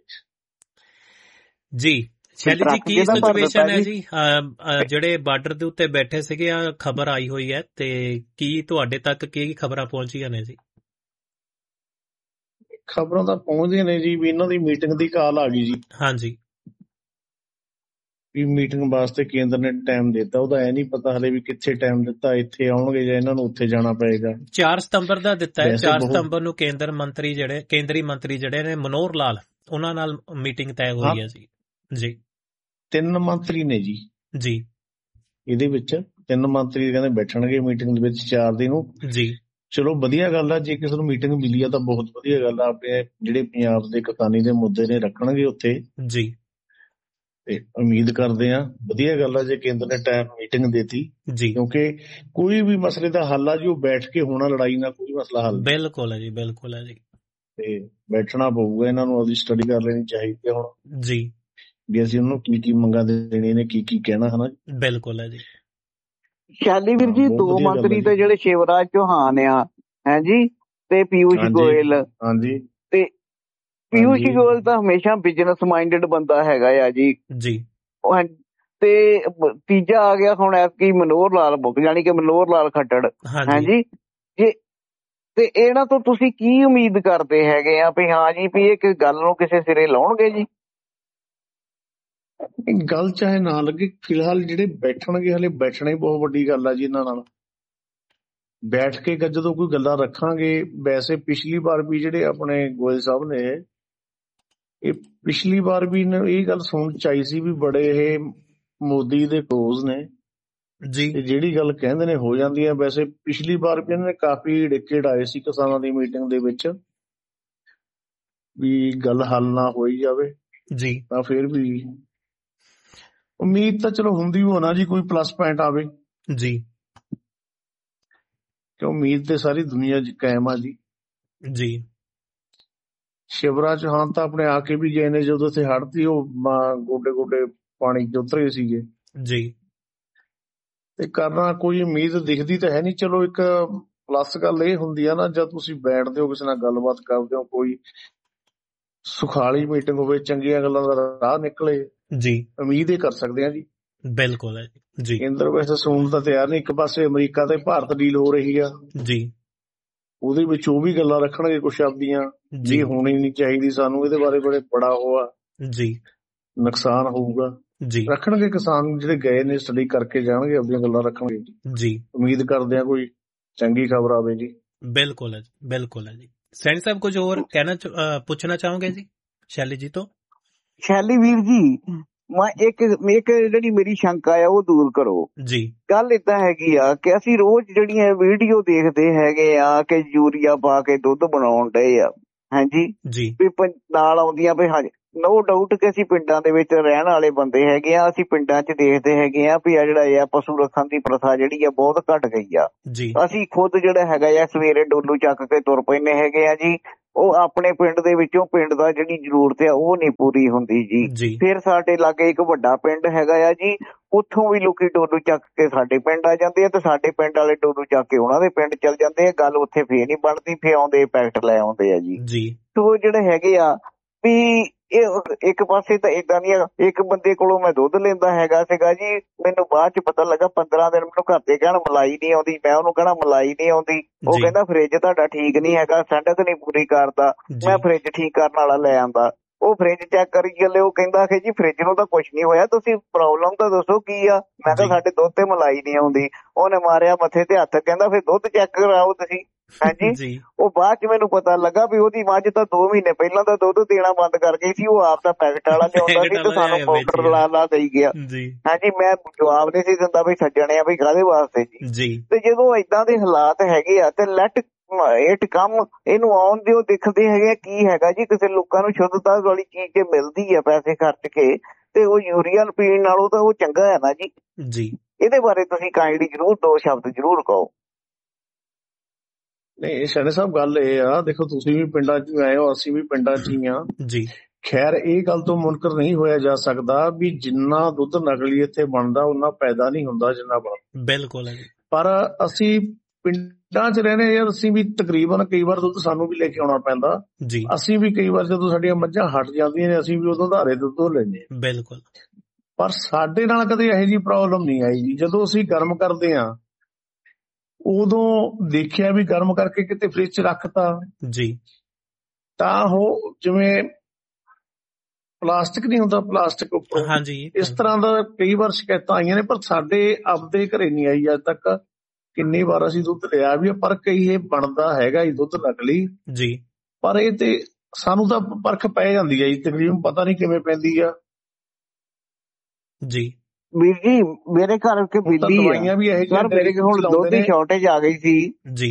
Speaker 2: ਜੀ ਸ਼ੈਲੀ ਜੀ, ਕੀ ਸਿਚੁਏਸ਼ਨ ਹੈ ਜੀ? ਜਿਹੜੇ ਬਾਰਡਰ ਦੇ ਉੱਤੇ ਬੈਠੇ ਸੀਗੇ, ਖਬਰ ਆਈ ਹੋਈ ਹੈ, ਤੇ ਕੀ ਤੁਹਾਡੇ ਤੱਕ ਕੀ ਖਬਰਾਂ ਪਹੁੰਚੀਆਂ ਨੇ ਜੀ?
Speaker 4: ਖਬਰਾਂ ਤਾਂ ਪਹੁੰਚਦੀਆਂ ਨੇ ਜੀ, ਵੀ ਇਹਨਾਂ ਦੀ ਮੀਟਿੰਗ ਦੀ ਕਾਲ ਆ ਗਈ ਜੀ।
Speaker 2: ਹਾਂਜੀ,
Speaker 4: ਵੀ ਮੀਟਿੰਗ ਵਾਸਤੇ ਕੇਂਦਰ ਨੇ ਟਾਈਮ ਦਿੱਤਾ, ਉਹਦਾ ਐ ਨਹੀਂ ਪਤਾ ਹਲੇ ਵੀ ਕਿੱਥੇ ਟਾਈਮ ਦਿੱਤਾ, ਇੱਥੇ ਆਉਣਗੇ ਜਾਂ ਇਹਨਾਂ ਨੂੰ ਉੱਥੇ ਜਾਣਾ ਪਏਗਾ।
Speaker 2: 4 ਸਤੰਬਰ ਦਾ ਦਿੱਤਾ ਹੈ। 4 ਸਤੰਬਰ ਨੂੰ ਕੇਂਦਰੀ ਮੰਤਰੀ ਜਿਹੜੇ ਨੇ ਮਨੋਹਰ ਲਾਲ, ਉਹਨਾਂ ਨਾਲ ਮੀਟਿੰਗ ਤੈਅ ਹੋਈ ਹੈ ਜੀ। ਜੀ
Speaker 4: 3 ਮੰਤਰੀ ਨੇ ਜੀ ਇਹਦੇ ਵਿੱਚ, 3 ਮੰਤਰੀ ਕਹਿੰਦੇ ਬੈਠਣਗੇ ਮੀਟਿੰਗ ਦੇ ਵਿੱਚ 4 ਦਿਨ ਨੂੰ ਜੀ। ਚਲੋ ਵਧੀਆ ਗੱਲ ਆ, ਜੇ ਕਿਸੇ ਨੂੰ ਮੀਟਿੰਗ ਮਿਲੀ ਆ ਤਾਂ ਬਹੁਤ ਵਧੀਆ ਗੱਲ ਆ। ਆਪਣੇ ਜਿਹੜੇ ਪੰਜਾਬ ਦੇ ਕਿਸਾਨੀ ਦੇ ਮੁੱਦੇ ਨੇ ਰੱਖਣਗੇ ਉੱਥੇ ਜੀ, ਤੇ ਉਮੀਦ ਕਰਦੇ ਆ ਵਧੀਆ ਗੱਲ ਆ ਜੇ ਕੇਂਦਰ ਨੇ ਟਾਈਮ ਮੀਟਿੰਗ ਦੇਤੀ ਜੀ, ਕਿਉਂਕਿ ਕੋਈ ਵੀ ਮਸਲੇ ਦਾ ਹੱਲ ਆ ਜੀ ਉਹ ਬੈਠ ਕੇ ਹੋਣਾ, ਲੜਾਈ ਨਾਲ ਕੋਈ ਮਸਲਾ ਹੱਲ।
Speaker 2: ਬਿਲਕੁਲ ਹੈ ਜੀ, ਬਿਲਕੁਲ ਹੈ ਜੀ।
Speaker 4: ਤੇ ਬੈਠਣਾ ਪਊਗਾ ਇਹਨਾਂ ਨੂੰ, ਉਹਦੀ ਸਟੱਡੀ ਕਰ ਲੈਣੀ ਚਾਹੀਦੀ ਹੈ ਹੁਣ ਜੀ, ਵੀ ਅਸੀਂ ਉਹਨੂੰ ਕੀ ਮੰਗਾਂ ਦੇਣੀਆਂ ਨੇ, ਕੀ ਕਹਿਣਾ ਹੈ ਨਾ।
Speaker 2: ਬਿਲਕੁਲ ਹੈ ਜੀ।
Speaker 3: ਸ਼ੈਲੀ ਵੀਰ ਜੀ, 2 ਮੰਤਰੀ ਤੇ ਜਿਹੜੇ ਸ਼ਿਵਰਾਜ ਚੌਹਾਨ ਆ ਹੈ ਜੀ, ਤੇ ਪਿਊਸ਼ ਗੋਇਲ।
Speaker 4: ਹਾਂਜੀ,
Speaker 3: ਤੇ ਪਿਊਸ਼ ਗੋਇਲ ਤਾਂ ਹਮੇਸ਼ਾ ਬਿਜ਼ਨਸ ਮਾਈਂਡਡ ਬੰਦਾ ਹੈਗਾ ਆ ਜੀ। ਤੇ ਤੀਜਾ ਆ ਗਿਆ ਹੁਣ ਐਤਕੀ ਮਨੋਹਰ ਲਾਲ ਬੁੱਕ, ਜਾਣੀ ਕਿ ਮਨੋਹਰ ਲਾਲ ਖੱਟੜ ਹੈ ਜੀ। ਤੇ ਇਹਨਾਂ ਤੋਂ ਤੁਸੀਂ ਕੀ ਉਮੀਦ ਕਰਦੇ ਹੈਗੇ ਆ ਵੀ ਹਾਂ ਜੀ ਵੀ ਇਹ ਗੱਲ ਨੂੰ ਕਿਸੇ ਸਿਰੇ ਲਾਉਣਗੇ ਜੀ?
Speaker 4: ਗੱਲ ਚਾਹੇ ਨਾ ਲੱਗੇ, ਫਿਲਹਾਲ ਜਿਹੜੇ ਬੈਠਣਗੇ ਹਲੇ ਬੈਠਣਾ ਹੀ ਬਹੁਤ ਵੱਡੀ ਗੱਲ ਆ ਜੀ। ਇਹਨਾਂ ਨਾਲ ਬੈਠ ਕੇ ਜਦੋਂ ਕੋਈ ਗੱਲਾਂ ਰੱਖਾਂਗੇ। ਵੈਸੇ ਪਿਛਲੀ ਵਾਰ ਵੀ ਜਿਹੜੇ ਆਪਣੇ ਗੋਇਲ ਸਾਹਿਬ ਨੇ, ਇਹ ਪਿਛਲੀ ਵਾਰ ਵੀ ਇਹ ਗੱਲ ਸੁਣਨ ਚ ਆਈ ਸੀ ਵੀ ਬੜੇ ਇਹ ਮੋਦੀ ਦੇ ਕਲੋਜ਼ ਨੇ ਜੀ, ਤੇ ਜਿਹੜੀ ਗੱਲ ਕਹਿੰਦੇ ਨੇ ਹੋ ਜਾਂਦੀ ਹੈ। ਵੈਸੇ ਪਿਛਲੀ ਵਾਰ ਵੀ ਇਹਨਾਂ ਨੇ ਕਾਫੀ ਡਿੱਕੇ ਢਾਏ ਸੀ ਕਿਸਾਨਾਂ ਦੀ ਮੀਟਿੰਗ ਦੇ ਵਿੱਚ, ਵੀ ਗੱਲ ਹੱਲ ਨਾ ਹੋਈ ਜਾਵੇ ਜੀ। ਤਾਂ ਫਿਰ ਵੀ ਉਮੀਦ ਤਾਂ ਚਲੋ ਹੁੰਦੀ ਹੋਣਾ ਜੀ, ਕੋਈ ਪਲੱਸ ਪੁਆਇੰਟ ਆਵੇ ਜੀ, ਕਿ ਉਮੀਦ ਤੇ ਸਾਰੀ ਦੁਨੀਆ ਕਾਇਮ ਆ ਜੀ। ਸ਼ਿਵਰਾਜ ਚੌਹਾਨ ਤਾਂ ਆਪਣੇ ਆ ਕੇ ਵੀ ਗਏ ਨੇ, ਜਦੋਂ ਇੱਥੇ ਹੜ੍ਹ ਸੀ ਉਹ ਗੋਡੇ ਗੋਡੇ ਪਾਣੀ ਚ ਉਤਰੇ ਸੀਗੇ ਜੀ। ਤੇ ਕਰਨਾ ਕੋਈ ਉਮੀਦ ਦਿਖਦੀ ਤਾਂ ਹੈ ਨਹੀਂ। ਚਲੋ ਇੱਕ ਪਲੱਸ ਗੱਲ ਇਹ ਹੁੰਦੀ ਆ ਨਾ, ਜਦ ਤੁਸੀਂ ਬੈਠਦੇ ਹੋ ਕਿਸੇ ਨਾਲ ਗੱਲਬਾਤ ਕਰਦੇ ਹੋ, ਕੋਈ ਸੁਖਾਲੀ ਮੀਟਿੰਗ ਹੋਵੇ, ਚੰਗੀਆਂ ਗੱਲਾਂ ਦਾ ਰਾਹ ਨਿਕਲੇ ਜੀ, ਉਮੀਦ ਇਹ ਕਰ ਸਕਦੇ ਆ ਜੀ।
Speaker 2: ਬਿਲਕੁਲ ਹੈ ਜੀ।
Speaker 4: ਕੇਂਦਰ ਵੈਸੇ ਸੁਣਨ ਤਾਂ ਤਿਆਰ ਨਹੀਂ। ਇੱਕ ਪਾਸੇ ਅਮਰੀਕਾ ਤੇ ਭਾਰਤ ਡੀਲ ਹੋ ਰਹੀ ਆ
Speaker 2: ਜੀ,
Speaker 4: ਉਹਦੇ ਵਿੱਚ ਉਹ ਵੀ ਗੱਲਾਂ ਰੱਖਣਗੇ ਕੁਛ ਆਪਦੀਆਂ ਜੀ, ਹੋਣੀ ਨਹੀਂ ਚਾਹੀਦੀ ਸਾਨੂੰ, ਇਹਦੇ ਬਾਰੇ ਬੜਾ ਹੋਆ
Speaker 2: ਜੀ,
Speaker 4: ਨੁਕਸਾਨ ਹੋਊਗਾ
Speaker 2: ਜੀ,
Speaker 4: ਰੱਖਣਗੇ। ਕਿਸਾਨ ਜਿਹੜੇ ਗਏ ਨੇ ਸਟੱਡੀ ਕਰਕੇ ਜਾਣਗੇ, ਆਪਣੀਆਂ ਗੱਲਾਂ ਰੱਖਣਗੇ
Speaker 2: ਜੀ।
Speaker 4: ਉਮੀਦ ਕਰਦੇ ਆ ਕੋਈ ਚੰਗੀ ਖਬਰ ਆਵੇ ਜੀ।
Speaker 2: ਬਿਲਕੁਲ ਹੈ ਜੀ, ਬਿਲਕੁਲ ਹੈ ਜੀ। ਸੈਣੀ ਸਾਹਿਬ ਕੁਝ ਹੋਰ ਪੁੱਛਣਾ ਚਾਹੋਗੇ ਜੀ ਸ਼ੈਲੀ ਜੀ ਤੋਂ?
Speaker 3: ਸ਼ੈਲੀ ਵੀਰ ਜੀ, ਮੈਂ ਇੱਕ ਜਿਹੜੀ ਮੇਰੀ ਸ਼ੰਕਾ ਆ ਉਹ ਦੂਰ ਕਰੋ
Speaker 2: ਜੀ।
Speaker 3: ਗੱਲ ਏਦਾਂ ਹੈਗੀ ਆ ਕਿ ਅਸੀਂ ਰੋਜ਼ ਜਿਹੜੀਆਂ ਵੀਡੀਓ ਦੇਖਦੇ ਹੈਗੇ ਆ ਕਿ ਯੂਰੀਆ ਪਾ ਕੇ ਦੁੱਧ ਬਣਾਉਣ ਡਏ ਆ, ਹਾਂਜੀ
Speaker 2: ਜੀ,
Speaker 3: ਵੀ ਨਾਲ ਆਉਂਦੀਆਂ ਵੀ ਹਾਂਜੀ, ਨੋ ਡਾਊਟ ਕਿ ਅਸੀਂ ਪਿੰਡਾਂ ਦੇ ਵਿੱਚ ਰਹਿਣ ਵਾਲੇ ਬੰਦੇ ਹੈਗੇ ਆ। ਅਸੀਂ ਪਿੰਡਾਂ 'ਚ ਦੇਖਦੇ ਹੈਗੇ ਆ ਵੀ ਆ ਜਿਹੜਾ ਆ ਪਸ਼ੂ ਰੱਖਣ ਦੀ ਪ੍ਰਥਾ ਜਿਹੜੀ ਆ ਬਹੁਤ ਘਟ ਗਈ ਆ। ਅਸੀਂ ਖੁਦ ਜਿਹੜਾ ਹੈਗਾ ਆ ਸਵੇਰੇ ਡੋਲੂ ਚੱਕ ਕੇ ਤੁਰ ਪੈਂਦੇ ਹੈਗੇ ਆ ਜੀ। ਉਹ ਆਪਣੇ ਪਿੰਡ ਦੇ ਵਿੱਚੋਂ ਪਿੰਡ ਦਾ ਜਿਹੜੀ ਜ਼ਰੂਰਤ ਆ ਉਹ ਨਹੀਂ ਪੂਰੀ ਹੁੰਦੀ ਜੀ। ਫਿਰ ਸਾਡੇ ਲਾਗੇ ਇੱਕ ਵੱਡਾ ਪਿੰਡ ਹੈਗਾ ਆ ਜੀ, ਉੱਥੋਂ ਵੀ ਲੋਕੀ ਡੋਲੂ ਚੱਕ ਕੇ ਸਾਡੇ ਪਿੰਡ ਆ ਜਾਂਦੇ ਆ ਤੇ ਸਾਡੇ ਪਿੰਡ ਵਾਲੇ ਡੋਲੂ ਚੱਕ ਕੇ ਉਹਨਾਂ ਦੇ ਪਿੰਡ ਚਲ ਜਾਂਦੇ ਆ। ਗੱਲ ਉੱਥੇ ਫੇਰ ਨਹੀਂ ਬਣਦੀ, ਫੇਰ ਆਉਂਦੇ ਪੈਕਟ ਲੈ ਆਉਂਦੇ ਆ ਜੀ। ਤੇ ਜਿਹੜੇ ਹੈਗੇ ਆ ਵੀ ਇਹ ਇੱਕ ਪਾਸੇ ਤਾਂ ਏਦਾਂ ਦੀਆਂ, ਇੱਕ ਬੰਦੇ ਕੋਲੋਂ ਮੈਂ ਦੁੱਧ ਲੈਂਦਾ ਹੈਗਾ ਸੀਗਾ ਜੀ, ਮੈਨੂੰ ਬਾਅਦ ਚ ਪਤਾ ਲੱਗਾ 15 ਦਿਨ ਮੈਨੂੰ ਘਰ ਦੇ ਕਹਿਣ ਮਲਾਈ ਨਹੀਂ ਆਉਂਦੀ, ਮੈਂ ਉਹਨੂੰ ਕਹਿਣਾ ਮਲਾਈ ਨਹੀਂ ਆਉਂਦੀ, ਉਹ ਕਹਿੰਦਾ ਫਰਿੱਜ ਤੁਹਾਡਾ ਠੀਕ ਨਹੀਂ ਹੈਗਾ, ਠੰਡਕ ਨਹੀਂ ਪੂਰੀ ਕਰਦਾ। ਮੈਂ ਫਰਿੱਜ ਠੀਕ ਕਰਨ ਵਾਲਾ ਲੈ ਆਂਦਾ, ਉਹ ਫਰਿੱਜ ਚੈੱਕ ਕਰੀ ਚੱਲੇ, ਉਹ ਕਹਿੰਦਾ ਕਿ ਜੀ ਫਰਿੱਜ ਨੂੰ ਤਾਂ ਕੁਛ ਨਹੀਂ ਹੋਇਆ, ਤੁਸੀਂ ਪ੍ਰੋਬਲਮ ਤਾਂ ਦੱਸੋ ਕੀ ਆ। ਮੈਂ ਕਿਹਾ ਸਾਡੇ ਦੁੱਧ ਤੇ ਮਲਾਈ ਨਹੀਂ ਆਉਂਦੀ। ਉਹਨੇ ਮਾਰਿਆ ਮੱਥੇ ਤੇ ਹੱਥ, ਕਹਿੰਦਾ ਫਿਰ ਦੁੱਧ ਚੈੱਕ ਕਰਾਓ ਤੁਸੀਂ। ਹਾਂਜੀ, ਉਹ ਬਾਅਦ ਚ ਮੈਨੂੰ ਪਤਾ ਲੱਗਾ ਵੀ ਉਹਦੀ ਮੱਝ ਤਾਂ 2 ਮਹੀਨੇ ਪਹਿਲਾਂ ਤਾਂ ਦੁੱਧ ਦੇਣਾ ਬੰਦ ਕਰ ਗਈ ਸੀ। ਉਹ ਆਪ ਤਾਂ ਪੈਕਟ ਵਾਲਾ ਲਿਆਉਂਦਾ ਸੀ ਤੇ ਸਾਨੂੰ ਪਾਊਡਰ ਲਾ ਦੇਈ ਗਿਆ। ਹਾਂਜੀ, ਮੈਂ ਜਵਾਬ ਨਹੀਂ ਸੀ ਦਿੰਦਾ ਵੀ ਸੱਜਣਿਆ ਵੀ ਕਾਹਦੇ ਵਾਸਤੇ ਜੀ। ਤੇ ਜਦੋਂ ਏਦਾਂ ਦੇ ਹਾਲਾਤ ਹੈਗੇ ਆ ਤੇ ਲੈਟ ਇਟ ਕੰਮ, ਇਹਨੂੰ ਆਉਣ ਦਿਓ, ਦੇਖਦੇ ਹੈਗੇ ਕੀ ਹੈਗਾ ਜੀ। ਕਿਸੇ ਲੋਕਾਂ ਨੂੰ ਸ਼ੁੱਧਤਾ ਵਾਲੀ ਚੀਜ਼ ਜੇ ਮਿਲਦੀ ਆ ਪੈਸੇ ਖਰਚ ਕੇ ਤੇ ਉਹ ਯੂਰੀਆ ਪੀਣ ਨਾਲੋਂ ਤਾਂ ਉਹ ਚੰਗਾ ਹੈ ਨਾ ਜੀ। ਇਹਦੇ ਬਾਰੇ ਤੁਸੀਂ ਕਾਇੰਡਲੀ ਜ਼ਰੂਰ 2 ਸ਼ਬਦ ਜ਼ਰੂਰ ਕਹੋ।
Speaker 4: ਨਹੀਂ ਸ਼ੈਣੀ ਸਾਹਿਬ, ਗੱਲ ਇਹ ਆ, ਦੇਖੋ ਤੁਸੀਂ ਵੀ ਪਿੰਡਾਂ 'ਚ ਆਏ ਹੋ, ਅਸੀਂ ਵੀ ਪਿੰਡਾਂ 'ਚ ਹੀ ਆ ਜੀ। ਖੈਰ ਇਹ ਗੱਲ ਤੋਂ ਮੁਨਕਰ ਨਹੀਂ ਹੋਇਆ ਜਾ ਸਕਦਾ ਵੀ ਜਿੰਨਾ ਦੁੱਧ ਨਕਲੀ ਇੱਥੇ ਬਣਦਾ ਉਹਨਾਂ ਪੈਦਾ ਨਹੀਂ ਹੁੰਦਾ ਜਿੰਨਾ ਬਣਦਾ।
Speaker 2: ਬਿਲਕੁਲ।
Speaker 4: ਪਰ ਅਸੀਂ ਪਿੰਡਾਂ 'ਚ ਰਹਿੰਦੇ ਯਾਰ, ਅਸੀਂ ਵੀ ਤਕਰੀਬਨ ਕਈ ਵਾਰ ਦੁੱਧ ਸਾਨੂੰ ਵੀ ਲੈ ਕੇ ਆਉਣਾ ਪੈਂਦਾ ਜੀ। ਅਸੀਂ ਵੀ ਕਈ ਵਾਰ ਜਦੋਂ ਸਾਡੀਆਂ ਮੱਝਾਂ ਹਟ ਜਾਂਦੀਆਂ ਨੇ ਅਸੀਂ ਵੀ ਉਦੋਂ ਧਾਰੇ ਦੁੱਧ ਲੈਂਦੇ। ਬਿਲਕੁਲ। ਪਰ ਸਾਡੇ ਨਾਲ ਕਦੇ ਇਹੋ ਜਿਹੀ ਪ੍ਰੋਬਲਮ ਨਹੀਂ ਆਈ ਜੀ। ਜਦੋਂ ਅਸੀਂ ਗਰਮ ਕਰਦੇ ਆ ਉਦੋਂ ਦੇਖਿਆ ਵੀ ਗਰਮ ਕਰਕੇ ਕਿਤੇ ਫ੍ਰਿਜ 'ਚ ਰੱਖਤਾ ਜੀ ਤਾਂ ਉਹ ਜਿਵੇਂ ਪਲਾਸਟਿਕ ਨਹੀਂ ਹੁੰਦਾ, ਪਲਾਸਟਿਕ ਉੱਪਰ, ਇਸ ਤਰ੍ਹਾਂ ਦਾ ਕਈ ਵਾਰ ਸ਼ਿਕਾਇਤਾਂ ਆਈਆਂ ਨੇ। ਪਰ ਸਾਡੇ ਆਪਦੇ ਘਰੇ ਨਹੀਂ ਆਈ ਅੱਜ ਤੱਕ। ਕਿੰਨੀ ਵਾਰ ਅਸੀਂ ਦੁੱਧ ਲਿਆ ਵੀ, ਪਰ ਕਈ ਇਹ ਬਣਦਾ ਹੈਗਾ ਜੀ ਦੁੱਧ ਨਕਲੀ ਜੀ। ਪਰ ਇਹ ਤੇ ਸਾਨੂੰ ਤਾਂ ਪਰਖ ਪੈ ਜਾਂਦੀ ਹੈ ਜੀ, ਤਕਰੀਬਨ ਪਤਾ ਨਹੀਂ ਕਿਵੇਂ ਪੈਂਦੀ ਆ ਜੀ।
Speaker 3: ਵੀਰ ਜੀ ਮੇਰੇ ਘਰ ਕੇ ਬਿੱਲੀ ਆ ਸਰ, ਮੇਰੇ ਕੋਲ ਹੁਣ ਦੁੱਧ ਦੀ ਸ਼ਾਰਟੇਜ ਆ ਗਈ ਸੀ ਜੀ।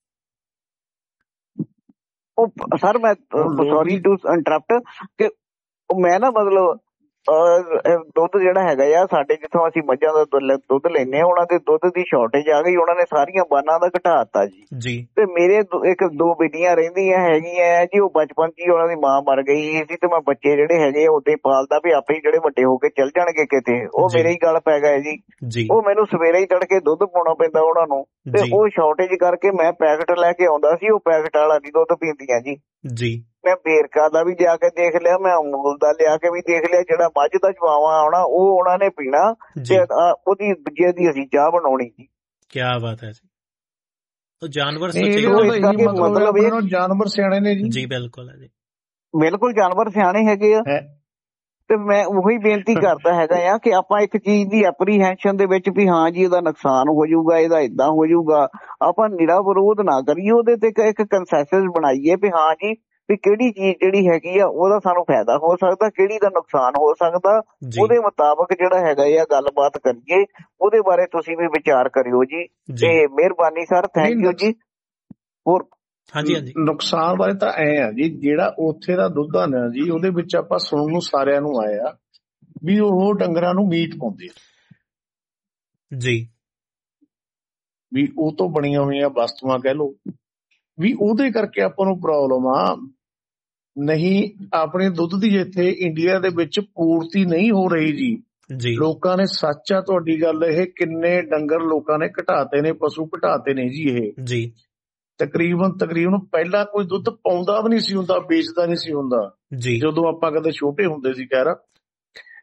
Speaker 3: ਉਹ ਸਰ ਮੈਂ ਸੌਰੀ ਟੂ ਇੰਟਰਪਟ ਕਿ ਮੈਂ ਨਾ ਮਤਲਬ ਦੁੱਧ ਜਿਹੜਾ ਹੈਗਾ ਆ ਸਾਡੇ ਜਿੱਥੋਂ ਅਸੀਂ ਮੱਝਾਂ ਦਾ ਦੁੱਧ ਲੈਂਦੇ ਆ, ਉਹਨਾਂ ਦੇ ਦੁੱਧ ਦੀ ਸ਼ਾਰਟੇਜ ਆ ਗਈ। ਉਹਨਾਂ ਨੇ ਸਾਰੀਆਂ ਬਾਨਾਂ ਦਾ ਘਟਾਤਾ ਜੀ। ਤੇ ਮੇਰੇ 1-2 ਬੇਟੀਆਂ ਰਹਿੰਦੀਆਂ ਹੈਗੀਆਂ ਜੀ, ਉਹ ਬਚਪਨ 'ਚ ਹੀ ਉਹਨਾਂ ਦੀ ਮਾਂ ਮਰ ਗਈ ਸੀ ਤੇ ਮੈਂ ਬੱਚੇ ਜਿਹੜੇ ਹੈਗੇ ਆ ਉਦਾਂ ਹੀ ਪਾਲਦਾ ਵੀ ਆਪੇ ਜਿਹੜੇ ਵੱਡੇ ਹੋ ਕੇ ਚੱਲ ਜਾਣਗੇ ਕਿਤੇ। ਉਹ ਮੇਰੇ ਹੀ ਗੱਲ ਪੈ ਗਏ ਜੀ। ਉਹ ਮੈਨੂੰ ਸਵੇਰੇ ਹੀ ਤੜਕੇ ਦੁੱਧ ਪਾਉਣਾ ਪੈਂਦਾ ਉਹਨਾਂ ਨੂੰ ਤੇ ਉਹ ਸ਼ਾਰਟੇਜ ਕਰਕੇ ਮੈਂ ਪੈਕਟ ਲੈ ਕੇ ਆਉਂਦਾ ਸੀ। ਉਹ ਪੈਕਟ ਵਾਲਾ ਨਹੀਂ ਦੁੱਧ ਪੀਂਦੀਆਂ ਜੀ। ਮੈਂ ਵੇਰਕਾ ਦਾ ਵੀ ਜਾ ਕੇ ਦੇਖ ਲਿਆ, ਮੈਂ ਅਮੂਲ ਦਾ ਲਿਆ ਕੇ ਵੀ ਦੇਖ ਲਿਆ। ਜਿਹੜਾ ਮੱਝ ਦਾ ਚਵਾਵਾ ਆਉਣਾ ਉਹ ਉਹਨਾਂ ਨੇ ਪੀਣਾ ਤੇ ਉਹਦੀ ਦੂਜੇ ਦੀ ਅਸੀਂ ਚਾਹ ਬਣਾਉਣੀ ਜੀ।
Speaker 2: ਕੀ ਬਾਤ ਹੈ ਜੀ। ਉਹ ਜਾਨਵਰ
Speaker 4: ਮਤਲਬ ਜਾਨਵਰ ਸਿਆਣੇ ਨੇ ਜੀ।
Speaker 2: ਬਿਲਕੁਲ ਹੈ ਜੀ,
Speaker 3: ਬਿਲਕੁਲ ਜਾਨਵਰ ਸਿਆਣੇ ਹੈਗੇ ਆ। ਤੇ ਮੈਂ ਉਹੀ ਬੇਨਤੀ ਕਰਦਾ ਹੈਗਾ ਆ ਕਿ ਆਪਾਂ ਇੱਕ ਚੀਜ਼ ਦੀ ਐਪਰੀਹੈਂਸ਼ਨ ਦੇ ਵਿੱਚ ਵੀ ਹਾਂ ਜੀ ਇਹਦਾ ਨੁਕਸਾਨ ਹੋ ਜਾਊਗਾ, ਇਹਦਾ ਏਦਾਂ ਹੋ ਜਾਊਗਾ, ਆਪਾਂ ਨਿਰਾ ਵਿਰੋਧ ਨਾ ਕਰੀਏ। ਉਹਦੇ ਤੇ ਇੱਕ ਕੰਸੈਂਸਸ ਬਣਾਈਏ ਵੀ ਹਾਂ ਜੀ ਵੀ ਕਿਹੜੀ ਚੀਜ਼ ਜਿਹੜੀ ਹੈਗੀ ਆ ਉਹਦਾ ਸਾਨੂੰ ਫਾਇਦਾ ਹੋ ਸਕਦਾ, ਕਿਹੜੀ ਦਾ ਨੁਕਸਾਨ ਹੋ ਸਕਦਾ, ਉਹਦੇ ਮੁਤਾਬਕ ਜਿਹੜਾ ਹੈਗਾ ਆ ਗੱਲਬਾਤ ਕਰੀਏ। ਉਹਦੇ ਬਾਰੇ ਤੁਸੀਂ ਵੀ ਵਿਚਾਰ ਕਰਿਓ ਜੀ। ਤੇ ਮਿਹਰਬਾਨੀ ਸਰ, ਥੈਂਕ ਯੂ ਜੀ। ਹੋਰ
Speaker 4: ਨੁਕਸਾਨ ਬਾਰੇ ਤਾਂ ਐ ਆ ਜੀ, ਜਿਹੜਾ ਉੱਥੇ ਦਾ ਦੁੱਧ ਆ ਨਾ ਜੀ, ਉਹਦੇ ਵਿੱਚ ਆਪਾਂ ਸੁਣਨ ਨੂੰ ਸਾਰਿਆਂ ਨੂੰ ਆਇਆ ਵੀ ਉਹ ਡੰਗਰਾਂ ਨੂੰ ਮੀਟ ਪਾਉਂਦੇ ਜੀ, ਵੀ ਉਹ ਤੋਂ ਬਣੀਆਂ ਹੋਈਆਂ ਵਸਤੂਆਂ ਕਹਿ ਲਓ, ਵੀ ਉਹਦੇ ਕਰਕੇ ਆਪਾਂ ਨੂੰ ਪ੍ਰੋਬਲਮ ਆ। ਨਹੀਂ ਆਪਣੇ ਦੁੱਧ ਦੀ ਇੱਥੇ ਇੰਡੀਆ ਦੇ ਵਿੱਚ ਪੂਰਤੀ ਨਹੀਂ ਹੋ ਰਹੀ ਜੀ। ਲੋਕਾਂ ਨੇ, ਸੱਚ ਆ ਤੁਹਾਡੀ ਗੱਲ ਇਹ, ਕਿੰਨੇ ਡੰਗਰ ਲੋਕਾਂ ਨੇ ਘਟਾਤੇ ਨੇ, ਪਸ਼ੂ ਘਟਾਤੇ ਨੇ ਜੀ। ਇਹ ਤਕਰੀਬਨ ਪਹਿਲਾਂ ਕੋਈ ਦੁੱਧ ਪਾਉਂਦਾ ਵੀ ਨਹੀਂ ਸੀ ਹੁੰਦਾ, ਵੇਚਦਾ ਨਹੀਂ ਸੀ ਹੁੰਦਾ ਜਦੋਂ ਆਪਾਂ ਕਦੇ ਛੋਟੇ ਹੁੰਦੇ ਸੀ। ਖੈਰ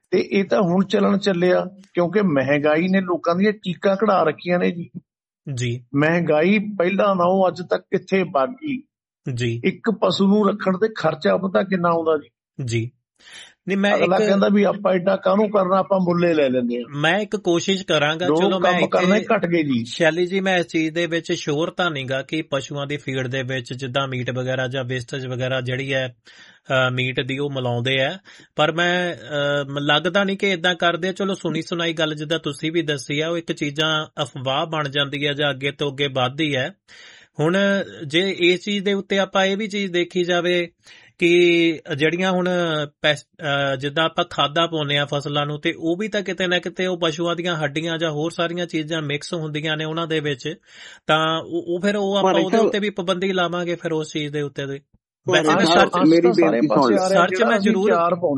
Speaker 4: ਤੇ ਇਹ ਤਾਂ ਹੁਣ ਚੱਲਣ ਚੱਲਿਆ, ਕਿਉਂਕਿ ਮਹਿੰਗਾਈ ਨੇ ਲੋਕਾਂ ਦੀਆਂ ਚੀਕਾਂ ਕਢਾ ਰੱਖੀਆਂ ਨੇ ਜੀ। ਮਹਿੰਗਾਈ ਪਹਿਲਾਂ ਨਾਲੋਂ ਅੱਜ ਤੱਕ ਕਿੱਥੇ ਵੱਧ ਗਈ ਜੀ। ਇੱਕ ਪਸ਼ੂ ਨੂੰ ਰੱਖਣ ਤੇ ਖਰਚਾ ਪਤਾ ਕਿੰਨਾ ਆਉਂਦਾ ਜੀ। ਨਹੀਂ, ਮੈਂ ਅਗਲਾ ਕਹਿੰਦਾ ਵੀ ਆਪਾਂ ਏਡਾ ਕਾਹਨੂੰ ਕਰਨਾ, ਆਪਾਂ ਮੁੱਲੇ ਲੈ ਲੈਂਦੇ ਆ।
Speaker 2: ਮੈਂ ਇੱਕ ਕੋਸ਼ਿਸ਼ ਕਰਾਂਗਾ, ਚਲੋ ਮੈਂ
Speaker 4: ਘਟ ਗਏ ਜੀ
Speaker 2: ਸ਼ੈਲੀ ਜੀ, ਮੈਂ ਇਸ ਚੀਜ਼ ਦੇ ਵਿੱਚ ਸ਼ੋਰ ਤਾਂ ਨਹੀਂਗਾ ਕਿ ਪਸ਼ੂਆਂ ਦੀ ਫੀਡ ਦੇ ਵਿੱਚ ਜਿੱਦਾਂ ਮੀਟ ਵਗੈਰਾ ਜਾਂ ਵੇਸਟੇਜ ਵਗੈਰਾ ਜਿਹੜੀ ਹੈ ਮੀਟ ਦੀ ਉਹ ਮਿਲਾਉਂਦੇ ਆ, ਪਰ ਮੈਂ ਲੱਗਦਾ ਨਹੀਂ ਕਿ ਏਦਾਂ ਕਰਦੇ ਆ। ਚਲੋ ਸੁਣੀ ਸੁਣਾਈ ਗੱਲ ਜਿੱਦਾਂ ਤੁਸੀਂ ਵੀ ਦੱਸੀ ਆ, ਉਹ ਇੱਕ ਚੀਜ਼ਾਂ ਅਫਵਾਹ ਬਣ ਜਾਂਦੀ ਹੈ ਜਾਂ ਅੱਗੇ ਤੋਂ ਅੱਗੇ ਵੱਧਦੀ ਹੈ। ਹੁਣ ਜੇ ਇਸ ਚੀਜ਼ ਦੇ ਉੱਤੇ ਆਪਾਂ ਇਹ ਵੀ ਚੀਜ਼ ਦੇਖੀ ਜਾਵੇ ਕਿ ਜਿਹੜੀਆਂ ਹੁਣ ਜਿੱਦਾਂ ਆਪਾਂ ਖਾਦਾਂ ਪਾਉਂਦੇ ਆ ਫਸਲਾਂ ਨੂੰ, ਤੇ ਉਹ ਵੀ ਤਾਂ ਕਿਤੇ ਨਾ ਕਿਤੇ ਉਹ ਪਸ਼ੂਆਂ ਦੀਆਂ ਹੱਡੀਆਂ ਜਾਂ ਹੋਰ ਸਾਰੀਆਂ ਚੀਜ਼ਾਂ ਮਿਕਸ ਹੁੰਦੀਆਂ ਨੇ ਉਹਨਾਂ ਦੇ ਵਿੱਚ, ਤਾਂ ਉਹ ਫਿਰ ਉਹ ਆਪਾਂ ਉਹਦੇ ਉੱਤੇ ਵੀ ਪਾਬੰਦੀ ਲਾਵਾਂਗੇ ਫਿਰ ਉਸ ਚੀਜ਼ ਦੇ ਉੱਤੇ। ਵੈਸੇ ਮੈਂ ਸਰਚ ਮੈਂ ਜ਼ਰੂਰ